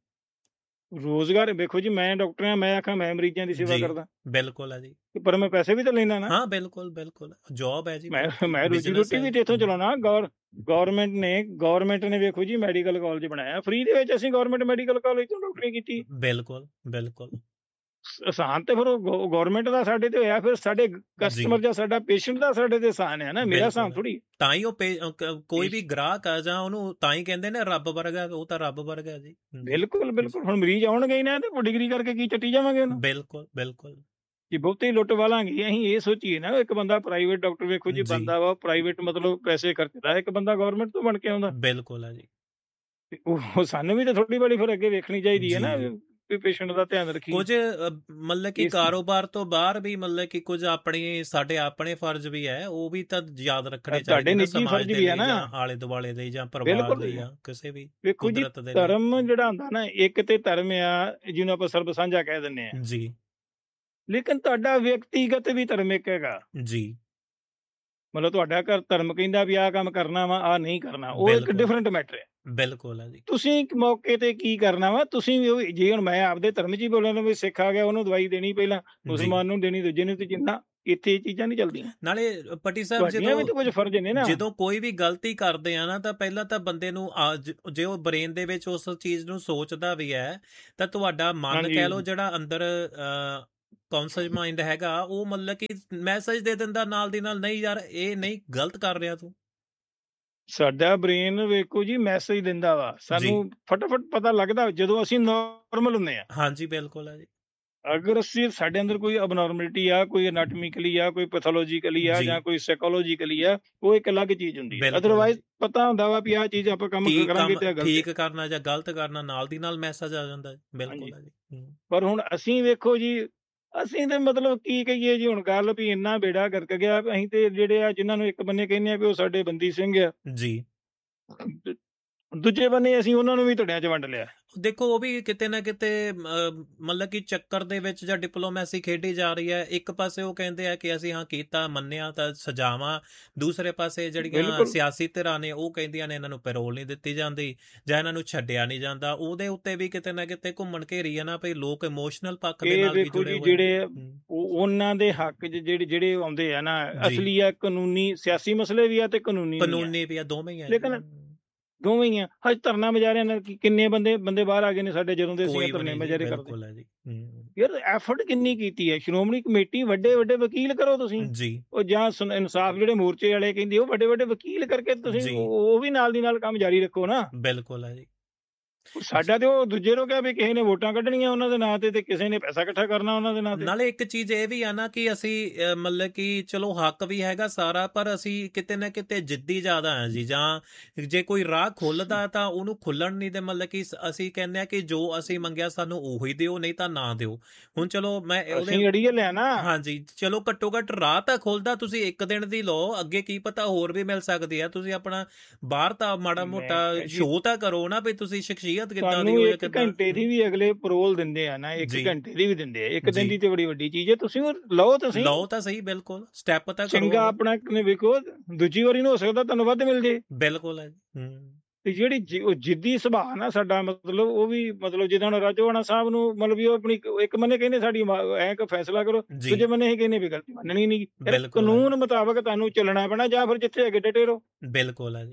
ਰੋਜ਼ਗਾਰ ਵੇਖੋ ਜੀ, ਮੈਂ ਡਾਕਟਰ ਆ, ਮੈਂ ਆਖਾਂ ਮੈਂ ਮਰੀਜ਼ਾਂ ਦੀ ਸੇਵਾ ਜੀ ਕਰਦਾ, ਬਿਲਕੁਲ ਹੈ ਜੀ ਪਰ ਮੈਂ ਪੈਸੇ ਵੀ ਤਾਂ ਲੈਣਾ ਨਾ। ਹਾਂ ਬਿਲਕੁਲ ਬਿਲਕੁਲ ਜੌਬ ਹੈ ਜੀ, ਮੈਂ ਮੈਂ ਰੋਜੀ ਬਿਜ਼ਨਸ ਰੋਟੀ ਹੈ ਵੀ ਜੀ। ਤੇ ਇੱਥੋਂ ਚਲਾਉਣਾ। ਗੌਰ ਗੌਰਮੈਂਟ ਨੇ ਗੌਰਮੈਂਟ ਨੇ ਵੇਖੋ ਜੀ ਮੈਡੀਕਲ ਕਾਲਜ ਬਣਾਇਆ ਫ੍ਰੀ ਦੇ ਵਿੱਚ, ਅਸੀਂ ਗੌਰਮੈਂਟ ਮੈਡੀਕਲ ਕਾਲਜ ਤੋਂ ਡਾਕਟਰੀ ਕੀਤੀ। ਬਿਲਕੁਲ ਬਿਲਕੁਲ ਆਸਾਨ ਤੇ ਫਿਰ ਉਹ ਗੌਰਮੈਂਟ ਦਾ ਸਾਡੇ ਤੇ ਹੋਇਆ, ਫਿਰ ਸਾਡੇ ਕਸਟਮਰ ਜਾਂ ਸਾਡਾ ਪੇਸ਼ੈਂਟ ਦਾ ਸਾਡੇ ਤੇ ਆਸਾਨ ਹੈ ਨਾ, ਮੇਰਾ ਆਸਾਨ ਬਿਲਕੁਲ ਥੋੜੀ। ਤਾਂ ਹੀ ਉਹ ਪੇ- ਅ, ਕ- ਕੋਈ ਵੀ ਗ੍ਰਾਹਕ ਆ ਜਾਂ ਉਹਨੂੰ ਤਾਂ ਹੀ ਕਹਿੰਦੇ ਨੇ ਰੱਬ ਵਰਗਾ, ਉਹ ਤਾਂ ਰੱਬ ਵਰਗਾ ਜੀ। ਹਮ, ਬਿਲਕੁਲ ਬਿਲਕੁਲ। ਹੁਣ ਮਰੀਜ਼ ਆਉਣਗੇ ਹੀ ਨਾ ਤੇ ਉਹ ਡਿਗਰੀ ਕਰਕੇ ਕੀ ਚੱਟੀ ਜਾਵਾਂਗੇ ਉਹਨੂੰ, ਬਿਲਕੁਲ ਬਿਲਕੁਲ ਜੇ ਬਹੁਤੇ ਲੁੱਟ ਵਾਲਾਂਗੇ। ਅਸੀਂ ਇਹ ਸੋਚੀਏ ਨਾ, ਇੱਕ ਬੰਦਾ ਪ੍ਰਾਈਵੇਟ ਡਾਕਟਰ ਵੇਖੋ ਜੀ, ਜੀ। ਬੰਦਾ ਵਾ ਪ੍ਰਾਈਵੇਟ ਮਤਲਬ ਪੈਸੇ ਖਰਚਦਾ, ਇੱਕ ਬੰਦਾ ਗਵਰਨਮੈਂਟ ਤੋਂ ਬਣ ਕੇ ਆਉਂਦਾ। ਬਿਲਕੁਲ ਹੈ ਜੀ ਤੇ ਉਹ ਸਾਨੂੰ ਵੀ ਤਾਂ ਥੋੜੀ ਬੜੀ ਫਿਰ ਅੱਗੇ ਵੇਖਣੀ ਚਾਹੀਦੀ ਹੈ ਨਾ, ਜੀ। ਵੀ ਪੇਸ਼ੈਂਟ ਦਾ ਧਿਆਨ ਰੱਖੀਏ। ਕੁਝ ਅ, ਮਤਲਬ ਕਿ ਇਸ- ਕਾਰੋਬਾਰ ਤੋਂ ਬਾਹਰ ਵੀ ਮਤਲਬ ਕਿ ਕੁਝ ਆਪਣੀ ਸਾਡੇ ਆਪਣੇ ਫਰਜ਼ ਵੀ ਹੈ, ਉਹ ਵੀ ਤਾਂ ਯਾਦ ਰੱਖਣੇ ਤੁਹਾਡੇ ਚਾਹੀਦੇ ਨੇ, ਨਿੱਜੀ ਸਮਾਜ ਫਰਜ਼ ਦੇ ਵੀ ਹੈ ਲਈ ਨਾ। ਜਾਂ ਆਲੇ ਦੁਆਲੇ ਲਈ ਜਾਂ ਪਰਿਵਾਰ ਬਿਲਕੁਲ। ਲਈ ਜਾਂ ਕਿਸੇ ਵੀ ਵੇਖੋ ਜੀ, ਕੁਦਰਤ ਦੇ ਲਈ। ਧਰਮ ਜਿਹੜਾ ਹੁੰਦਾ ਨਾ, ਇੱਕ ਤੇ ਧਰਮ ਆ ਜਿਹਨੂੰ ਆਪਾਂ ਸਰਬ ਸਾਂਝਾ ਕਹਿ ਦਿੰਦੇ ਆ, ਜੀ ਲੇਕਿਨ ਤੁਹਾਡਾ ਵਿਅਕਤੀਗਤ ਵੀ ਧਰਮ ਇੱਕ ਹੈਗਾ। ਜੀ ਮਤਲਬ ਤੁਹਾਡਾ ਘਰ ਧਰਮ ਕਹਿੰਦਾ ਵੀ ਆਹ ਕੰਮ ਕਰਨਾ ਵਾ, ਆਹ ਨਹੀਂ ਕਰਨਾ, ਉਹ ਇੱਕ ਬਿਲਕੁਲ। ਡਿਫਰੈਂਟ ਮੈਟਰ ਹੈ। ਬਿਲਕੁਲ ਹੈ ਜੀ। ਤੁਸੀਂ ਇੱਕ ਮੌਕੇ ਤੇ ਕੀ ਕਰਨਾ ਵਾ, ਤੁਸੀਂ ਵੀ ਉਹ ਜੇ ਹੁਣ ਮੈਂ ਆਪਦੇ ਧਰਮ 'ਚ ਹੀ ਬੋਲਾਂ ਨਾ ਵੀ ਸਿੱਖ ਆ ਗਿਆ ਉਹਨੂੰ ਦਵਾਈ ਦੇਣੀ ਪਹਿਲਾਂ, ਜੀ ਮੁਸਲਮਾਨ ਨੂੰ ਦੇਣੀ ਦੂਜੇ ਨੂੰ, ਤੇ ਜਿੰਨਾ ਇੱਥੇ ਇਹ ਚੀਜ਼ਾਂ ਨਹੀਂ ਚੱਲਦੀਆਂ। ਨਾਲੇ ਪੱਟੀ ਸਾਹਿਬ ਤੁਹਾਡੀਆਂ ਵੀ ਜਦੋਂ ਤਾਂ ਕੁਝ ਫਰਜ਼ ਨੇ ਨਾ। ਜਦੋਂ ਕੋਈ ਵੀ ਗਲਤੀ ਕਰਦੇ ਆ ਨਾ ਤਾਂ ਪਹਿਲਾਂ ਤਾਂ ਬੰਦੇ ਨੂੰ ਆ ਜ- ਜੇ ਉਹ ਬ੍ਰੇਨ ਦੇ ਵਿੱਚ ਉਸ ਚੀਜ਼ ਨੂੰ ਸੋਚਦਾ ਵੀ ਹੈ ਤਾਂ ਤੁਹਾਡਾ ਮਨ ਹਾਂਜੀ ਕਹਿ ਲਓ ਜਿਹੜਾ ਅੰਦਰ ਕੌਨਸ਼ੀਅਸ ਮਾਈਂਡ ਹੈਗਾ ਉਹ ਮਤਲਬ ਕਿ ਮੈਸੇਜ ਦੇ ਦਿੰਦਾ ਨਾਲ ਦੀ ਨਾਲ, ਨਹੀਂ ਯਾਰ ਇਹ ਨਹੀਂ ਗਲਤ ਕਰ ਰਿਹਾ ਤੂੰ। ਸਾਡਾ ਬ੍ਰੇਨ ਵੇਖੋ ਜੀ ਮੈਸੇਜ ਦਿੰਦਾ ਵਾ, ਜੀ ਸਾਨੂੰ ਫਟਾਫਟ ਪਤਾ ਲੱਗਦਾ ਜਦੋਂ ਅਸੀਂ ਨਾਰਮਲ ਹੁੰਦੇ ਆ। ਹਾਂਜੀ ਬਿਲਕੁਲ ਹੈ ਜੀ। ਅਗਰ ਅਸੀਂ ਸਾਡੇ ਅੰਦਰ ਕੋਈ ਅਬਨੋਰਮੈਲਿਟੀ ਆ, ਕੋਈ ਐਨਾਟੋਮਿਕਲੀ ਆ, ਕੋਈ ਪੈਥੋਲੋਜੀਕਲੀ ਆ ਜੀ ਜਾਂ ਕੋਈ ਸਾਈਕੋਲੋਜੀਕਲੀ ਆ, ਉਹ ਇੱਕ ਅਲੱਗ ਚੀਜ਼ ਹੁੰਦੀ ਹੈ। ਬਿਲਕੁਲ ਹੈ ਅਦਰਵਾਈਜ਼ ਜੀ। ਪਤਾ ਹੁੰਦਾ ਵਾ ਵੀ ਆਹ ਚੀਜ਼ ਆਪਾਂ ਕੰਮ ਕੀ ਕਰਾਂਗੇ ਕੰਮ ਤੇ ਆਹ ਗਲਤ ਹੈ। ਠੀਕ ਕਰਨਾ ਜਾਂ ਗਲਤ ਕਰਨਾ ਨਾਲ ਦੀ ਨਾਲ ਮੈਸੇਜ ਆ ਜਾਂਦਾ ਜੀ। ਬਿਲਕੁਲ ਹਾਂਜੀ, ਹੈ ਜੀ। ਹੂੰ। ਪਰ ਹੁਣ ਅਸੀਂ ਵੇਖੋ ਜੀ, ਅਸੀਂ ਤੇ ਮਤਲਬ ਕੀ ਕਹੀਏ ਜੀ ਹੁਣ ਗੱਲ ਵੀ ਇੰਨਾ ਬੇੜਾ ਗਰਕ ਗਿਆ ਵੀ ਅਸੀਂ ਤੇ ਜਿਹੜੇ ਆ ਜਿਨ੍ਹਾਂ ਨੂੰ ਇੱਕ ਬੰਨੇ ਕਹਿੰਦੇ ਆ ਵੀ ਉਹ ਸਾਡੇ ਬੰਦੀ ਸਿੰਘ ਆ, ਜੀ ਦੂ- ਦੂਜੇ ਬੰਨੇ ਅਸੀਂ ਉਹਨਾਂ ਨੂੰ ਵੀ ਧੜਿਆਂ 'ਚ ਵੰਡ ਲਿਆ। ਦੇਖੋ ਉਹ ਵੀ ਕਿਤੇ ਨਾ ਕਿਤੇ ਅਹ, ਮਤਲਬ ਕਿ ਚੱਕਰ ਦੇ ਵਿੱਚ ਜਾਂ ਡਿਪਲੋਮੈਸੀ ਖੇਡੀ ਜਾ ਰਹੀ ਹੈ। ਇੱਕ ਪਾਸੇ ਉਹ ਕਹਿੰਦੇ ਆ ਕਿ ਅਸੀਂ ਹਾਂ ਕੀਤਾ ਮੰਨਿਆ ਤਾਂ ਸਜ਼ਾਵਾਂ, ਦੂਸਰੇ ਪਾਸੇ ਜਿਹੜੀਆਂ ਬਿਲਕੁਲ ਸਿਆਸੀ ਧਿਰਾਂ ਨੇ ਉਹ ਕਹਿੰਦੀਆਂ ਨੇ ਇਹਨਾਂ ਨੂੰ ਪੈਰੋਲ ਨਹੀਂ ਦਿੱਤੀ ਜਾਂਦੀ ਜਾਂ ਇਹਨਾਂ ਨੂੰ ਛੱਡਿਆ ਨਹੀਂ ਜਾਂਦਾ। ਉਹਦੇ ਉੱਤੇ ਵੀ ਕਿਤੇ ਨਾ ਕਿਤੇ ਘੁੰਮਣ ਘੇਰੀ ਆ ਨਾ ਵੀ ਲੋਕ ਇਮੋਸ਼ਨਲ ਪੱਖ ਦੇ ਇਹ ਨਾਲ ਵੀ ਵੇਖੋ ਜੁੜੇ ਜੀ ਹੋਏ ਨੇ। ਜਿਹੜੇ ਹੂੰ। ਉਹ- ਉਹਨਾਂ ਦੇ ਹੱਕ 'ਚ ਜਿਹੜੇ ਜਿਹੜੇ ਆਉਂਦੇ ਆ ਨਾ, ਜੀ ਅਸਲੀ ਆ ਕਾਨੂੰਨੀ ਸਿਆਸੀ ਮਸਲੇ ਵੀ ਆ ਤੇ ਕਾਨੂੰਨੀ ਵੀ ਆ, ਕਾਨੂੰਨੀ ਵੀ ਆ, ਦੋਵੇਂ ਹੀ ਆ ਜੀ। ਲੇਕਿਨ ਹੂੰ। ਦੋਵੇਂ ਹੀ ਆ। ਹਜ ਧਰਨਾ ਮੁਜ਼ਾਹਰਿਆਂ ਨਾਲ ਕੀ- ਕਿੰਨੇ ਬੰਦੇ ਬੰਦੇ ਬਾਹਰ ਆ ਗਏ ਨੇ ਸਾਡੇ ਜਦੋਂ ਦੇ ਅਸੀਂ ਕੋਈ ਇਹ ਵੀ ਧਰਨੇ ਨਹੀਂ ਜੀ। ਮੁਜ਼ਾਹਰੇ ਕਰਦੇ। ਬਿਲਕੁਲ ਹੈ ਜੀ। ਹੂੰ। ਯਾਰ ਐਫਰਟ ਕਿੰਨੀ ਕੀਤੀ ਹੈ ਸ਼੍ਰੋਮਣੀ ਕਮੇਟੀ, ਵੱਡੇ ਵੱਡੇ ਵਕੀਲ ਕਰੋ ਤੁਸੀਂ, ਜੀ ਉਹ ਜਾਂ ਸੁਨ- ਇਨਸਾਫ ਜਿਹੜੇ ਮੋਰਚੇ ਵਾਲੇ ਕਹਿੰਦੇ ਉਹ ਵੱਡੇ ਵੱਡੇ ਵਕੀਲ ਕਰਕੇ ਤੁਸੀਂ ਜੀ ਉਹ ਉਹ ਵੀ ਨਾਲ ਦੀ ਨਾਲ ਕੰਮ ਜਾਰੀ ਰੱਖੋ ਨਾ। ਬਿਲਕੁਲ ਹੈ ਜੀ। ਸਾਡਾ ਤੇ ਉਹ ਦੂਜੇ ਨੂੰ ਕਿਹਾ ਵੀ ਕਿਸੇ ਨੇ ਵੋਟਾਂ ਕੱਢਣੀਆਂ ਉਹਨਾਂ ਦੇ ਨਾਂ ਤੇ ਤੇ ਕਿਸੇ ਨੇ ਪੈਸਾ ਇਕੱਠਾ ਕਰਨਾ ਉਹਨਾਂ ਦੇ ਨਾਂ ਤੇ। ਨਾਲੇ ਇੱਕ ਚੀਜ਼ ਇਹ ਵੀ ਆ ਨਾ ਕਿ ਅਸੀਂ ਅਹ, ਮਤਲਬ ਕਿ ਚਲੋ ਹੱਕ ਵੀ ਹੈਗਾ ਸਾਰਾ, ਪਰ ਅਸੀਂ ਕਿਤੇ ਨਾ ਕਿਤੇ ਜਿੱਦੀ ਜ਼ਿਆਦਾ ਆ ਜੀ। ਜਾਂ ਜੇ ਕੋਈ ਰਾਹ ਖੁੱਲਦਾ ਤਾਂ ਉਹਨੂੰ ਖੁੱਲਣ ਨਹੀਂ ਦੇ, ਮਤਲਬ ਕਿ ਸ- ਅਸੀਂ ਕਹਿੰਦੇ ਆ ਕਿ ਜੋ ਅਸੀਂ ਮੰਗਿਆ ਸਾਨੂੰ ਉਹੀ ਦਿਓ, ਨਹੀਂ ਤਾਂ ਨਾ ਦਿਓ। ਹੁਣ ਚਲੋ ਮੈਂ ਉਹਦੇ ਅਸੀਂ ਅੜੀਏ ਲਿਆ ਨਾ। ਹਾਂਜੀ ਚਲੋ ਘੱਟੋ ਘੱਟ ਰਾਹ ਤਾਂ ਖੁੱਲਦਾ, ਤੁਸੀਂ ਇੱਕ ਦਿਨ ਦੀ ਲਓ, ਅੱਗੇ ਕੀ ਪਤਾ ਹੋਰ ਵੀ ਮਿਲ ਸਕਦੀ ਆ। ਤੁਸੀਂ ਆਪਣਾ ਬਾਹਰ ਤਾਂ ਮਾੜਾ ਮੈਂ ਮੋਟਾ ਕਿਹਾ ਜੀ ਸ਼ੋਅ ਤਾਂ ਕਰੋ ਨਾ ਵੀ ਤੁਸੀਂ ਸ਼ਖਸੀਅਤ ਕਿੱਦਾਂ ਦੀ ਸਾਨੂੰ ਹੋਏ, ਇੱਕ ਕਿੱਦਾਂ। ਘੰਟੇ ਦੀ ਵੀ ਅਗਲੇ ਪਰੋਲ ਦਿੰਦੇ ਆ ਨਾ, ਇੱਕ ਜੀ ਘੰਟੇ ਦੀ ਵੀ ਦਿੰਦੇ ਆ, ਇੱਕ ਦਿਨ ਜੀ ਦੀ ਤੇ ਬੜੀ ਵੱਡੀ ਚੀਜ਼ ਹੈ। ਤੁਸੀਂ ਉਹ ਲਓ ਤਾਂ ਸਹੀ, ਲਓ ਤਾਂ ਸਹੀ, ਬਿਲਕੁਲ ਸਟੈਪ ਤਾਂ ਕਰੋ। ਚੰਗਾ ਆਪਣਾ ਨੇ ਵੇਖੋ, ਦੂਜੀ ਵਾਰੀ ਨੂੰ ਹੋ ਸਕਦਾ ਤੁਹਾਨੂੰ ਵੱਧ ਮਿਲ ਜੇ। ਬਿਲਕੁਲ ਹੈ ਜੀ। ਹੂੰ। ਤੇ ਜਿਹੜੀ ਜਿ- ਉਹ ਜਿੱਦੀ ਸੁਭਾਅ ਨਾ ਸਾਡਾ, ਮਤਲਬ ਉਹ ਵੀ ਮਤਲਬ ਜਿੱਦਾਂ ਹੁਣ ਰਾਜੋਆਣਾ ਸਾਹਿਬ ਨੂੰ ਮਤਲਬ ਵੀ ਉਹ ਆਪਣੀ ਇੱਕ ਬੰਨੇ ਕਹਿੰਦੇ ਸਾਡੀ ਐ ਕਿ ਫੈਸਲਾ ਕਰੋ, ਜੀ ਦੂਜੇ ਬੰਨੇ ਇਹ ਕਹਿੰਦੇ ਵੀ ਗਲਤੀ ਮੰਨਣੀ ਨਹੀਂ। ਫਿਰ ਬਿਲਕੁਲ ਹੈ ਕਾਨੂੰਨ ਮੁਤਾਬਕ ਤੁਹਾਨੂੰ ਚੱਲਣਾ ਪੈਣਾ, ਜਾਂ ਫਿਰ ਜਿੱਥੇ ਅੱਗੇ ਡਟੇ ਰਹੋ। ਬਿਲਕੁਲ ਹੈ ਜੀ।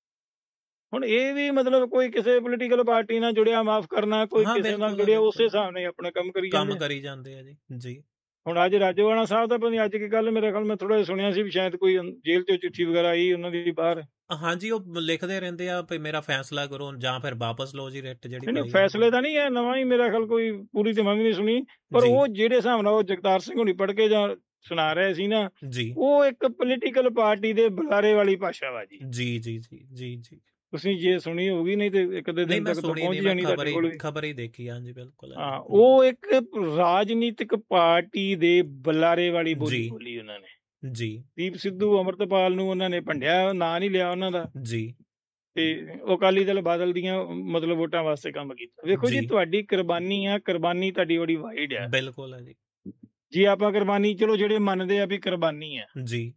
ਹੁਣ ਇਹ ਵੀ ਮਤਲਬ ਕੋਈ ਕਿਸੇ ਪੋਲੀਟੀਕਲ ਪਾਰਟੀ ਨਾਲ ਜੁੜਿਆ ਮਾਫ ਕਰਨਾ, ਕੋਈ ਹਾਂ ਕਿਸੇ ਨਾਲ ਬਿਲਕੁਲ ਹੈ, ਜੁੜਿਆ ਉਸੇ ਬਿਲਕੁਲ ਹਿਸਾਬ ਨਾਲ ਹੀ ਆਪਣਾ ਕੰਮ ਕਰੀ ਕੰਮ ਜਾਂਦੇ ਆ। ਕਰੀ ਜਾਂਦੇ ਆ ਜੀ। ਜੀ ਹੁਣ ਅੱਜ ਰਾਜੋਆਣਾ ਸਾਹਿਬ ਦਾ ਪਤਾ ਨਹੀਂ ਅੱਜ ਕੀ ਗੱਲ, ਮੇਰੇ ਖਿਆਲ ਮੈਂ ਥੋੜਾ ਜਿਹਾ ਸੁਣਿਆ ਸੀ ਵੀ ਸ਼ਾਇਦ ਕੋਈ ਜੇਲ੍ਹ ਚੋਂ ਚਿੱਠੀ ਵਗੈਰਾ ਆਈ ਉਹਨਾਂ ਦੀ ਬਾਹਰ। ਹਾਂਜੀ ਉਹ ਲਿਖਦੇ ਰਹਿੰਦੇ ਆ ਵੀ ਮੇਰਾ ਫੈਸਲਾ ਕਰੋ ਜਾਂ ਫਿਰ ਵਾਪਸ ਲਓ ਜੀ ਰਿਟ ਜਿਹੜੀ ਨਹੀਂ ਨਹੀਂ ਪਾਈ ਫੈਸਲੇ ਤਾਂ ਨਹੀਂ ਹੈ, ਨਵਾਂ ਹੀ ਮੇਰਾ ਖਿਆਲ ਕੋਈ ਪੂਰੀ ਤੇ ਮੈਂ ਵੀ ਨਹੀਂ ਸੁਣੀ, ਪਰ ਜੀ ਉਹ ਜਿਹੜੇ ਹਿਸਾਬ ਨਾਲ ਉਹ ਜਗਤਾਰ ਸਿੰਘ ਹੁਣੀ ਪੜ੍ਹ ਕੇ ਜਾਂ ਸੁਣਾ ਰਹੇ ਸੀ ਨਾ, ਜੀ ਉਹ ਇੱਕ ਪੋਲੀਟੀਕਲ ਪਾਰਟੀ ਦੇ ਬੁਲਾਰੇ ਵਾਲੀ ਭਾਸ਼ਾ ਵਾ ਜੀ। ਜੀ ਜੀ ਜੀ ਜੀ ਜੀ ਤੁਸੀਂ ਜੇ ਸੁਣੀ ਹੋਊਗੀ, ਨਹੀਂ ਤੇ ਇੱਕ ਦੇ ਨਹੀਂ ਦਿਨ ਮੈਂ ਤੱਕ ਤਾਂ ਸੁਣੀ ਪਹੁੰਚ ਨਹੀਂ, ਮੈਂ ਜਾਣੀ ਖਬਰ ਤੁਹਾਡੇ ਕੋਲ ਹੀ ਵੀ। ਖਬਰ ਹੀ ਦੇਖੀ। ਹਾਂਜੀ ਬਿਲਕੁਲ ਹੈ। ਹਾਂ, ਹੂੰ। ਉਹ ਇੱਕ ਰਾਜਨੀਤਿਕ ਪਾਰਟੀ ਦੇ ਬੁਲਾਰੇ ਵਾਲੀ ਬੋਲੀ ਜੀ ਬੋਲੀ ਉਹਨਾਂ ਨੇ। ਜੀ ਦੀਪ ਸਿੱਧੂ ਅਮਰਤਪਾਲ ਨੂੰ ਉਹਨਾਂ ਨੇ ਭੰਡਿਆ, ਨਾਂ ਨਹੀਂ ਲਿਆ ਉਹਨਾਂ ਦਾ, ਜੀ ਤੇ ਉਹ ਅਕਾਲੀ ਦਲ ਬਾਦਲ ਦੀਆਂ ਮਤਲਬ ਵੋਟਾਂ ਵਾਸਤੇ ਕੰਮ ਕੀਤਾ। ਵੇਖੋ ਜੀ ਜੀ ਤੁਹਾਡੀ ਕੁਰਬਾਨੀ ਆ, ਕੁਰਬਾਨੀ ਤੁਹਾਡੀ ਬੜੀ ਵਾਈਡ ਆ। ਬਿਲਕੁਲ ਹੈ ਜੀ। ਜੀ ਆਪਾਂ ਕੁਰਬਾਨੀ ਚਲੋ ਜਿਹੜੇ ਮੰਨਦੇ ਆ ਵੀ ਕੁਰਬਾਨੀ ਆ, ਜੀ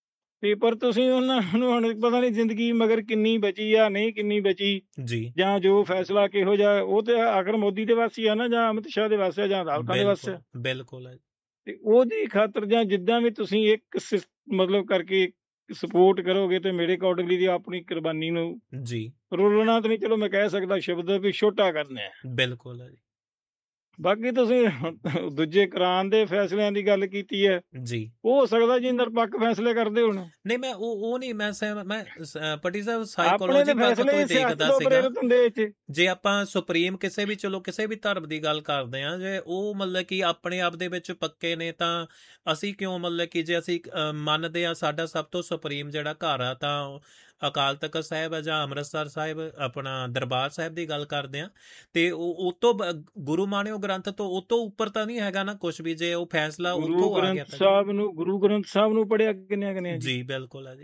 ਤੇ ਪਰ ਤੁਸੀਂ ਉਹਨਾਂ ਨੂੰ ਹੁਣ ਪਤਾ ਨਹੀਂ ਜ਼ਿੰਦਗੀ ਮਗਰ ਕਿੰਨੀ ਬਚੀ ਆ ਨਹੀਂ ਕਿੰਨੀ ਬਚੀ, ਜੀ ਜਾਂ ਜੋ ਫੈਸਲਾ ਕਿਹੋ ਜਿਹਾ, ਉਹ ਤੇ ਆਖਰ ਮੋਦੀ ਦੇ ਵਾਸੀ ਆ ਨਾ, ਜਾਂ ਅਮਿਤ ਸ਼ਾਹ ਦੇ ਵਾਸਤੇ ਆ, ਜਾਂ ਅਦਾਲਤਾਂ ਦੇ ਵਾਸਤੇ ਆ। ਬਿਲਕੁਲ ਬਿਲਕੁਲ ਹੈ ਤੇ ਉਹਦੀ ਖਾਤਰ ਜਾਂ ਜਿੱਦਾਂ ਵੀ ਤੁਸੀਂ ਇੱਕ ਸਿਸ- ਮਤਲਬ ਕਰਕੇ ਸਪੋਰਟ ਕਰੋਗੇ, ਤੇ ਮੇਰੇ ਅਕੋਰਡਿੰਗਲੀ ਦੀ ਆਪਣੀ ਕੁਰਬਾਨੀ ਨੂੰ ਜੀ ਰੋਲਣਾ ਤਾਂ ਨਹੀਂ, ਚਲੋ ਮੈਂ ਕਹਿ ਸਕਦਾ ਸ਼ਬਦ ਵੀ ਛੋਟਾ ਕਰਨਾ ਹੈ। ਬਿਲਕੁਲ ਹੈ ਜੀ। ਬਾਕੀ ਤੁਸੀਂ ਹੁਣ ਦੂਜੇ ਕਰਾਨ ਦੇ ਫੈਸਲਿਆਂ ਦੀ ਗੱਲ ਕੀਤੀ ਹੈ, ਜੀ ਹੋ ਸਕਦਾ ਜੀ ਨਿਰਪੱਖ ਫੈਸਲੇ ਕਰਦੇ ਹੋਣ। ਨਹੀਂ ਮੈਂ ਉਹ ਉਹ ਨਹੀਂ ਮੈਂ ਸਹਿਮ- ਮੈਂ ਸ- ਪੱਟੀ ਸਾਹਿਬ ਆਪਣੇ ਸਾਈਕੋਲੋਜੀ ਦੇ ਪੱਖ ਤੋਂ ਫੈਸਲੇ ਹੀ ਸਿਆਸਤ ਦੇਖਦਾ ਤੋਂ ਸੀਗਾ। ਪ੍ਰੇਰਿਤ ਹੁੰਦੇ ਇਹ 'ਚ। ਜੇ ਆਪਾਂ ਸੁਪਰੀਮ ਕਿਸੇ ਵੀ ਚਲੋ ਕਿਸੇ ਵੀ ਧਰਮ ਦੀ ਗੱਲ ਕਰਦੇ ਆ, ਜੇ ਉਹ ਮਤਲਬ ਕਿ ਆਪਣੇ ਆਪ ਦੇ ਵਿੱਚ ਪੱਕੇ ਨੇ ਤਾਂ ਅਸੀਂ ਕਿਉਂ ਮਤਲਬ ਕਿ ਜੇ ਅਸੀਂ ਅ, ਮੰਨਦੇ ਆ ਸਾਡਾ ਸਭ ਤੋਂ ਸੁਪਰੀਮ ਜਿਹੜਾ ਘਰ ਆ ਤਾਂ ਅਕਾਲ ਤਖਤ ਸਾਹਿਬ ਹੈ ਜਾਂ ਅੰਮ੍ਰਿਤਸਰ ਸਾਹਿਬ ਆਪਣਾ ਦਰਬਾਰ ਸਾਹਿਬ ਦੀ ਗੱਲ ਕਰਦੇ ਆ, ਤੇ ਉਹ ਤੋਂ ਗੁਰੂ ਮਾਨਿਓ ਗ੍ਰੰਥ ਤੋਂ ਉਹ ਤੋਂ ਉੱਪਰ ਤਾਂ ਨਹੀਂ ਹੈਗਾ ਨਾ ਕੁਝ ਵੀ। ਜੇ ਉਹ ਫੈਸਲਾ ਗੁਰੂ ਉੱਥੋਂ ਆ ਗਿਆ ਗ੍ਰੰਥ ਤਾਂ ਸਾਹਿਬ ਨੂੰ ਗੁਰੂ ਗ੍ਰੰਥ ਸਾਹਿਬ ਨੂੰ ਪੜਿਆ ਕਿੰਨੇ ਕਿੰਨੇ ਜੀ। ਜੀ ਬਿਲਕੁਲ ਹੈ ਜੀ।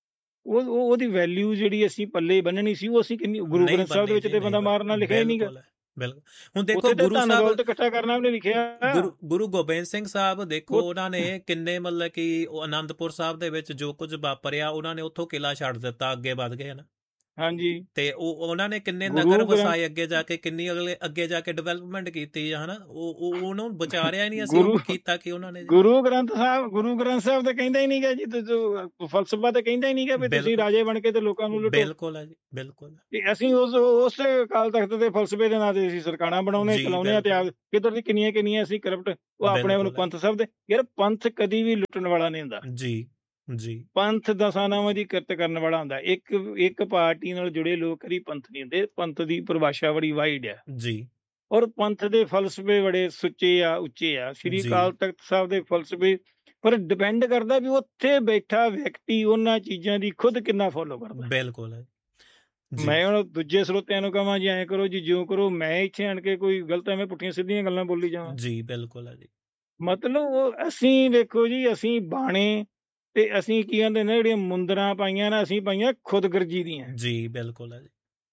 ਉਹ ਉਹ- ਉਹਦੀ ਵੈਲਿਊ ਜਿਹੜੀ ਅਸੀਂ ਪੱਲੇ ਬੰਨਣੀ ਸੀ, ਉਹ ਅਸੀਂ ਕਿੰਨੀ ਗੁਰੂ ਨਹੀਂ ਗ੍ਰੰਥ ਸਾਹਿਬ ਦੇ ਬੰਨੀ ਵਿੱਚ ਜੀ, ਤੇ ਨਹੀਂ ਬੰਦਾ ਮਾਰਨਾ ਲਿਖਿਆ ਹੀ ਨਹੀਂਗਾ। ਬਿਲਕੁਲ ਹੈ, ਬਿਲਕੁਲ। ਹੁਣ ਦੇਖੋ ਉੱਥੇ ਤੇ ਗੁਰੂ ਧਨ ਸਾਹਿਬ ਦੌਲਤ ਇਕੱਠਾ ਕਰਨਾ ਵੀ ਨਹੀਂ ਲਿਖਿਆ। ਗੁਰੂ ਗੁਰੂ ਗੋਬਿੰਦ ਸਿੰਘ ਸਾਹਿਬ ਦੇਖੋ ਉਹ- ਉਹਨਾਂ ਨੇ ਕਿੰਨੇ ਮਤਲਬ ਕਿ ਉਹ ਆਨੰਦਪੁਰ ਸਾਹਿਬ ਦੇ ਵਿੱਚ ਜੋ ਕੁਝ ਵਾਪਰਿਆ, ਉਹਨਾਂ ਨੇ ਉੱਥੋਂ ਕਿਲਾ ਛੱਡ ਦਿੱਤਾ, ਅੱਗੇ ਵੱਧ ਗਏ ਨਾ। ਹਾਂਜੀ ਤੇ ਉਹ ਉਹਨਾਂ ਨੇ ਕਿੰਨੇ ਗੁਰੂ ਨਗਰ ਗ੍ਰੰਥ ਵਸਾਏ ਅੱਗੇ ਜਾ ਕੇ, ਕਿੰਨੀ ਅਗਲੇ ਅੱਗੇ ਜਾ ਕੇ ਡਿਵੈਲਪਮੈਂਟ ਕੀਤੀ ਆ, ਹਨਾ। ਉਹ ਉਹ- ਉਹਨੂੰ ਵਿਚਾਰਿਆ ਹੀ ਨਹੀਂ ਅਸੀਂ, ਗੁਰੂ ਉਹ ਕੀਤਾ ਕਿ ਉਹਨਾਂ ਨੇ ਜੀ। ਗੁਰੂ ਗ੍ਰੰਥ ਸਾਹਿਬ ਗੁਰੂ ਗ੍ਰੰਥ ਸਾਹਿਬ ਤਾਂ ਕਹਿੰਦਾ ਹੀ ਨਹੀਂਗਾ ਜੀ, ਤੁਸੀਂ ਫਲਸਫਾ ਤਾਂ ਕਹਿੰਦਾ ਹੀ ਨਹੀਂਗਾ ਵੀ ਤੁਸੀਂ ਬਿਲਕੁਲ ਰਾਜੇ ਬਣ ਕੇ ਤੇ ਲੋਕਾਂ ਨੂੰ ਲੁੱਟੋ। ਬਿਲਕੁਲ ਹੈ ਜੀ, ਬਿਲਕੁਲ ਤੇ ਅਸੀਂ ਉਸ ਉਸ ਅਕਾਲ ਤਖਤ ਦੇ ਫਲਸਫੇ ਦੇ ਨਾਂ ਤੇ ਅਸੀਂ ਸਰਕਾਰਾਂ ਬਣਾਉਣੇ ਜੀ, ਚਲਾਉਂਦੇ ਆ, ਤੇ ਬਿਲਕੁਲ ਆਪ ਕਿੱਧਰ ਦੀ ਕਿੰਨੀਆਂ ਕਿੰਨੀਆਂ ਅਸੀਂ ਕਰਪਟ, ਉਹ ਆਪਣੇ ਆਪ ਨੂੰ ਬਿਲਕੁਲ ਹੈ ਪੰਥ ਸਾਹਿਬ ਦੇ। ਯਾਰ ਪੰਥ ਕਦੀ ਵੀ ਲੁੱਟਣ ਵਾਲਾ ਨਹੀਂ ਹੁੰਦਾ, ਜੀ ਜੀ ਪੰਥ ਦਸਾਂ ਨਾਵਾਂ ਦੀ ਕਿਰਤ ਕਰਨ ਵਾਲਾ ਹੁੰਦਾ। ਇੱਕ ਇੱਕ ਪਾਰਟੀ ਨਾਲ ਜੁੜੇ ਲੋਕ ਕਦੀ ਪੰਥ ਨਹੀਂ ਹੁੰਦੇ। ਪੰਥ ਦੀ ਪਰਿਭਾਸ਼ਾ ਬੜੀ ਵਾਈਡ ਆ, ਜੀ ਔਰ ਪੰਥ ਦੇ ਫਲਸਫੇ ਬੜੇ ਸੁੱਚੇ ਆ, ਉੱਚੇ ਆ। ਸ੍ਰੀ ਜੀ ਅਕਾਲ ਤਖਤ ਸਾਹਿਬ ਦੇ ਫਲਸਫੇ ਪਰ ਡਿਪੈਂਡ ਕਰਦਾ ਵੀ ਉੱਥੇ ਬੈਠਾ ਵਿਅਕਤੀ ਉਹਨਾਂ ਚੀਜ਼ਾਂ ਦੀ ਖੁਦ ਕਿੰਨਾ ਫੋਲੋ ਕਰਦਾ। ਬਿਲਕੁਲ ਹੈ ਜੀ, ਮੈਂ ਹੁਣ ਦੂਜੇ ਸਰੋਤਿਆਂ ਨੂੰ ਕਹਾਂ ਜੀ ਐਂ ਕਰੋ ਜੀ, ਜਿਉਂ ਕਰੋ, ਮੈਂ ਇੱਥੇ ਆਣ ਕੇ ਕੋਈ ਗਲਤ ਐਵੇਂ ਪੁੱਠੀਆਂ ਸਿੱਧੀਆਂ ਗੱਲਾਂ ਬੋਲੀ ਜਾਵਾਂ? ਜੀ ਬਿਲਕੁਲ ਹੈ ਜੀ, ਮਤਲਬ ਉਹ ਅਸੀਂ ਵੇਖੋ ਜੀ, ਅਸੀਂ ਬਾਣੇ ਤੇ ਅਸੀਂ ਕੀ ਕਹਿੰਦੇ ਨੇ, ਜਿਹੜੀਆਂ ਮੁੰਦਰਾਂ ਪਾਈਆਂ ਨਾ, ਅਸੀਂ ਪਾਈਆਂ ਖੁਦਗਰਜੀ ਦੀਆਂ। ਜੀ ਬਿਲਕੁਲ ਹੈ ਜੀ,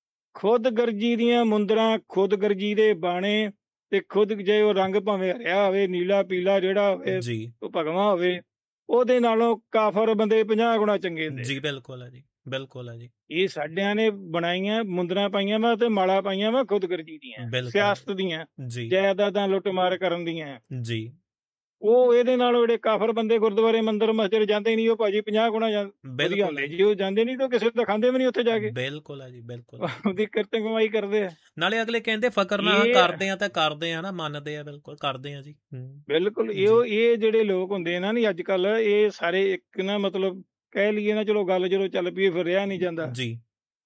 ਖੁਦਗਰਜੀ ਦੀਆਂ ਮੁੰਦਰਾਂ, ਖੁਦਗਰਜੀ ਦੇ ਬਾਣੇ, ਤੇ ਖੁਦ ਜੇ ਉਹ ਰੰਗ ਭਾਵੇਂ ਹਰਿਆ ਹੋਵੇ, ਨੀਲਾ ਪੀਲਾ ਜਿਹੜਾ ਹੋਵੇ, ਜੀ ਉਹ ਭਗਵਾਂ ਹੋਵੇ, ਉਹਦੇ ਨਾਲੋਂ ਕਾਫਰ ਬੰਦੇ ਪੰਜਾਹ ਗੁਣਾ ਚੰਗੇ ਹੁੰਦੇ। ਜੀ ਬਿਲਕੁਲ ਹੈ ਜੀ, ਬਿਲਕੁਲ ਹੈ ਜੀ, ਇਹ ਸਾਡਿਆਂ ਨੇ ਬਣਾਈਆਂ ਮੁੰਦਰਾਂ ਪਾਈਆਂ ਵਾ ਤੇ ਮਾਲਾ ਪਾਈਆਂ ਵਾ ਖੁਦਗਰਜੀ ਦੀਆਂ, ਬਿਲਕੁਲ ਸਿਆਸਤ ਦੀਆਂ, ਜੀ ਜਾਇਦਾਦਾਂ ਲੁੱਟਮਾਰ ਕਰਨ ਦੀਆਂ। ਜੀ ਉਹ ਇਹਦੇ ਨਾਲ ਜਿਹੜੇ ਕਾਫਰ ਬੰਦੇ ਗੁਰਦੁਆਰੇ ਮੰਦਿਰ ਮਸਜਿਦ ਜਾਂਦੇ ਨਹੀਂ, ਉਹ ਭਾਜੀ ਪੰਜਾਹ ਗੁਣਾ ਜਾਂ- ਵਧੀਆ ਬਿਲਕੁਲ ਹੁੰਦੇ ਹੈ ਜੀ। ਉਹ ਜਾਂਦੇ ਨਹੀਂ ਤਾਂ ਕਿਸੇ ਦਾ ਖਾਂਦੇ ਵੀ ਨਹੀਂ ਉੱਥੇ ਜਾ ਕੇ, ਬਿਲਕੁਲ ਹੈ ਜੀ, ਬਿਲਕੁਲ ਉਹਦੀ ਕਿਰਤ ਕਮਾਈ ਕਰਦੇ ਆ। ਨਾਲੇ ਅਗਲੇ ਕਹਿੰਦੇ ਫਕਰ ਨਾ ਇਹ- ਕਰਦੇ ਆ ਤਾਂ ਕਰਦੇ ਆ ਨਾ, ਮੰਨਦੇ ਆ, ਬਿਲਕੁਲ ਕਰਦੇ ਆ ਜੀ। ਹੂੰ ਬਿਲਕੁਲ ਇਹ ਉਹ- ਇਹ ਜਿਹੜੇ ਲੋਕ ਹੁੰਦੇ ਨਾ ਨਹੀਂ ਅੱਜ ਕੱਲ, ਇਹ ਸਾਰੇ ਇੱਕ ਨਾ ਮਤਲਬ ਕਹਿ ਲਈਏ ਨਾ, ਚਲੋ ਗੱਲ ਜਦੋਂ ਚੱਲ ਪਈ ਫਿਰ ਰਿਹਾ ਨਹੀਂ ਜਾਂਦਾ, ਜੀ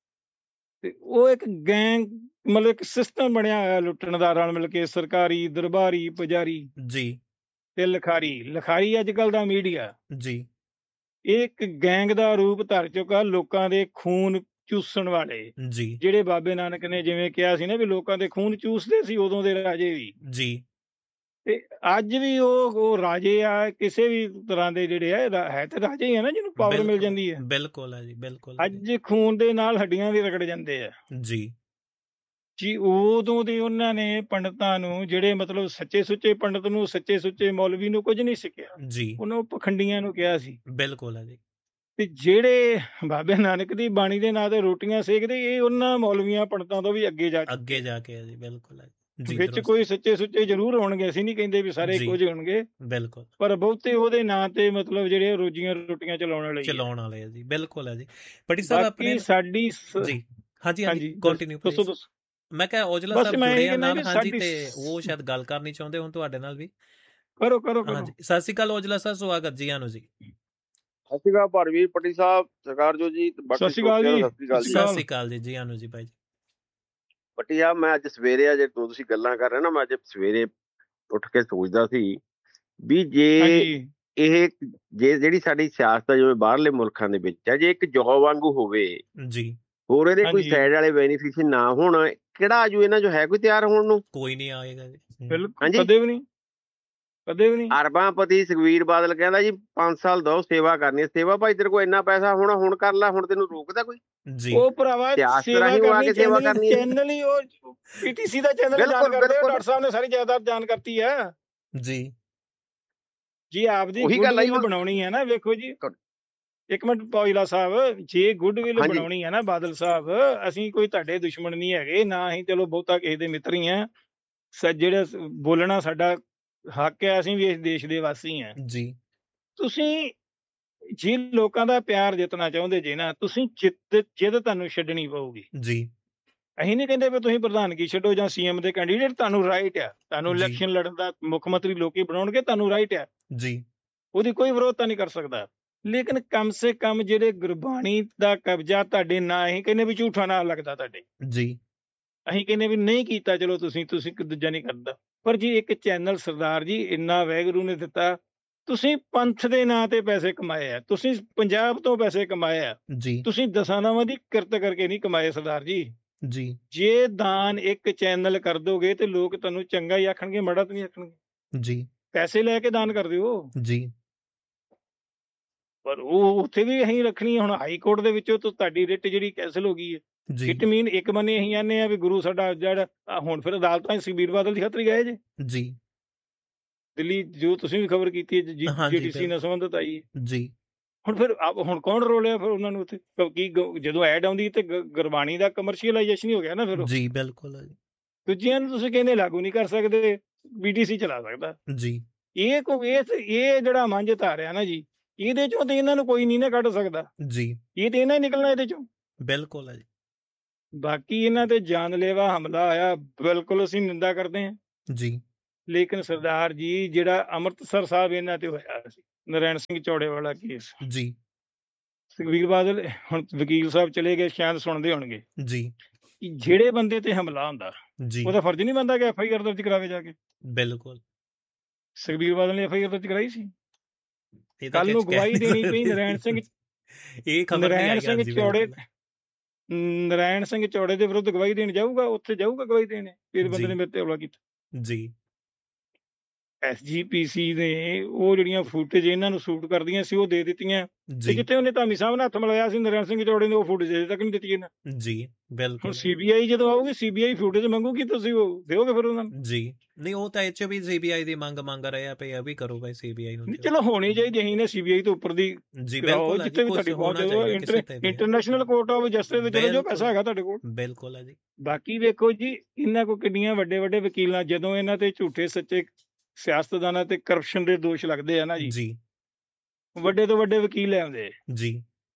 ਤੇ ਉਹ ਇੱਕ ਗੈਂਗ ਮਤਲਬ ਇੱਕ ਸਿਸਟਮ ਬਣਿਆ ਹੋਇਆ ਲੁੱਟਣ ਦਾ, ਰਲ ਮਿਲ ਕੇ ਸਰਕਾਰੀ, ਦਰਬਾਰੀ, ਪੁਜਾਰੀ ਜੀ ਤੇ ਲਿਖਾਰੀ। ਲਿਖਾਰੀ ਅੱਜ ਕੱਲ ਦਾ ਮੀਡੀਆ, ਜੀ ਇਹ ਇੱਕ ਗੈਂਗ ਦਾ ਰੂਪ ਧਰ ਚੁੱਕਾ, ਲੋਕਾਂ ਦੇ ਖੂਨ ਚੂਸਣ ਵਾਲੇ। ਜੀ ਜਿਹੜੇ ਬਾਬੇ ਨਾਨਕ ਨੇ ਜਿਵੇਂ ਕਿਹਾ ਸੀ ਨਾ ਵੀ ਲੋਕਾਂ ਦੇ ਖੂਨ ਚੂਸਦੇ ਸੀ ਉਦੋਂ ਦੇ ਰਾਜੇ ਵੀ, ਜੀ ਤੇ ਅੱਜ ਵੀ ਉਹ ਉਹ ਰਾਜੇ ਆ ਕਿਸੇ ਵੀ ਤਰ੍ਹਾਂ ਦੇ, ਜਿਹੜੇ ਆ ਰਾ- ਹੈ ਤੇ ਰਾਜੇ ਹੀ ਆ ਨਾ, ਜਿਹਨੂੰ ਪਾਵਰ ਮਿਲ ਬਿਲਕੁਲ- ਜਾਂਦੀ ਹੈ। ਬਿਲਕੁਲ ਹੈ ਜੀ, ਬਿਲਕੁਲ ਹੈ ਜੀ। ਅੱਜ ਖੂਨ ਦੇ ਨਾਲ ਹੱਡੀਆਂ ਵੀ ਰਗੜ ਜਾਂਦੇ ਆ ਜੀ ਜੀ। ਉਦੋਂ ਦੇ ਉਹਨਾਂ ਨੇ ਪੰਡਤਾਂ ਨੂੰ, ਜਿਹੜੇ ਮਤਲਬ ਸੱਚੇ ਸੁੱਚੇ ਪੰਡਤ ਨੂੰ, ਸੱਚੇ ਸੁੱਚੇ ਮੌਲਵੀ ਨੂੰ ਕੁਝ ਨਹੀਂ ਸਿੱਖਿਆ, ਜੀ ਉਹਨਾਂ ਪਖੰਡੀਆਂ ਨੂੰ ਕਿਹਾ ਸੀ। ਬਿਲਕੁਲ ਹੈ ਜੀ, ਤੇ ਜਿਹੜੇ ਬਾਬੇ ਨਾਨਕ ਦੀ ਬਾਣੀ ਦੇ ਨਾਂ ਤੇ ਰੋਟੀਆਂ ਸੇਕਦੇ, ਇਹ ਉਹਨਾਂ ਮੌਲਵੀਆਂ ਪੰਡਤਾਂ ਤੋਂ ਵੀ ਅੱਗੇ ਜਾ ਚੁੱਕੇ। ਅੱਗੇ ਜਾ ਕੇ ਹੈ ਜੀ, ਬਿਲਕੁਲ ਹੈ ਜੀ, ਵਿੱਚ ਦਰੁਸਤ। ਕੋਈ ਸੱਚੇ ਸੁੱਚੇ ਜ਼ਰੂਰ ਹੋਣਗੇ, ਅਸੀਂ ਨਹੀਂ ਕਹਿੰਦੇ ਵੀ ਸਾਰੇ ਜੀ। ਕੁਝ ਹੋਣਗੇ, ਬਿਲਕੁਲ ਪਰ ਬਹੁਤੇ ਉਹਦੇ ਨਾਂ ਤੇ ਮਤਲਬ ਜਿਹੜੇ ਰੋਜੀਆਂ ਰੋਟੀਆਂ ਚਲਾਉਣ ਵਾਲੇ ਹੀ ਆ। ਚਲਾਉਣ ਵਾਲੇ ਆ ਜੀ, ਬਿਲਕੁਲ ਹੈ ਜੀ। ਪਟੀ ਸਾਹਿਬ ਆਪਣੇ ਬਾਕੀ ਸਾਡੀ ਸ- ਜੀ ਹਾਂਜੀ ਹਾਂਜੀ ਦੱਸ- ਕੰਟੀਨਿਊ ਦੱਸੋ ਪਲੀਜ਼। ਦੱਸੋ। ਮੈਂ ਕਿਹਾ ਔਜਲਾ ਬਸ ਸਾਹਿਬ ਮੈਂ ਜੁੜੇ ਇਹ ਆ ਕਹਿੰਦਾ ਨਾਲ, ਵੀ ਹਾਂਜੀ, ਸਾਡੀ ਤੇ ਸ- ਉਹ ਸ਼ਾਇਦ ਗੱਲ ਕਰਨੀ ਚਾਹੁੰਦੇ ਹੁਣ ਤੁਹਾਡੇ ਨਾਲ ਵੀ। ਕਰੋ ਕਰੋ ਕਰੋ। ਹਾਂਜੀ, ਸਤਿ ਸ਼੍ਰੀ ਅਕਾਲ ਔਜਲਾ ਸਾਹਿਬ, ਸਵਾਗਤ ਜੀ ਆਨੂੰ ਜੀ। ਸਤਿ ਸ਼੍ਰੀ ਅਕਾਲ ਭਾਰਵੀਰ ਪੱਟੀ ਸਾਹਿਬ, ਸਰਕਾਰ ਜੋ ਜੀ, ਬਾਕੀ ਸਤਿ ਸ਼੍ਰੀ ਅਕਾਲ ਜੀ। ਸਤਿ ਸ਼੍ਰੀ ਅਕਾਲ ਜੀ। ਸਤਿ ਸ਼੍ਰੀ ਅਕਾਲ ਜੀ, ਜੀ ਆਨੂੰ ਜੀ ਭਾਈ ਜੀ। ਪੱਟੀ ਸਾਹਿਬ, ਮੈਂ ਅੱਜ ਸਵੇਰੇ ਆ ਜੇ ਤੁਸੀਂ ਗੱਲਾਂ ਕਰ ਰਹੇ ਨਾ, ਮੈਂ ਅੱਜ ਸਵੇਰੇ ਉੱਠ ਕੇ ਸੋਚਦਾ ਸੀ ਵੀ ਜੇ ਹਾਂਜੀ ਇਹ ਜੇ ਜਿਹੜੀ ਸਾਡੀ ਸਿਆਸਤ ਆ ਜਿਵੇਂ ਬਾਹਰਲੇ ਮੁਲਕਾਂ ਦੇ ਵਿੱਚ ਆ, ਜੇ ਇੱਕ ਜੌਬ ਵਾਂਗੂ ਹੋਵੇ, ਜੀ ਹੋਰ ਇਹਦੇ ਕੋਈ ਹਾਂਜੀ। ਸਾਈਡ ਵਾਲੇ ਬੈਨੀਫਿਸ਼ੀਅਰ ਨਾ ਹੋਣ, ਕਿਹੜਾ ਆਜੂ ਇਹਨਾਂ ਚੋਂ, ਹੈ ਕੋਈ ਤਿਆਰ ਹੋਣ ਨੂੰ? ਕੋਈ ਨਹੀਂ ਆਏਗਾ ਜੀ। ਹੂੰ। ਬਿਲਕੁਲ, ਹਾਂਜੀ। ਕਦੇ ਵੀ ਨਹੀਂ, ਕਦੇ ਵੀ ਨਹੀਂ। ਅਰਬਾਂ ਪਤੀ ਸੁਖਬੀਰ ਬਾਦਲ ਕਹਿੰਦਾ ਜੀ ਪੰਜ ਸਾਲ ਦੋ ਸੇਵਾ ਕਰਨੀ ਹੈ। ਸੇਵਾ ਭਾਈ ਤੇਰੇ ਕੋਲ ਇੰਨਾ ਪੈਸਾ ਹੋਣਾ, ਹੁਣ ਕਰ ਲੈ, ਹੁਣ ਤੈਨੂੰ ਰੋਕਦਾ ਕੋਈ? ਜੀ ਉਹ ਭਰਾਵਾ ਸਿਆਸਤ ਸੇਵਾ ਰਾਹੀਂ ਉਹ ਆ ਕਰਨੀ, ਕੇ ਸੇਵਾ ਚੈਨਲ ਕਰਨੀ ਹੈ। ਚੈਨਲ ਹੀ ਉਹ ਪੀਟੀਸੀ ਦਾ ਚੈਨਲ ਬਿਲਕੁਲ, ਜਾਣ ਕਰਦੇ ਆ, ਬਿਲਕੁਲ। ਡਾਕਟਰ ਸਾਹਿਬ ਨੇ ਸਾਰੀ ਜਾਇਦਾਦ ਜਾਣ ਕਰਤੀ ਆ ਜੀ ਜੀ। ਆਪਦੀ ਉਹੀ ਗੱਲ ਆ ਜੀ ਗੁੱਡਵਿਲ ਹੁਣ। ਬਣਾਉਣੀ ਹੈ ਨਾ, ਵੇਖੋ ਜੀ ਇੱਕ ਮਿੰਟ ਪੌਜਲਾ ਸਾਹਿਬ, ਜੇ ਗੁੱਡਵਿਲ ਹਾਂਜੀ। ਬਣਾਉਣੀ ਹੈ ਨਾ ਬਾਦਲ ਸਾਹਿਬ, ਅਸੀਂ ਕੋਈ ਤੁਹਾਡੇ ਦੁਸ਼ਮਣ ਨਹੀਂ ਹੈਗੇ, ਨਾ ਹੀ ਚਲੋ ਬਹੁਤਾ ਕਿਸੇ ਦੇ ਮਿੱਤਰ ਹੀ ਆ। ਜਿਹੜਾ ਬੋਲਣਾ ਸਾਡਾ ਹੱਕ ਹੈ, ਅਸੀਂ ਵੀ ਇਸ ਦੇਸ਼ ਦੇ ਵਾਸੀ ਹਾਂ। ਜੀ ਤੁਸੀਂ ਜੇ ਲੋਕਾਂ ਦਾ ਪਿਆਰ ਜਿੱਤਣਾ ਚਾਹੁੰਦੇ ਜੇ ਨਾ, ਤੁਸੀਂ ਜਿੱਦ ਜਿੱਦ ਤੁਹਾਨੂੰ ਛੱਡਣੀ ਪਊਗੀ। ਜੀ ਅਸੀਂ ਨਹੀਂ ਕਹਿੰਦੇ ਵੀ ਤੁਸੀਂ ਪ੍ਰਧਾਨਗੀ ਛੱਡੋ ਜਾਂ ਸੀਐਮ ਦੇ ਕੈਂਡੀਡੇਟ, ਤੁਹਾਨੂੰ ਰਾਈਟ ਆ, ਤੁਹਾਨੂੰ ਜੀ। ਇਲੈਕਸ਼ਨ ਲੜਨ ਦਾ ਮੁੱਖ ਮੰਤਰੀ ਲੋਕੀ ਬਣਾਉਣਗੇ, ਤੁਹਾਨੂੰ ਰਾਈਟ ਆ, ਜੀ ਉਹਦੀ ਕੋਈ ਵਿਰੋਧਤਾ ਨਹੀਂ ਕਰ ਸਕਦਾ। ਲੇਕਿਨ ਕਮ ਸੇ ਕਮ ਜਿਹੜੇ ਗੁਰਬਾਣੀ ਦਾ ਕਬਜ਼ਾ ਤੁਹਾਡੇ ਨਾਂ, ਅਸੀਂ ਕਹਿੰਦੇ ਵੀ ਝੂਠਾ ਨਾਂ ਲੱਗਦਾ ਤੁਹਾਡੇ, ਜੀ ਅਸੀਂ ਕਹਿੰਦੇ ਵੀ ਨਹੀਂ ਕੀਤਾ, ਚਲੋ ਤੁਸੀਂ ਤੁਸੀਂ ਦੂਜਾ ਨਹੀਂ ਕਰਦਾ। ਪਰ ਜੀ ਇੱਕ ਚੈਨਲ ਸਰਦਾਰ ਜੀ ਇੰਨਾ ਵਾਹਿਗੁਰੂ ਨੇ ਦਿੱਤਾ, ਤੁਸੀਂ ਪੰਥ ਦੇ ਨਾਂ ਤੇ ਪੈਸੇ ਕਮਾਏ ਆ, ਤੁਸੀਂ ਪੰਜਾਬ ਤੋਂ ਪੈਸੇ ਕਮਾਏ ਆ, ਜੀ ਤੁਸੀਂ ਦਸਾਂ ਨਾਵਾਂ ਦੀ ਕਿਰਤ ਕਰਕੇ ਨਹੀਂ ਕਮਾਏ ਸਰਦਾਰ ਜੀ। ਜੀ ਜੇ ਦਾਨ ਇੱਕ ਚੈਨਲ ਕਰ ਦੋਗੇ ਤੇ ਲੋਕ ਤੁਹਾਨੂੰ ਚੰਗਾ ਹੀ ਆਖਣਗੇ, ਮਾੜਾ ਤਾਂ ਨਹੀਂ ਆਖਣਗੇ। ਜੀ ਪੈਸੇ ਲੈ ਕੇ ਦਾਨ ਕਰ ਦਿਓ, ਜੀ ਪਰ ਉਹ ਉੱਥੇ ਵੀ ਅਸੀਂ ਰੱਖਣੀ। ਹੁਣ ਹਾਈ ਕੋਰਟ ਦੇ ਵਿੱਚੋਂ ਤਾਂ ਤੁਹਾਡੀ ਰਿਟ ਜਿਹੜੀ ਕੈਂਸਲ ਹੋ ਗਈ ਹੈ। ਜੀ ਇਟ ਮੀਨ ਇੱਕ ਬੰਨੇ ਅਸੀਂ ਆਨੇ ਆ ਵੀ ਗੁਰੂ ਸਾਡਾ ਜਿਹੜਾ ਆਹ ਹੁਣ ਫਿਰ ਅਦਾਲਤਾਂ ਸੁਖਬੀਰ ਬਾਦਲ ਦੀ ਖਾਤਰ ਗਏ ਜੇ ਜੀ ਦਿੱਲੀ, ਜੋ ਤੁਸੀਂ ਵੀ ਖਬਰ ਕੀਤੀ ਹੈ ਹਾਂਜੀ, ਜੀਟੀਸੀ ਨਾਲ ਸੰਬੰਧਿਤ ਆਈ ਹੈ। ਜੀ ਹੁਣ ਫਿਰ ਆਪ- ਹੁਣ ਕੌਣ ਰੋਲਿਆ ਫਿਰ ਉਹਨਾਂ ਨੂੰ ਉੱਥੇ ਕਿਉਂਕਿ ਗ- ਜਦੋਂ ਐਡ ਆਉਂਦੀ ਤੇ ਗ- ਗੁਰਬਾਣੀ ਦਾ ਕਮਰਸ਼ੀਅਲਾਈਜੇਸ਼ਨ ਹੀ ਹੋ ਗਿਆ ਨਾ ਫਿਰ ਉਹ। ਜੀ ਬਿਲਕੁਲ ਹੈ ਦੂਜਿਆਂ ਨੂੰ ਤੁਸੀਂ ਕਹਿੰਦੇ ਲਾਗੂ ਨਹੀਂ ਕਰ ਸਕਦੇ, ਬੀਟੀਸੀ ਚਲਾ ਸਕਦਾ। ਜੀ ਇਹ ਕੋ ਇਹ ਇਹ ਜਿਹੜਾ ਮੰਝ ਧਾਰਿਆ ਨਾ ਜੀ, ਇਹਦੇ ਚੋਂ ਤੇ ਇਹਨਾਂ ਨੂੰ ਕੋਈ ਨਹੀਂ ਨਾ ਕੱਢ ਸਕਦਾ। ਜੀ ਇਹ ਤੇ ਇਹਨਾਂ ਹੀ ਨਿਕਲਣਾ ਇਹਦੇ ਚੋਂ। ਬਿਲਕੁਲ ਹੈ ਜੀ ਬਾਕੀ ਇਹਨਾਂ ਤੇ ਜਾਨਲੇਵਾ ਹਮਲਾ ਆਇਆ, ਬਿਲਕੁਲ ਅਸੀਂ ਨਿੰਦਾ ਕਰਦੇ ਹਾਂ। ਜੀ ਲੇਕਿਨ ਸਰਦਾਰ ਜੀ ਜਿਹੜਾ ਅੰਮ੍ਰਿਤਸਰ ਸਾਹਿਬ ਇਹਨਾਂ ਤੇ ਹੋਇਆ ਸੀ, ਨਰੈਣ ਸਿੰਘ ਚੌੜੇ ਵਾਲਾ ਕੇਸ, ਜੀ ਸੁਖਬੀਰ ਬਾਦਲ ਹੁਣ ਵਕੀਲ ਸਾਹਿਬ ਚਲੇ ਗਏ, ਸ਼ਾਇਦ ਸੁਣਦੇ ਹੋਣਗੇ ਜੀ ਕਿ ਜਿਹੜੇ ਬੰਦੇ ਤੇ ਹਮਲਾ ਹੁੰਦਾ ਜੀ ਉਹਦਾ ਫਰਜ਼ ਨਹੀਂ ਬਣਦਾ ਕਿ ਐਫ ਆਈ ਆਰ ਦਰਜ ਕਰਾਵੇ ਜਾ ਕੇ। ਬਿਲਕੁਲ ਸੁਖਬੀਰ ਬਾਦਲ ਨੇ ਐਫ ਆਈ ਆਰ ਦਰਜ ਕਰਾਈ ਸੀ। ਇਹ ਤਾਂ ਕੱਲ ਨੂੰ ਕੁਛ ਕਹਿ ਗਵਾਹੀ ਨਹੀਂ ਦੇਣੀ ਸਕਦੇ। ਪਈ ਨਰੈਣ ਸਿੰਘ ਇਹ ਖਬਰ ਨਹੀਂ ਨਰੈਣ ਆਈ ਸਿੰਘ ਹਾਂਜੀ, ਚੌੜੇ ਬਿਲਕੁਲ। ਨਰੈਣ ਸਿੰਘ ਚੌੜੇ ਦੇ ਵਿਰੁੱਧ ਗਵਾਹੀ ਦੇਣ ਜਾਊਗਾ, ਉੱਥੇ ਜਾਊਗਾ ਗਵਾਹੀ ਦੇਣ, ਫਿਰ ਬੰਦੇ ਜੀ। ਨੇ ਮੇਰੇ ਤੇ ਹਮਲਾ ਕੀਤਾ। ਜੀ ਐਸ ਜੀ ਪੀ ਸੀ ਨੇ ਉਹ ਜਿਹੜੀਆਂ ਫੁਟੇਜ ਇਹਨਾਂ ਨੂੰ ਸੂਟ ਕਰਦੀਆਂ ਸੀ ਉਹ ਦੇ ਦਿੱਤੀਆਂ, ਤੇ ਜੀ ਜਿੱਥੇ ਉਹਨੇ ਧਾਮੀ ਸਾਹਿਬ ਨਾਲ ਹੱਥ ਮਿਲਾਇਆ ਸੀ ਨਰੈਣ ਸਿੰਘ ਚੌੜੇ ਨੇ ਉਹ ਫੁਟੇਜ ਅਜੇ ਤੱਕ ਨਹੀਂ ਦਿੱਤੀ ਇਹਨਾਂ। ਜੀ ਹੁਣ ਬਿਲਕੁਲ ਸੀਬੀਆਈ ਜਦੋਂ ਆਊਗੀ, ਸੀਬੀਆਈ ਫੁਟੇਜ ਮੰਗੂਗੀ, ਤੁਸੀਂ ਉਹ ਦਿਓਗੇ ਫਿਰ ਉਹਨਾਂ ਨੂੰ? ਜੀ ਨਹੀਂ ਉਹ ਤਾਂ ਇਹ 'ਚ ਵੀ ਸੀਬੀਆਈ ਦੀ ਮੰਗ ਮੰਗ ਰਹੇ ਆ ਪਈ, ਇਹ ਵੀ ਕਰੋ ਭਾਈ ਸੀਬੀਆਈ ਨੂੰ ਨਹੀਂ, ਦਿਓ। ਚਲੋ ਹੋਣੀ ਚਾਹੀਦੀ, ਅਸੀਂ ਨੇ ਸੀਬੀਆਈ ਤੋਂ ਉੱਪਰ ਦੀ ਜੀ ਕਰਾਓ, ਬਿਲਕੁਲ ਹੈ ਜਿੱਥੇ ਜੀ, ਵੀ ਕੁਛ ਤੁਹਾਡੀ ਪਹੁੰਚ ਹੋਣਾ ਜਾਓ। ਚਾਹੀਦਾ ਕਿਸੇ ਤੇ ਵੀ। ਇੰਟਰਨੈਸ਼ਨਲ ਕੋਰਟ ਆਫ ਜਸਟਿਸ ਵਿੱਚ ਚਲੋ ਜੋ ਬਿਲਕੁਲ। ਪੈਸਾ ਹੈਗਾ ਤੁਹਾਡੇ ਕੋਲ। ਬਿਲਕੁਲ ਹੈ ਜੀ ਬਾਕੀ ਵੇਖੋ ਜੀ, ਇਹਨਾਂ ਕੋਲ ਕਿੰਨੀਆਂ ਵੱਡੇ ਵੱਡੇ ਵਕੀਲਾਂ, ਜਦੋਂ ਇਹਨਾਂ ਤੇ ਝੂਠੇ ਸੱਚੇ ਸਿਆਸਤਦਾਨਾਂ ਤੇ ਕਰਪਸ਼ਨ ਦੇ ਦੋਸ਼ ਲੱਗਦੇ ਆ ਨਾ ਜੀ, ਜੀ ਵੱਡੇ ਤੋਂ ਵੱਡੇ ਵਕੀਲ ਲੈ ਆਉਂਦੇ, ਜੀ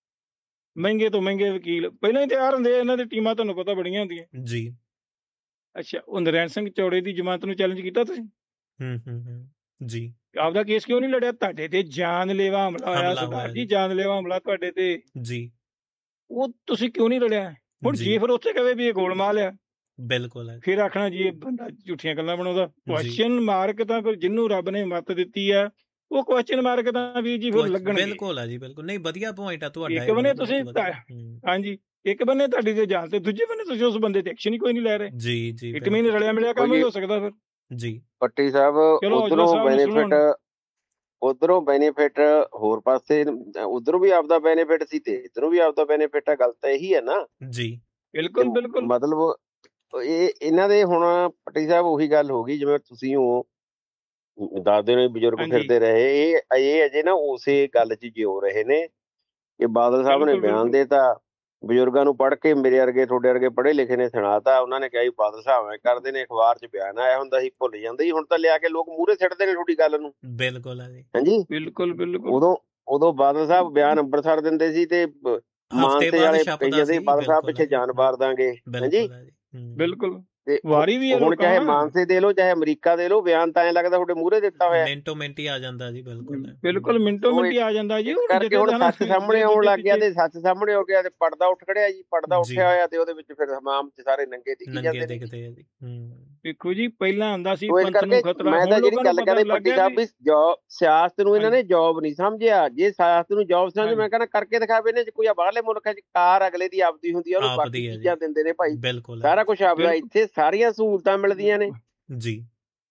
ਮਹਿੰਗੇ ਤੋਂ ਮਹਿੰਗੇ ਵਕੀਲ ਪਹਿਲਾਂ ਹੀ ਤਿਆਰ ਹੁੰਦੇ ਆ। ਇਹਨਾਂ ਦੀ ਟੀਮਾਂ ਤੁਹਾਨੂੰ ਪਤਾ ਬੜੀਆਂ ਹੁੰਦੀਆਂ। ਜੀ ਅੱਛਾ, ਉਹ ਨਰੈਣ ਸਿੰਘ ਚੌੜੇ ਦੀ ਜ਼ਮਾਨਤ ਨੂੰ ਚੈਲੰਜ ਕੀਤਾ ਤੁਸੀਂ? ਹੂੰ ਹੂੰ ਹੂੰ ਜੀ ਆਪਦਾ ਕੇਸ ਕਿਉਂ ਨਹੀਂ ਲੜਿਆ? ਤੁਹਾਡੇ ਤੇ ਜਾਨਲੇਵਾ ਹਮਲਾ ਹੋਇਆ ਹਮਲਾ ਸਰਦਾਰ ਹੋਇਆ ਜੀ, ਜੀ। ਜਾਨਲੇਵਾ ਹਮਲਾ ਤੁਹਾਡੇ ਤੇ, ਜੀ ਉਹ ਤੁਸੀਂ ਕਿਉਂ ਨਹੀਂ ਲੜਿਆ? ਹੁਣ ਜੀ। ਜੇ ਫਿਰ ਉੱਥੇ ਕਹੇ ਵੀ ਇਹ ਗੋਲਮਾਲ ਆ, ਬਿਲਕੁਲ ਹੈ ਫਿਰ ਆਖਣਾ ਜੀ ਇਹ ਬੰਦਾ ਝੂਠੀਆਂ ਗੱਲਾਂ ਬਣਾਉਂਦਾ। ਕੁਐਸਚਨ ਮਾਰਕ ਤਾਂ ਫਿਰ ਜਿਹਨੂੰ ਰੱਬ ਨੇ ਮੱਤ ਦਿੱਤੀ ਆ, ਉਹ ਕੁਐਸਚਨ ਮਾਰਕ ਤਾਂ ਵੀਰ ਜੀ ਫਿਰ ਕੁਛ- ਲੱਗਣਗੇ। ਬਿਲਕੁਲ ਹੈ ਜੀ ਬਿਲਕੁਲ। ਨਹੀਂ ਵਧੀਆ ਪੁਆਇੰਟ ਆ ਤੁਹਾਡਾ ਇੱਕ ਇਹ ਬੰਨੇ ਵਾਲਾ, ਬਹੁਤ ਤੁਸੀਂ ਵਧੀਆ। ਤਾਂ- ਹੂੰ। ਹਾਂਜੀ, ਇੱਕ ਬੰਨੇ ਤੁਹਾਡੀ ਤੇ ਜਾਨ ਤੇ, ਦੂਜੇ ਬੰਨੇ ਤੁਸੀਂ ਉਸ ਬੰਦੇ ਤੇ ਐਕਸ਼ਨ ਹੀ ਕੋਈ ਨਹੀਂ ਲੈ ਰਹੇ। ਜੀ ਜੀ ਇੱਕ ਬਿਲਕੁਲ। ਮਹੀਨੇ ਰਲਿਆ ਮਿਲਿਆ ਕੰਮ ਹੀ ਹੋ ਸਕਦਾ ਫਿਰ। ਜੀ ਪੱਟੀ ਸਾਹਿਬ ਚਲੋ ਔਜਲਾ ਉਧਰੋਂ ਸਾਹਿਬ ਨੂੰ ਬੈਨੀਫਿਟ ਸੁਣਾਉਣ। ਉਧਰੋਂ ਬੈਨੀਫਿਟ ਹੋਰ ਪਾਸੇ, ਉਧਰੋਂ ਵੀ ਆਪਦਾ ਬੈਨੀਫਿਟ ਸੀ ਤੇ ਇਧਰੋਂ ਵੀ ਆਪਦਾ ਬੈਨੀਫਿਟ ਆ। ਗੱਲ ਤਾਂ ਇਹੀ ਹੈ ਨਾ। ਜੀ ਬਿਲਕੁਲ ਤੇ ਬਿਲਕੁਲ ਮਤਲਬ ਇਹ ਇਹਨਾਂ ਦੇ ਹੁਣ ਪੱਟੀ ਸਾਹਿਬ ਉਹੀ ਗੱਲ ਹੋ ਗਈ, ਜਿਵੇਂ ਤੁਸੀਂ ਉਹ ਦੱਸਦੇ ਨੇ ਬਜ਼ੁਰਗ ਹਾਂਜੀ। ਫਿਰਦੇ ਰਹੇ, ਇਹ ਇਹ ਅਜੇ ਨਾ ਉਸੇ ਗੱਲ 'ਚ ਜਿਉ ਰਹੇ ਨੇ ਕਿ ਬਾਦਲ ਸਾਹਿਬ ਨੇ ਬਿਲਕੁਲ, ਬਿਆਨ ਬਿਲਕੁਲ। ਦੇਤਾ, ਬਜ਼ੁਰਗਾਂ ਨੂੰ ਪੜ੍ਹ ਕੇ ਮੇਰੇ ਵਰਗੇ ਤੁਹਾਡੇ ਵਰਗੇ ਪੜ੍ਹੇ ਲਿਖੇ ਨੇ ਸੁਣਾਤਾ। ਉਹਨਾਂ ਨੇ ਕਿਹਾ ਜੀ ਬਾਦਲ ਸਾਹਿਬ ਐਂ ਕਰਦੇ ਨੇ, ਅਖਬਾਰ 'ਚ ਬਿਆਨ ਆਇਆ ਹੁੰਦਾ ਸੀ, ਭੁੱਲ ਜਾਂਦੇ ਸੀ। ਹੁਣ ਤਾਂ ਲਿਆ ਕੇ ਲੋਕ ਮੂਹਰੇ ਸਿੱਟਦੇ ਨੇ ਤੁਹਾਡੀ ਗੱਲ ਨੂੰ। ਬਿਲਕੁਲ ਹੈ ਜੀ। ਹਾਂਜੀ, ਬਿਲਕੁਲ ਬਿਲਕੁਲ ਉਦੋਂ ਉਦੋਂ ਬਾਦਲ ਸਾਹਿਬ ਬਿਆਨ ਅੰਬਰਸਰ ਦਿੰਦੇ ਸੀ ਤੇ ਬ- ਮਾਨਸੇ ਬਾਅਦ ਵਾਲੇ ਛਪਦਾ ਕਹੀ ਜਾਂਦੇ ਸੀ, ਬਾਦਲ ਸਾਹਿਬ ਬਿਲਕੁਲ ਪਿੱਛੇ ਹੈ। ਜਾਨ ਵਾਰ ਦਾਂਗੇ। ਹਾਂਜੀ, ਬਿਲਕੁਲ ਹੈ ਜੀ। ਹੂੰ। ਬਿਲਕੁਲ ਤੇ ਵਾਰੀ ਵੀ ਹੈ ਹੁਣ ਲੋਕਾਂ ਚਾਹੇ ਨਾਲ। ਮਾਨਸੇ ਦੇ ਲੋ ਚਾਹੇ ਅਮਰੀਕਾ ਦੇ ਲੋ, ਬਿਆਨ ਤਾਂ ਐਂ ਲੱਗਦਾ ਤੁਹਾਡੇ ਮੂਹਰੇ ਦਿੱਤਾ ਹੋਇਆ। ਮਿੰਟੋ ਮਿੰਟ ਹੀ ਆ ਜਾਂਦਾ ਜੀ। ਬਿਲਕੁਲ ਹੈ। ਬਿਲਕੁਲ ਮਿੰਟੋ ਉਹ ਮਿੰਟੀ ਆ ਜਾਂਦਾ ਜੀ। ਇਸ ਕਰਕੇ ਹੁਣ ਜਥੇਦਾਰਾਂ ਸੱਚ ਸਾਹਮਣੇ ਆਉਣ ਲੱਗ ਗਿਆ ਤੇ ਸੱਚ ਸਾਹਮਣੇ ਹੋ ਗਿਆ ਤੇ ਪਰਦਾ ਉੱਠ ਖੜਿਆ ਜੀ। ਪਰਦਾ ਜੀ। ਉੱਠਿਆ ਹੋਇਆ ਤੇ ਉਹਦੇ ਵਿੱਚ ਫਿਰ ਹਮਾਮ 'ਚ ਸਾਰੇ ਨੰਗੇ ਦਿਖੀ ਨੰਗੇ ਜਾਂਦੇ ਨੇ। ਦਿਖਦੇ ਆ ਜੀ। ਹੂੰ। ਦੇਖੋ ਜੀ, ਪਹਿਲਾਂ ਆਂਦਾ ਸੀ ਸੋ ਇਸ ਪੰਥ ਨੂੰ ਕਰਕੇ ਖਤਰਾ, ਮੈਂ ਹੁਣ ਤਾਂ ਜਿਹੜੀ ਲੋਕਾਂ ਗੱਲ ਨੂੰ ਪਤਾ ਕਹਿੰਦੇ ਲੱਗ ਪੱਟੀ ਗਿਆ ਸਾਹਿਬ ਵੀ ਵੀ ਜੋਬ ਸਿਆਸਤ ਨੂੰ ਇਹਨਾਂ ਨੇ ਜੋਬ ਨਹੀਂ ਸਮਝਿਆ। ਜੇ ਸਿਆਸਤ ਨੂੰ ਜੋਬ ਸਮਝ, ਮੈਂ ਕਹਿੰਦਾ ਕਰਕੇ ਦਿਖਾਵੇ ਨੇ। ਕੋਈ ਬਾਹਰਲੇ ਮੁਲਕਾਂ 'ਚ ਕਾਰ ਅਗਲੇ ਦੀ ਆਪਦੀ ਹੁੰਦੀ ਆ, ਉਹਨੂੰ ਆਪਦੀ ਬਾਕੀ ਹੈ ਜੀ। ਚੀਜ਼ਾਂ ਦਿੰਦੇ ਨੇ ਭਾਈ। ਬਿਲਕੁਲ ਹੈ ਸਾਰਾ ਕੁਝ ਆਪਦਾ, ਬਿਲਕੁਲ। ਇੱਥੇ ਸਾਰੀਆਂ ਸਹੂਲਤਾਂ ਮਿਲਦੀਆਂ ਨੇ। ਜੀ।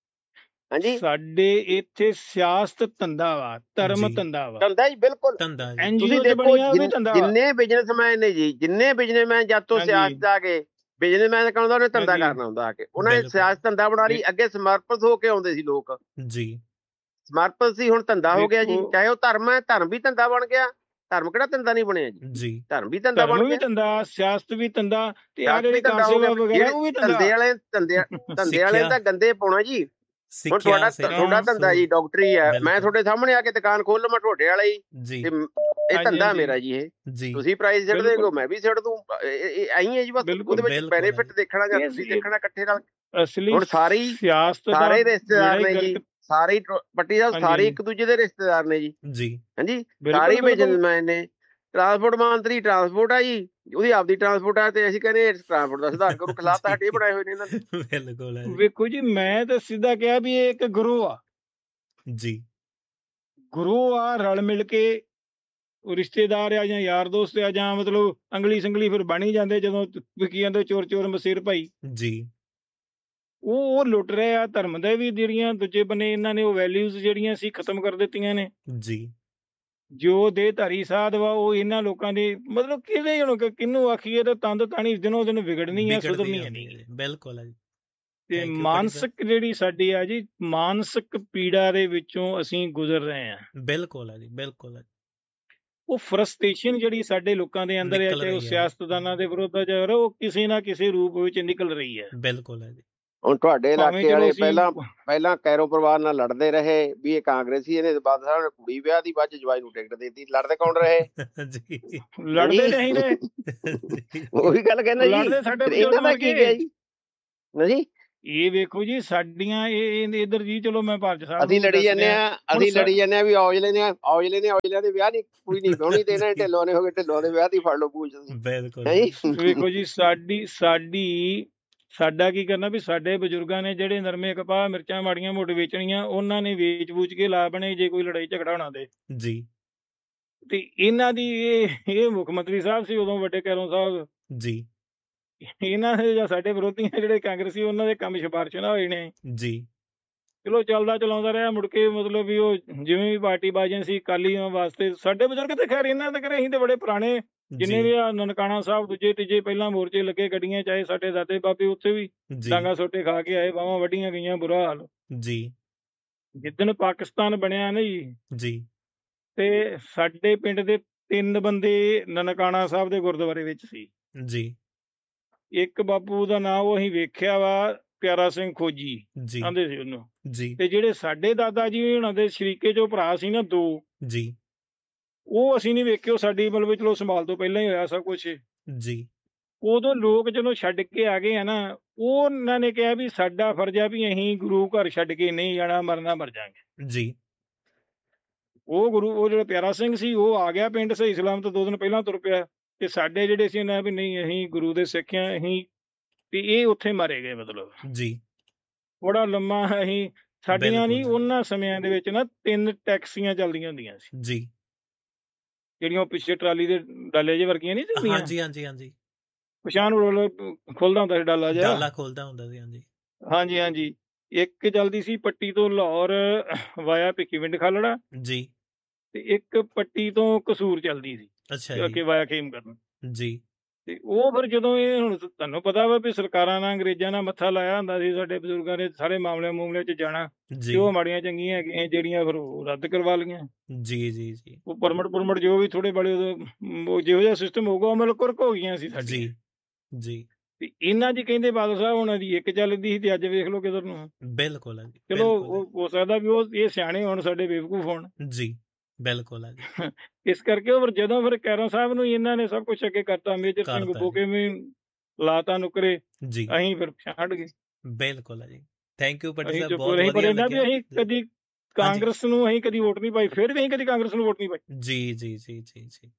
ਹਾਂਜੀ, ਸਾਡੇ ਇੱਥੇ ਸਿਆਸਤ ਧੰਦਾ ਵਾ, ਧਰਮ ਜੀ। ਧੰਦਾ ਵਾ, ਧੰਦਾ ਜੀ ਬਿਲਕੁਲ। ਧੰਦਾ ਜੀ। ਤੁਸੀਂ ਐਨਜੀਓ ਤੇ ਦੇਖੋ ਬਣੀਆਂ ਉਹ ਵੀ ਜਿੰਨ- ਧੰਦਾ ਵਾ। ਜਿੰਨੇ ਬਿਜ਼ਨਸਮੈਨ ਨੇ ਜੀ, ਜਿੰਨੇ ਬਿਜ਼ਨਸਮੈਨ ਜਦ ਤੋਂ ਹਾਂਜੀ। ਸਿਆਸਤ ਆ ਗਏ, ਬਿਜ਼ਨਸਮੈਨ ਕਹਿੰਦਾ ਉਹਨੇ ਧੰਦਾ ਹਾਂਜੀ। ਕਰਨਾ ਹੁੰਦਾ ਆ ਕੇ। ਉਹਨਾਂ ਨੇ ਬਿਲਕੁਲ। ਸਿਆਸਤ ਧੰਦਾ ਬਣਾ ਲਈ। ਅੱਗੇ ਸਮਰਪਿਤ ਹੋ ਕੇ ਆਉਂਦੇ ਸੀ ਲੋਕ, ਜੀ ਸਮਰਪਿਤ ਸੀ। ਹੁਣ ਧੰਦਾ ਹੋ ਗਿਆ ਜੀ। ਦੇਖੋ- ਚਾਹੇ ਉਹ ਧਰਮ ਹੈ, ਧਰਮ ਵੀ ਧੰਦਾ ਬਣ ਗਿਆ। ਧਰਮ ਕਿਹੜਾ ਧੰਦਾ ਨਹੀਂ ਬਣਿਆ ਜੀ? ਜੀ ਧਰਮ ਵੀ ਧੰਦਾ ਧਰਮ ਬਣ ਵੀ ਗਿਆ, ਧੰਦਾ, ਸਿਆਸਤ ਵੀ ਧੰਦਾ, ਤੇ ਆ ਸਿਆਸਤ ਜਿਹੜੇ ਵੀ ਧੰਦਾ ਹੋ ਕਾਂਸੇ ਗਿਆ। ਵਗੈਰਾ ਜਿਹੜੇ ਉਹ ਵੀ ਧੰਦੇ ਧੰਦਾ। ਵਾਲੇ ਧੰਦੇ ਧੰਦੇ ਵਾਲੇ ਸਿੱਖਿਆ- ਤਾਂ ਗੰਦੇ ਪਾਉਣਾ ਜੀ। ਹੁਣ ਸਿੱਖਿਆ ਤੁਹਾਡਾ ਸਿੱਖਿਆ ਤੁਹਾਡਾ ਧੰਦਾ ਜੀ ਡਾਕਟਰੀ ਹੈ। ਬਿਲਕੁਲ। ਮੈਂ ਤੁਹਾਡੇ ਸਾਹਮਣੇ ਆ ਕੇ ਦੁਕਾਨ ਖੋਲ ਲਵਾਂ ਤੁਹਾਡੇ ਵਾਲਾ ਹੀ, ਜੀ ਤੇ ਮ- ਇਹ ਹਾਂਜੀ, ਧੰਦਾ ਹਾਂਜੀ। ਮੇਰਾ ਜੀ। ਇਹ ਜੀ ਤੁਸੀਂ ਪ੍ਰਾਈਸ ਸਿੱਟ ਬਿਲਕੁਲ। ਦੇਗੋ, ਮੈਂ ਵੀ ਸਿੱਟ ਦੂੰ। ਐਂ ਹੈ ਜੀ ਬਸ। ਬਿਲਕੁਲ, ਉਹਦੇ ਵਿੱਚ ਬਿਲਕੁਲ ਬੈਨੀਫਿਟ ਦੇਖਣਾ ਜਾਂ ਇਹ- ਤੁਸੀਂ ਇਹ- ਦੇਖਣਾ ਇਕੱਠੇ ਨਾਲ। ਅਸਲੀ ਹੁਣ ਸਾਰੇ ਹੀ- ਸਿਆਸਤ ਦਾ ਸਾਰੇ ਰਿਸ਼ਤੇਦਾਰ ਬੇੜਾ ਨੇ ਹੀ ਜੀ, ਗਰਕ- ਸਾਰੇ ਹੀ ਟੋ- ਪੱਟੀ ਸਾਹਿਬ ਹਾਂਜੀ, ਸਾਰੇ ਹਾਂਜੀ। ਇੱਕ ਦੂਜੇ ਦੇ ਰਿਸ਼ਤੇਦਾਰ ਨੇ ਜੀ। ਜੀ ਹਾਂਜੀ, ਬਿਲਕੁਲ, ਸਾਰੇ ਹੀ ਬਿਲਕੁਲ। ਬਿਜ਼ਨਸਮੈਨ ਨੇ। ਟਰਾਂਸਪੋਰਟ ਮੰਤਰੀ ਟਰਾਂਸਪੋਰਟ ਆ ਜੀ, ਉਹਦੀ ਆਪਦੀ ਟਰਾਂਸਪੋਰਟ ਆ, ਤੇ ਅਸੀਂ ਕਹਿੰਦੇ ਟਰਾਂਸਪੋਰਟ ਦਾ ਸੁਧਾਰ ਕਰੋ। ਖਿਲਾਫ ਤਾਂ ਸਾਡੇ ਬਣਾਏ ਹੋਏ ਨੇ ਇਹਨਾਂ ਨੇ। ਬਿਲਕੁਲ ਹੈ ਜੀ। ਵੇਖੋ ਜੀ, ਮੈਂ ਤਾਂ ਸਿੱਧਾ ਕਿਹਾ ਵੀ ਇਹ ਇੱਕ ਗੁਰੂ ਆ। ਜੀ ਗੁਰੂ ਆ, ਰਲ ਮਿਲ ਕੇ ਉਹ ਰਿਸ਼ਤੇਦਾਰ ਆ ਜਾਂ ਯਾਰ ਦੋਸਤ ਆ ਜਾਂ ਮਤਲਬ ਅੰਗਲੀ ਸੰਗਲੀ ਫਿਰ ਬਣ ਹੀ ਜਾਂਦੇ ਜਦੋਂ ਵਿਕੀ ਜਾਂਦੇ ਚੋਰ ਚੋਰ ਮਸੀਰ ਭਾਈ। ਜੀ ਉਹ ਉਹ ਲੁੱਟ ਰਹੇ ਆ ਧਰਮ ਦੇ ਵੀ, ਜਿਹੜੀਆਂ ਦੂਜੇ ਬੰਨੇ ਇਹਨਾਂ ਨੇ ਉਹ ਵੈਲਿਊਜ਼ ਜਿਹੜੀਆਂ ਸੀ ਖਤਮ ਕਰ ਦਿੱਤੀਆਂ ਨੇ। ਜੀ ਜੋ ਦੇ ਧਾਰੀ ਸਾਧ ਵਾ ਉਹ ਇਹਨਾਂ ਲੋਕਾਂ ਦੇ ਮਤਲਬ ਕਿਹਦੇ ਹੁਣ ਕਿਹਨੂੰ ਆਖੀਏ ਤਾਂ ਤੰਦ ਤਾਣੀ ਦਿਨੋਂ ਦਿਨ ਵਿਗੜਨੀ ਆ, ਵਿਗੜਦੀ ਸੁਧਰਨੀ ਹੈ ਜਾਂਦੀ ਨਹੀਂ। ਹੈ। ਬਿਲਕੁਲ ਹੈ ਜੀ। ਤੇ Thank you, ਭਾਜੀ ਮਾਨਸਿਕ ਜਿਹੜੀ ਸਾਡੀ ਆ ਜੀ, ਮਾਨਸਿਕ ਪੀੜਾ ਦੇ ਵਿੱਚੋਂ ਅਸੀਂ ਗੁਜ਼ਰ ਰਹੇ ਹਾਂ। ਬਿਲਕੁਲ ਹੈ ਜੀ। ਬਿਲਕੁਲ ਹੈ। ਉਹ ਫਰਸਟ੍ਰੇਸ਼ਨ ਜਿਹੜੀ ਸਾਡੇ ਲੋਕਾਂ ਦੇ ਅੰਦਰ ਹੈ, ਨਿਕਲ ਚਾਹੇ ਉਹ ਰਹੀ ਹੈ। ਸਿਆਸਤਦਾਨਾਂ ਦੇ ਵਿਰੁੱਧ ਆ, ਚਾਹੇ ਉਹ ਕਿਸੇ ਨਾ ਕਿਸੇ ਰੂਪ ਵਿੱਚ ਨਿਕਲ ਰਹੀ ਹੈ। ਬਿਲਕੁਲ ਹੈ ਜੀ। ਹੁਣ ਤੁਹਾਡੇ ਭਾਵੇਂ ਇਲਾਕੇ ਚਲੋ ਵਾਲੇ ਅਸੀਂ ਪਹਿਲਾਂ ਪਹਿਲਾਂ ਕੈਰੋ ਪਰਿਵਾਰ ਨਾਲ ਲੜਦੇ ਰਹੇ ਵੀ ਇਹ ਕਾਂਗਰਸੀ, ਇਹਨੇ ਬਾਦਲ ਸਾਹਿਬ ਨੇ ਕੁੜੀ ਵਿਆਹ ਦੀ, ਬਾਅਦ ਚ ਜਵਾਈ ਨੂੰ ਟਿਕਟ ਦਿੱਤੀ। ਲੜਦੇ ਕੌਣ ਰਹੇ? ਜੀ ਲੜਦੇ ਨਹੀਂ ਰਹੇ, ਜੀ ਉਹੀ ਗੱਲ ਕਹਿੰਦਾ ਜੀ, ਲੜਦੇ ਸਾਡੇ ਫਿਰ ਇਹਨਾਂ ਬਜ਼ੁਰਗ ਦਾ ਮਰ ਕੀ ਗਿਆ ਗਏ। ਜੀ? ਨਹੀਂ ਇਹ ਵੇਖੋ ਜੀ, ਸਾਡੀਆਂ ਇਹ ਇਧਰ ਜੀ, ਚਲੋ ਮੈਂ ਭਾਰਤ ਸਾਹਿਬ ਅਸੀਂ ਨੂੰ ਲੜੀ ਦੱਸ ਜਾਂਦੇ ਰਿਹਾ। ਆ ਹੁਣ ਅਸੀਂ ਸਾ- ਲੜੀ ਜਾਂਦੇ ਆ ਵੀ ਔਜਲੇ ਨੇ ਔਜਲੇ ਨੇ ਔਜਲਿਆਂ ਦੇ ਵਿਆਹ ਨਹੀਂ ਕੁੜੀ ਨਹੀਂ ਵਿਆਹਣੀ ਤੇ ਇਹਨਾਂ ਢਿੱਲੋਂ ਨੇ ਹੋ ਗਏ ਢਿੱਲੋਂ ਦੇ ਵਿਆਹ ਦੀ ਫੜ ਲਓ ਪੂਛ ਤੁਸੀਂ। ਬਿਲਕੁਲ ਹੈ ਜੀ? ਵੇਖੋ ਜੀ, ਸਾਡੀ ਸਾਡੀ ਸਾਡਾ ਕੀ ਕਰਨਾ ਵੀ ਸਾਡੇ ਬਜ਼ੁਰਗਾਂ ਨੇ ਜਿਹੜੇ ਨਰਮੇ ਕਪਾਹ ਮਿਰਚਾਂ ਮਾੜੀਆਂ ਮੋਟ ਵੇਚਣੀਆਂ, ਉਹਨਾਂ ਨੇ ਵੇਚ ਵੂਚ ਕੇ ਲਾ ਬਣੇ ਜੇ ਕੋਈ ਲੜਾਈ ਝਗੜਾ ਹੋਣਾ ਤੇ ਜੀ ਤੇ ਇਹਨਾਂ ਦੀ ਇਹ ਇਹ ਮੁੱਖ ਮੰਤਰੀ ਸਾਹਿਬ ਸੀ ਉਦੋਂ, ਵੱਡੇ ਕੈਰੋਂ ਸਾਹਿਬ। ਜੀ ਇਹਨਾਂ ਦੇ ਜਾਂ ਸਾਡੇ ਵਿਰੋਧੀਆਂ ਜਿਹੜੇ ਕਾਂਗਰਸੀ, ਉਹਨਾਂ ਦੇ ਕੰਮ ਸਿਫਾਰਿਸ਼ ਨਾ ਹੋਏ ਨੇ। ਜੀ ਚਲੋ ਚੱਲਦਾ ਚਲਾਉਂਦਾ ਰਿਹਾ, ਮੁੜ ਕੇ ਮਤਲਬ ਵੀ ਉਹ ਜਿਵੇਂ ਵੀ ਪਾਰਟੀ ਬਾਜੀਆਂ ਸੀ ਅਕਾਲੀਆਂ ਵਾਸਤੇ, ਸਾਡੇ ਬਜ਼ੁਰਗ ਤੇ ਖੈਰ ਇਹਨਾਂ ਦੇ ਘਰੇ ਅਸੀਂ ਤੇ ਬੜੇ ਪੁਰਾਣੇ, ਜਿੰਨੇ ਵੀ ਆ ਨਨਕਾਣਾ ਸਾਹਿਬ ਦੂਜੇ ਤੀਜੇ ਪਹਿਲਾਂ ਮੋਰਚੇ ਲੱਗੇ ਗੱਡੀਆਂ, ਚਾਹੇ ਸਾਡੇ ਦਾਦੇ ਬਾਬੇ ਉੱਥੇ ਵੀ ਜੀ ਡਾਂਗਾ ਸੋਟੇ ਖਾ ਕੇ ਆਏ, ਬਾਹਾਂ ਵੱਢੀਆਂ ਗਈਆਂ, ਬੁਰਾ ਹਾਲ। ਜੀ ਜਿੱਦਣ ਪਾਕਿਸਤਾਨ ਬਣਿਆ ਨਾ ਜੀ, ਜੀ ਤੇ ਸਾਡੇ ਪਿੰਡ ਦੇ ਤਿੰਨ ਬੰਦੇ ਨਨਕਾਣਾ ਸਾਹਿਬ ਦੇ ਗੁਰਦੁਆਰੇ ਵਿੱਚ ਸੀ। ਜੀ ਇੱਕ ਬਾਪੂ ਦਾ ਨਾਂ ਉਹ ਅਸੀਂ ਵੇਖਿਆ ਵਾ, ਪਿਆਰਾ ਸਿੰਘ ਖੋਜੀ ਜੀ ਕਹਿੰਦੇ ਸੀ ਉਹਨੂੰ। ਜੀ ਤੇ ਜਿਹੜੇ ਸਾਡੇ ਦਾਦਾ ਜੀ ਉਹਨਾਂ ਦੇ ਸ਼ਰੀਕੇ ਚੋਂ ਭਰਾ ਸੀ ਨਾ ਦੋ, ਜੀ ਉਹ ਅਸੀਂ ਨਹੀਂ ਵੇਖੇ। ਉਹ ਸਾਡੀ ਮਤਲਬ ਚਲੋ ਸੰਭਾਲ ਤੋਂ ਪਹਿਲਾਂ ਹੀ ਹੋਇਆ ਸਭ ਕੁਛ। ਜੀ ਉਦੋਂ ਲੋਕ ਜਦੋਂ ਛੱਡ ਕੇ ਆ ਗਏ ਆ ਨਾ, ਉਹ ਉਹਨਾਂ ਨੇ ਕਿਹਾ ਵੀ ਸਾਡਾ ਫਰਜ਼ ਆ ਵੀ ਅਸੀਂ ਗੁਰੂ ਘਰ ਛੱਡ ਕੇ ਨਹੀਂ ਜਾਣਾ, ਮਰਨਾ ਮਰ ਜਾਾਂਗੇ। ਜੀ ਉਹ ਗੁਰੂ ਉਹ ਜਿਹੜਾ ਪਿਆਰਾ ਸਿੰਘ ਸੀ, ਉਹ ਆ ਗਿਆ ਪਿੰਡ ਸਹੀ ਸਲਾਮਤ, ਦੋ ਦਿਨ ਪਹਿਲਾਂ ਤੁਰ ਪਿਆ। ਤੇ ਸਾਡੇ ਜਿਹੜੇ ਸੀ ਨਾ ਵੀ ਨਹੀਂ, ਅਸੀਂ ਗੁਰੂ ਦੇ ਸਿੱਖ ਆ, ਅਸੀਂ ਵੀ ਇਹ ਉੱਥੇ ਮਾਰੇ ਗਏ। ਮਤਲਬ ਜੀ ਬੜਾ ਲੰਮਾ ਅਸੀਂ ਸਾਡੀਆਂ ਬਿਲਕੁਲ ਨਹੀਂ, ਜੀ। ਉਹਨਾਂ ਸਮਿਆਂ ਦੇ ਵਿੱਚ ਨਾ ਤਿੰਨ ਟੈਕਸੀਆਂ ਚੱਲਦੀਆਂ ਹੁੰਦੀਆਂ ਸੀ, ਜੀ ਜਿਹੜੀਆਂ ਉਹ ਪਿੱਛੇ ਟਰਾਲੀ ਦੇ ਡਾਲੇ ਜਿਹੇ ਵਰਗੀਆਂ ਨਹੀਂ ਹੁੰਦੀਆਂ, ਹਾਂਜੀ ਹਾਂਜੀ ਹਾਂਜੀ ਪਛਾਣ ਖੁੱਲਦਾ ਹੁੰਦਾ ਸੀ ਡਾਲਾ ਜਿਹਾ। ਡਾਲਾ ਖੋਲਦਾ ਹੁੰਦਾ ਸੀ। ਹਾਂਜੀ ਹਾਂਜੀ ਹਾਂਜੀ। ਇੱਕ ਚੱਲਦੀ ਸੀ ਪੱਟੀ ਤੋਂ ਲਾਹੌਰ ਵਾਇਆ ਭਿੱਖੀਵਿੰਡ ਖਾਲੜਾ, ਜੀ ਤੇ ਇੱਕ ਪੱਟੀ ਤੋਂ ਕਸੂਰ ਚੱਲਦੀ ਸੀ ਅੱਛਾ ਕਿ ਜੀ ਵਾਇਆ ਖੇਮ ਕਰਨ। ਜੀ ਤੇ ਉਹ ਫਿਰ ਜਦੋਂ ਇਹ ਹੁਣ ਤੁਹਾਨੂੰ ਪਤਾ ਵਾ ਵੀ ਸਰਕਾਰਾਂ ਨਾਲ ਅੰਗਰੇਜ਼ਾਂ ਨਾਲ ਮੱਥਾ ਲਾਇਆ ਹੁੰਦਾ ਸੀ, ਸਾਡੇ ਬਜ਼ੁਰਗਾਂ ਨੇ ਸਾਰੇ ਮਾਮਲੇ ਮਾਮਲੇ 'ਚ ਜਾਣਾ, ਜੀ ਤੇ ਉਹ ਮਾੜੀਆਂ ਚੰਗੀਆਂ ਹੈਗੀਆਂ ਜਿਹੜੀਆਂ ਫਿਰ ਉਹ ਰੱਦ ਕਰਵਾ ਲਈਆਂ। ਜੀ ਜੀ ਜੀ ਉਹ ਪਰਮਟ ਪੁਰਮਟ ਜੋ ਵੀ ਥੋੜੇ ਬੜੇ ਉਦੋਂ ਉਹ ਜਿਹੋ ਜਿਹਾ ਸਿਸਟਮ ਹੋਊਗਾ, ਅਮਲ ਕੁਰਕ ਹੋ ਗਈਆਂ ਸੀ ਸਾਡੀ। ਜੀ ਜੀ ਤੇ ਇਹਨਾਂ ਦੀ ਕਹਿੰਦੇ ਬਾਦਲ ਸਾਹਿਬ ਉਹਨਾਂ ਦੀ ਇੱਕ ਚੱਲਦੀ ਸੀ, ਤੇ ਅੱਜ ਵੇਖ ਲਓ ਕਿਧਰ ਨੂੰ। ਬਿਲਕੁਲ ਹੈ ਜੀ ਚਲੋ ਬਿਲਕੁਲ ਉਹ ਹੋ ਸਕਦਾ ਵੀ ਉਹ ਇਹ ਸਿਆਣੇ ਹੋਣ, ਸਾਡੇ ਬੇਵਕੂਫ ਹੋਣ। ਹੈ। ਜੀ ਬਿਲਕੁਲ ਹੈ ਜੀ ਇਸ ਕਰਕੇ ਉਹ ਫਿਰ ਜਦੋਂ ਫਿਰ ਕੈਰੋਂ ਸਾਹਿਬ ਨੂੰ ਇਹਨਾਂ ਨੇ ਸਭ ਕੁਝ ਅੱਗੇ ਕਰਤਾ, ਮੇਜਰ ਸਿੰਘ ਕਰਤਾ ਬੋਕੇ ਵੀ ਲਾਤਾ ਨੁਕਰੇ, ਜੀ ਅਸੀਂ ਫਿਰ ਛੱਡ ਗਏ। ਬਿਲਕੁਲ ਹੈ ਜੀ। ਥੈਂਕ ਯੂ ਪਟੇਲ ਅਸੀਂ ਸਾਹਿਬ, ਚੁੱਪ ਬਹੁਤ ਰਹੇ, ਪਰ ਵਧੀਆ ਇਹਨਾਂ ਵੀ ਲੱਗਿਆ। ਅਸੀਂ ਕਦੀ ਕਾਂਗਰਸ ਨੂੰ ਅਸੀਂ ਕਦੀ ਵੋਟ ਨਹੀਂ ਪਾਈ, ਫਿਰ ਵੀ ਅਸੀਂ ਕਦੀ ਕਾਂਗਰਸ ਨੂੰ ਵੋਟ ਨਹੀਂ ਪਾਈ। ਜੀ ਜੀ ਜੀ ਜੀ ਜੀ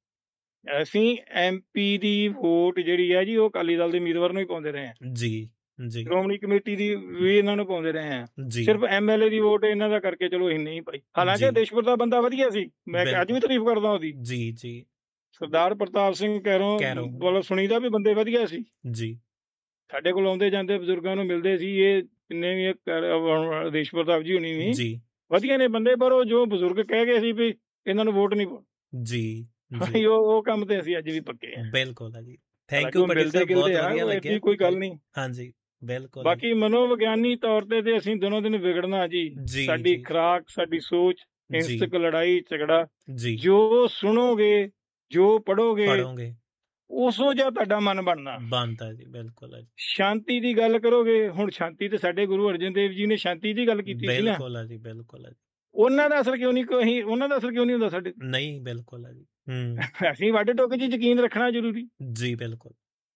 ਅਸੀਂ ਐਮਪੀ ਦੀ ਵੋਟ ਜਿਹੜੀ ਹੈ ਜੀ, ਉਹ ਅਕਾਲੀ ਦਲ ਦੇ ਉਮੀਦਵਾਰ ਨੂੰ ਹੀ ਪਾਉਂਦੇ ਰਹੇ ਹਾਂ। ਜੀ ਜੀ ਸ਼੍ਰੋਮਣੀ ਕਮੇਟੀ ਦੀ ਵੀ ਇਹਨਾਂ ਨੂੰ ਪਾਉਂਦੇ ਰਹੇ ਹਾਂ। ਜੀ ਸਿਰਫ ਐਮਐਲਏ ਦੀ ਵੋਟ ਇਹਨਾਂ ਦਾ ਕਰਕੇ ਚਲੋ ਅਸੀਂ ਨਹੀਂ ਪਾਈ। ਹਾਲਾਂਕਿ ਜੀ। ਦੇਸ਼ਪੁਰ ਦਾ ਬੰਦਾ ਵਧੀਆ ਸੀ, ਮੈਂ ਅੱਜ ਵੀ ਤਾਰੀਫ ਕਰਦਾ ਉਹਦੀ। ਜੀ ਜੀ ਸਰਦਾਰ ਪ੍ਰਤਾਪ ਸਿੰਘ ਕੈਰੋਂ ਕੈਰੋਂ। ਵੱਲੋਂ ਸੁਣੀਦਾ ਵੀ ਬੰਦੇ ਵਧੀਆ ਸੀ, ਜੀ ਸਾਡੇ ਕੋਲ ਆਉਂਦੇ ਜਾਂਦੇ ਬਜ਼ੁਰਗਾਂ ਨੂੰ ਮਿਲਦੇ ਸੀ। ਇਹ ਜਿੰਨੇ ਵੀ ਇਹ ਕਰ- ਦੇਸ਼ ਪ੍ਰਤਾਪ ਜੀ ਹੋਣੀ ਵੀ ਜੀ ਵਧੀਆ ਨੇ ਬੰਦੇ, ਪਰ ਉਹ ਜੋ ਬਜ਼ੁਰਗ ਕਹਿ ਗਏ ਸੀ ਵੀ ਇਹਨਾਂ ਨੂੰ ਵੋਟ ਨਹੀਂ ਪਾਉਣੀ, ਜੀ ਜੀ ਉਹ ਉਹ ਕੰਮ ਤੇ ਅਸੀਂ ਅੱਜ ਵੀ ਪੱਕੇ ਆ। ਬਿਲਕੁਲ ਹੈ ਜੀ। ਥੈਂਕ ਹਾਲਾਂਕਿ ਯੂ ਉਹ ਪਟੇਲ ਮਿਲਦੇ ਸਾਹਿਬ, ਬਹੁਤ ਗਿਲਦੇ ਆ, ਵਧੀਆ ਉਹ ਲੱਗਿਆ। ਐਡੀ ਕੋਈ ਗੱਲ ਨਹੀਂ। ਹਾਂਜੀ ਬਿਲਕੁਲ। ਬਾਕੀ ਮਨੋਵਿਗਿਆਨੀ ਤੌਰ ਤੇ ਤੇ ਅਸੀਂ ਦਿਨੋਂ ਦਿਨ ਵਿਗੜਨਾ ਜੀ। ਜੀ ਸਾਡੀ ਜੀ ਖੁਰਾਕ, ਸਾਡੀ ਸੋਚ, ਜੀ ਹਿੰਸਕ ਲੜਾਈ ਝਗੜਾ, ਜੀ ਜੋ ਸੁਣੋਗੇ ਜੋ ਪੜੋਗੇ ਪੜੋਗੇ ਉਸੋ ਜਿਹਾ ਤੁਹਾਡਾ ਮਨ ਬਣਨਾ ਬਣਦਾ ਜੀ। ਬਿਲਕੁਲ ਹੈ ਜੀ। ਸ਼ਾਂਤੀ ਦੀ ਗੱਲ ਕਰੋਗੇ, ਹੁਣ ਸ਼ਾਂਤੀ ਤੇ ਸਾਡੇ ਗੁਰੂ ਅਰਜਨ ਦੇਵ ਜੀ ਨੇ ਸ਼ਾਂਤੀ ਦੀ ਗੱਲ ਕੀਤੀ ਸੀ ਨਾ, ਬਿਲਕੁਲ ਹੈ ਜੀ ਬਿਲਕੁਲ ਹੈ ਜੀ। ਉਹਨਾਂ ਦਾ ਅਸਰ ਕਿਉਂ ਨਹੀਂ, ਕੋਈ ਉਹਨਾਂ ਦਾ ਅਸਰ ਕਿਉਂ ਨਹੀਂ ਹੁੰਦਾ ਸਾਡੇ? ਨਹੀਂ ਬਿਲਕੁਲ ਹੈ ਜੀ। ਹੂੰ ਅਸੀਂ ਵੱਡ ਟੋਕੇ 'ਚ ਯਕੀਨ ਰੱਖਣਾ ਜ਼ਰੂਰੀ। ਜੀ ਬਿਲਕੁਲ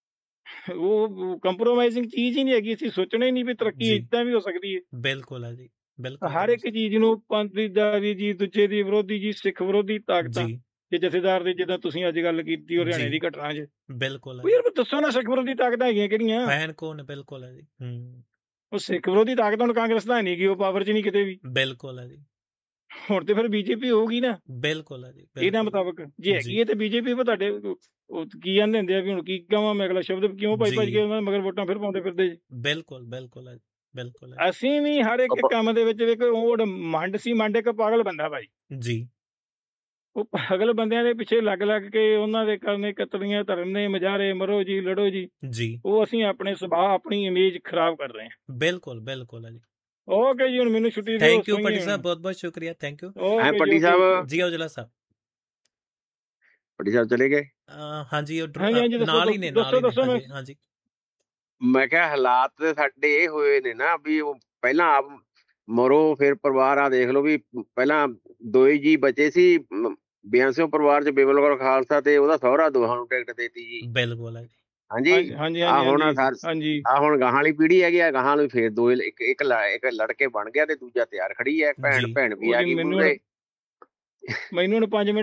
ਉਹ ਕੰਪਰੋਮਾਈਜ਼ਿੰਗ ਚੀਜ਼ ਹੀ ਨਹੀਂ ਹੈਗੀ। ਅਸੀਂ ਸੋਚਣਾ ਹੀ ਨਹੀਂ ਵੀ ਤਰੱਕੀ ਜੀ। ਇਦਾਂ ਵੀ ਹੋ ਸਕਦੀ ਹੈ। ਬਿਲਕੁਲ ਹੈ ਜੀ ਬਿਲਕੁਲ। ਹਰ ਇੱਕ ਚੀਜ਼ ਨੂੰ ਪੰਥ ਦਾ ਵੀ ਜੀ, ਦੂਜੇ ਦੀ ਵਿਰੋਧੀ ਜੀ, ਸਿੱਖ ਵਿਰੋਧੀ ਤਾਕਤਾਂ ਜੀ ਤੇ ਜਥੇਦਾਰ ਦੇ, ਜਿੱਦਾਂ ਤੁਸੀਂ ਅੱਜ ਗੱਲ ਕੀਤੀ ਹਰਿਆਣੇ ਜੀ। ਦੀ ਘਟਨਾ 'ਚ, ਬਿਲਕੁਲ ਉਹ ਹੈ। ਯਾਰ ਦੱਸੋ ਨਾ ਸਿੱਖ ਵਿਰੋਧੀ ਤਾਕਤਾਂ ਹੈਗੀਆਂ ਕਿਹੜੀਆਂ? ਫੈਨ ਕੋਣ? ਬਿਲਕੁਲ ਹੈ ਜੀ। ਹੂੰ ਉਹ ਸਿੱਖ ਵਿਰੋਧੀ ਤਾਕਤ ਹੁਣ ਕਾਂਗਰਸ ਦਾ ਨਹੀਂ ਗਈ, ਉਹ ਪਾਵਰ 'ਚ ਨਹੀਂ ਕਿਤੇ ਵੀ। ਬਿਲਕੁਲ ਹੈ ਜੀ ਹੁਣ ਤੇ ਫਿਰ ਬੀਜੇਪੀ ਹੋਊਗੀ ਨਾ ਬਿਲਕੁਲ ਹੈ ਜੀ। ਇਹਨਾਂ ਬਿਲਕੁਲ ਮੁਤਾਬਕ। ਜੇ ਹੈਗੀ ਜੀ। ਹੈ ਤੇ ਬੀਜੇਪੀ ਉਹ ਤੁਹਾਡੇ ਉਹ ਕੀ ਕਹਿੰਦੇ ਹੁੰਦੇ ਆ ਵੀ ਹੁਣ ਕੀ ਕਹਾਂ ਮੈਂ ਅਗਲਾ ਸ਼ਬਦ, ਕਿਉਂ ਭੱਜ ਭੱਜ ਜੀ। ਕੇ ਉਹਨਾਂ ਦੇ ਮਗਰ ਵੋਟਾਂ ਫਿਰ ਪਾਉਂਦੇ ਫਿਰਦੇ ਜੀ। ਬਿਲਕੁਲ ਬਿਲਕੁਲ ਹੈ ਜੀ ਬਿਲਕੁਲ ਹੈ ਅਸੀਂ ਵੀ ਹਰ ਇੱਕ ਕੰਮ ਦੇ ਵਿੱਚ ਵੇਖੋ, ਉਹ ਮੰਡ ਸੀ, ਮੰਡ ਇੱਕ ਪਾਗਲ ਬੰਦਾ ਭਾਈ। ਜੀ। ਉਹ ਪਾਗਲ ਬੰਦਿਆਂ ਦੇ ਪਿੱਛੇ ਲੱਗ ਲੱਗ ਕੇ ਉਹਨਾਂ ਦੇ ਕਰਨੇ ਕਤਲੀਆਂ, ਧਰਨੇ, ਮਜਾਰੇ, ਮਰੋ ਜੀ, ਲੜੋ ਜੀ। ਜੀ ਉਹ ਅਸੀਂ ਆਪਣੇ ਸੁਭਾਅ, ਆਪਣੀ ਇਮੇਜ ਖਰਾਬ ਕਰ ਰਹੇ ਹਾਂ। ਬਿਲਕੁਲ ਬਿਲकुल ਹੈ ਜੀ। ਓਕੇ ਜੀ, ਹੁਣ ਮੈਨੂੰ ਛੁੱਟੀ ਦਿਓ। ਥੈਂਕ ਯੂ ਪੱਟੀ ਸਾਹਿਬ, ਬਹੁਤ ਬਹੁਤ ਸ਼ੁਕਰੀਆ। ਥੈਂਕ ਯੂ ਓਕੇ ਪੱਟੀ ਜੀ, ਸਾਹਿਬ ਜੀ ਔਜਲਾ ਸਾਹਿਬ। ਵੱਡੀ ਸਾਹਿਬ ਚਲੇ ਗਏ। ਅਹ ਹਾਂਜੀ ਉਹ ਹਾਂਜੀ ਹਾਂਜੀ ਡਰ- ਨਾਲ ਹੀ ਨੇ ਨਾਲ ਦੱਸੋ ਹੀ ਨੇ ਦੱਸੋ ਮੈਂ ਹਾਂਜੀ ਹਾਂਜੀ ਮੈਂ ਕਿਹਾ ਹਾਲਾਤ ਤੇ ਸਾਡੇ ਇਹ ਹੋਏ ਨੇ ਨਾ ਵੀ ਉਹ ਪਹਿਲਾਂ ਆਪ ਮਰੋ ਫਿਰ ਪਰਿਵਾਰ ਆ ਦੇਖ ਲਓ ਵੀ ਪਹਿਲਾਂ ਦੋ ਹੀ ਜੀ ਬਚੇ ਸੀ ਮ- ਬਿਆੰਸਿਓ ਪਰਿਵਾਰ ਚ ਬਿਮਲ ਕੌਰ ਖਾਲਸਾ ਤੇ ਉਹਦਾ ਸਹੁਰਾ, ਦੋਹਾਂ ਨੂੰ ਟਿਕਟ ਦੇਤੀ ਜੀ। ਬਿਲਕੁਲ ਹੈ ਜੀ। ਹਾਂਜੀ ਹਾਂਜੀ ਹਾਂਜੀ ਆ ਹਾਂਜੀ ਹੁਣ ਹਾਂਜੀ ਸਰ ਹਾਂਜੀ ਆ ਹੁਣ ਗਾਹਾਂ ਵਾਲੀ ਪੀੜ੍ਹੀ ਹੈਗੀ ਆ, ਗਾਹਾਂ ਨੂੰ ਫੇਰ ਦੋ ਇੱਕ ਇੱਕ ਲ- ਇੱਕ ਲੜਕੇ ਬਣ ਗਿਆ ਤੇ ਦੂਜਾ ਤਿਆਰ ਖੜੀ ਹੈ, ਭੈਣ ਜੀ ਭੈਣ ਵੀ ਉਹ ਆ ਜੀ ਗਈ ਮੈਨੂੰ ਹੁਣ ਮੂਹਰੇ। ਮੈਨੂੰ ਹੁਣ ਪੰਜ ਮਿੰਟ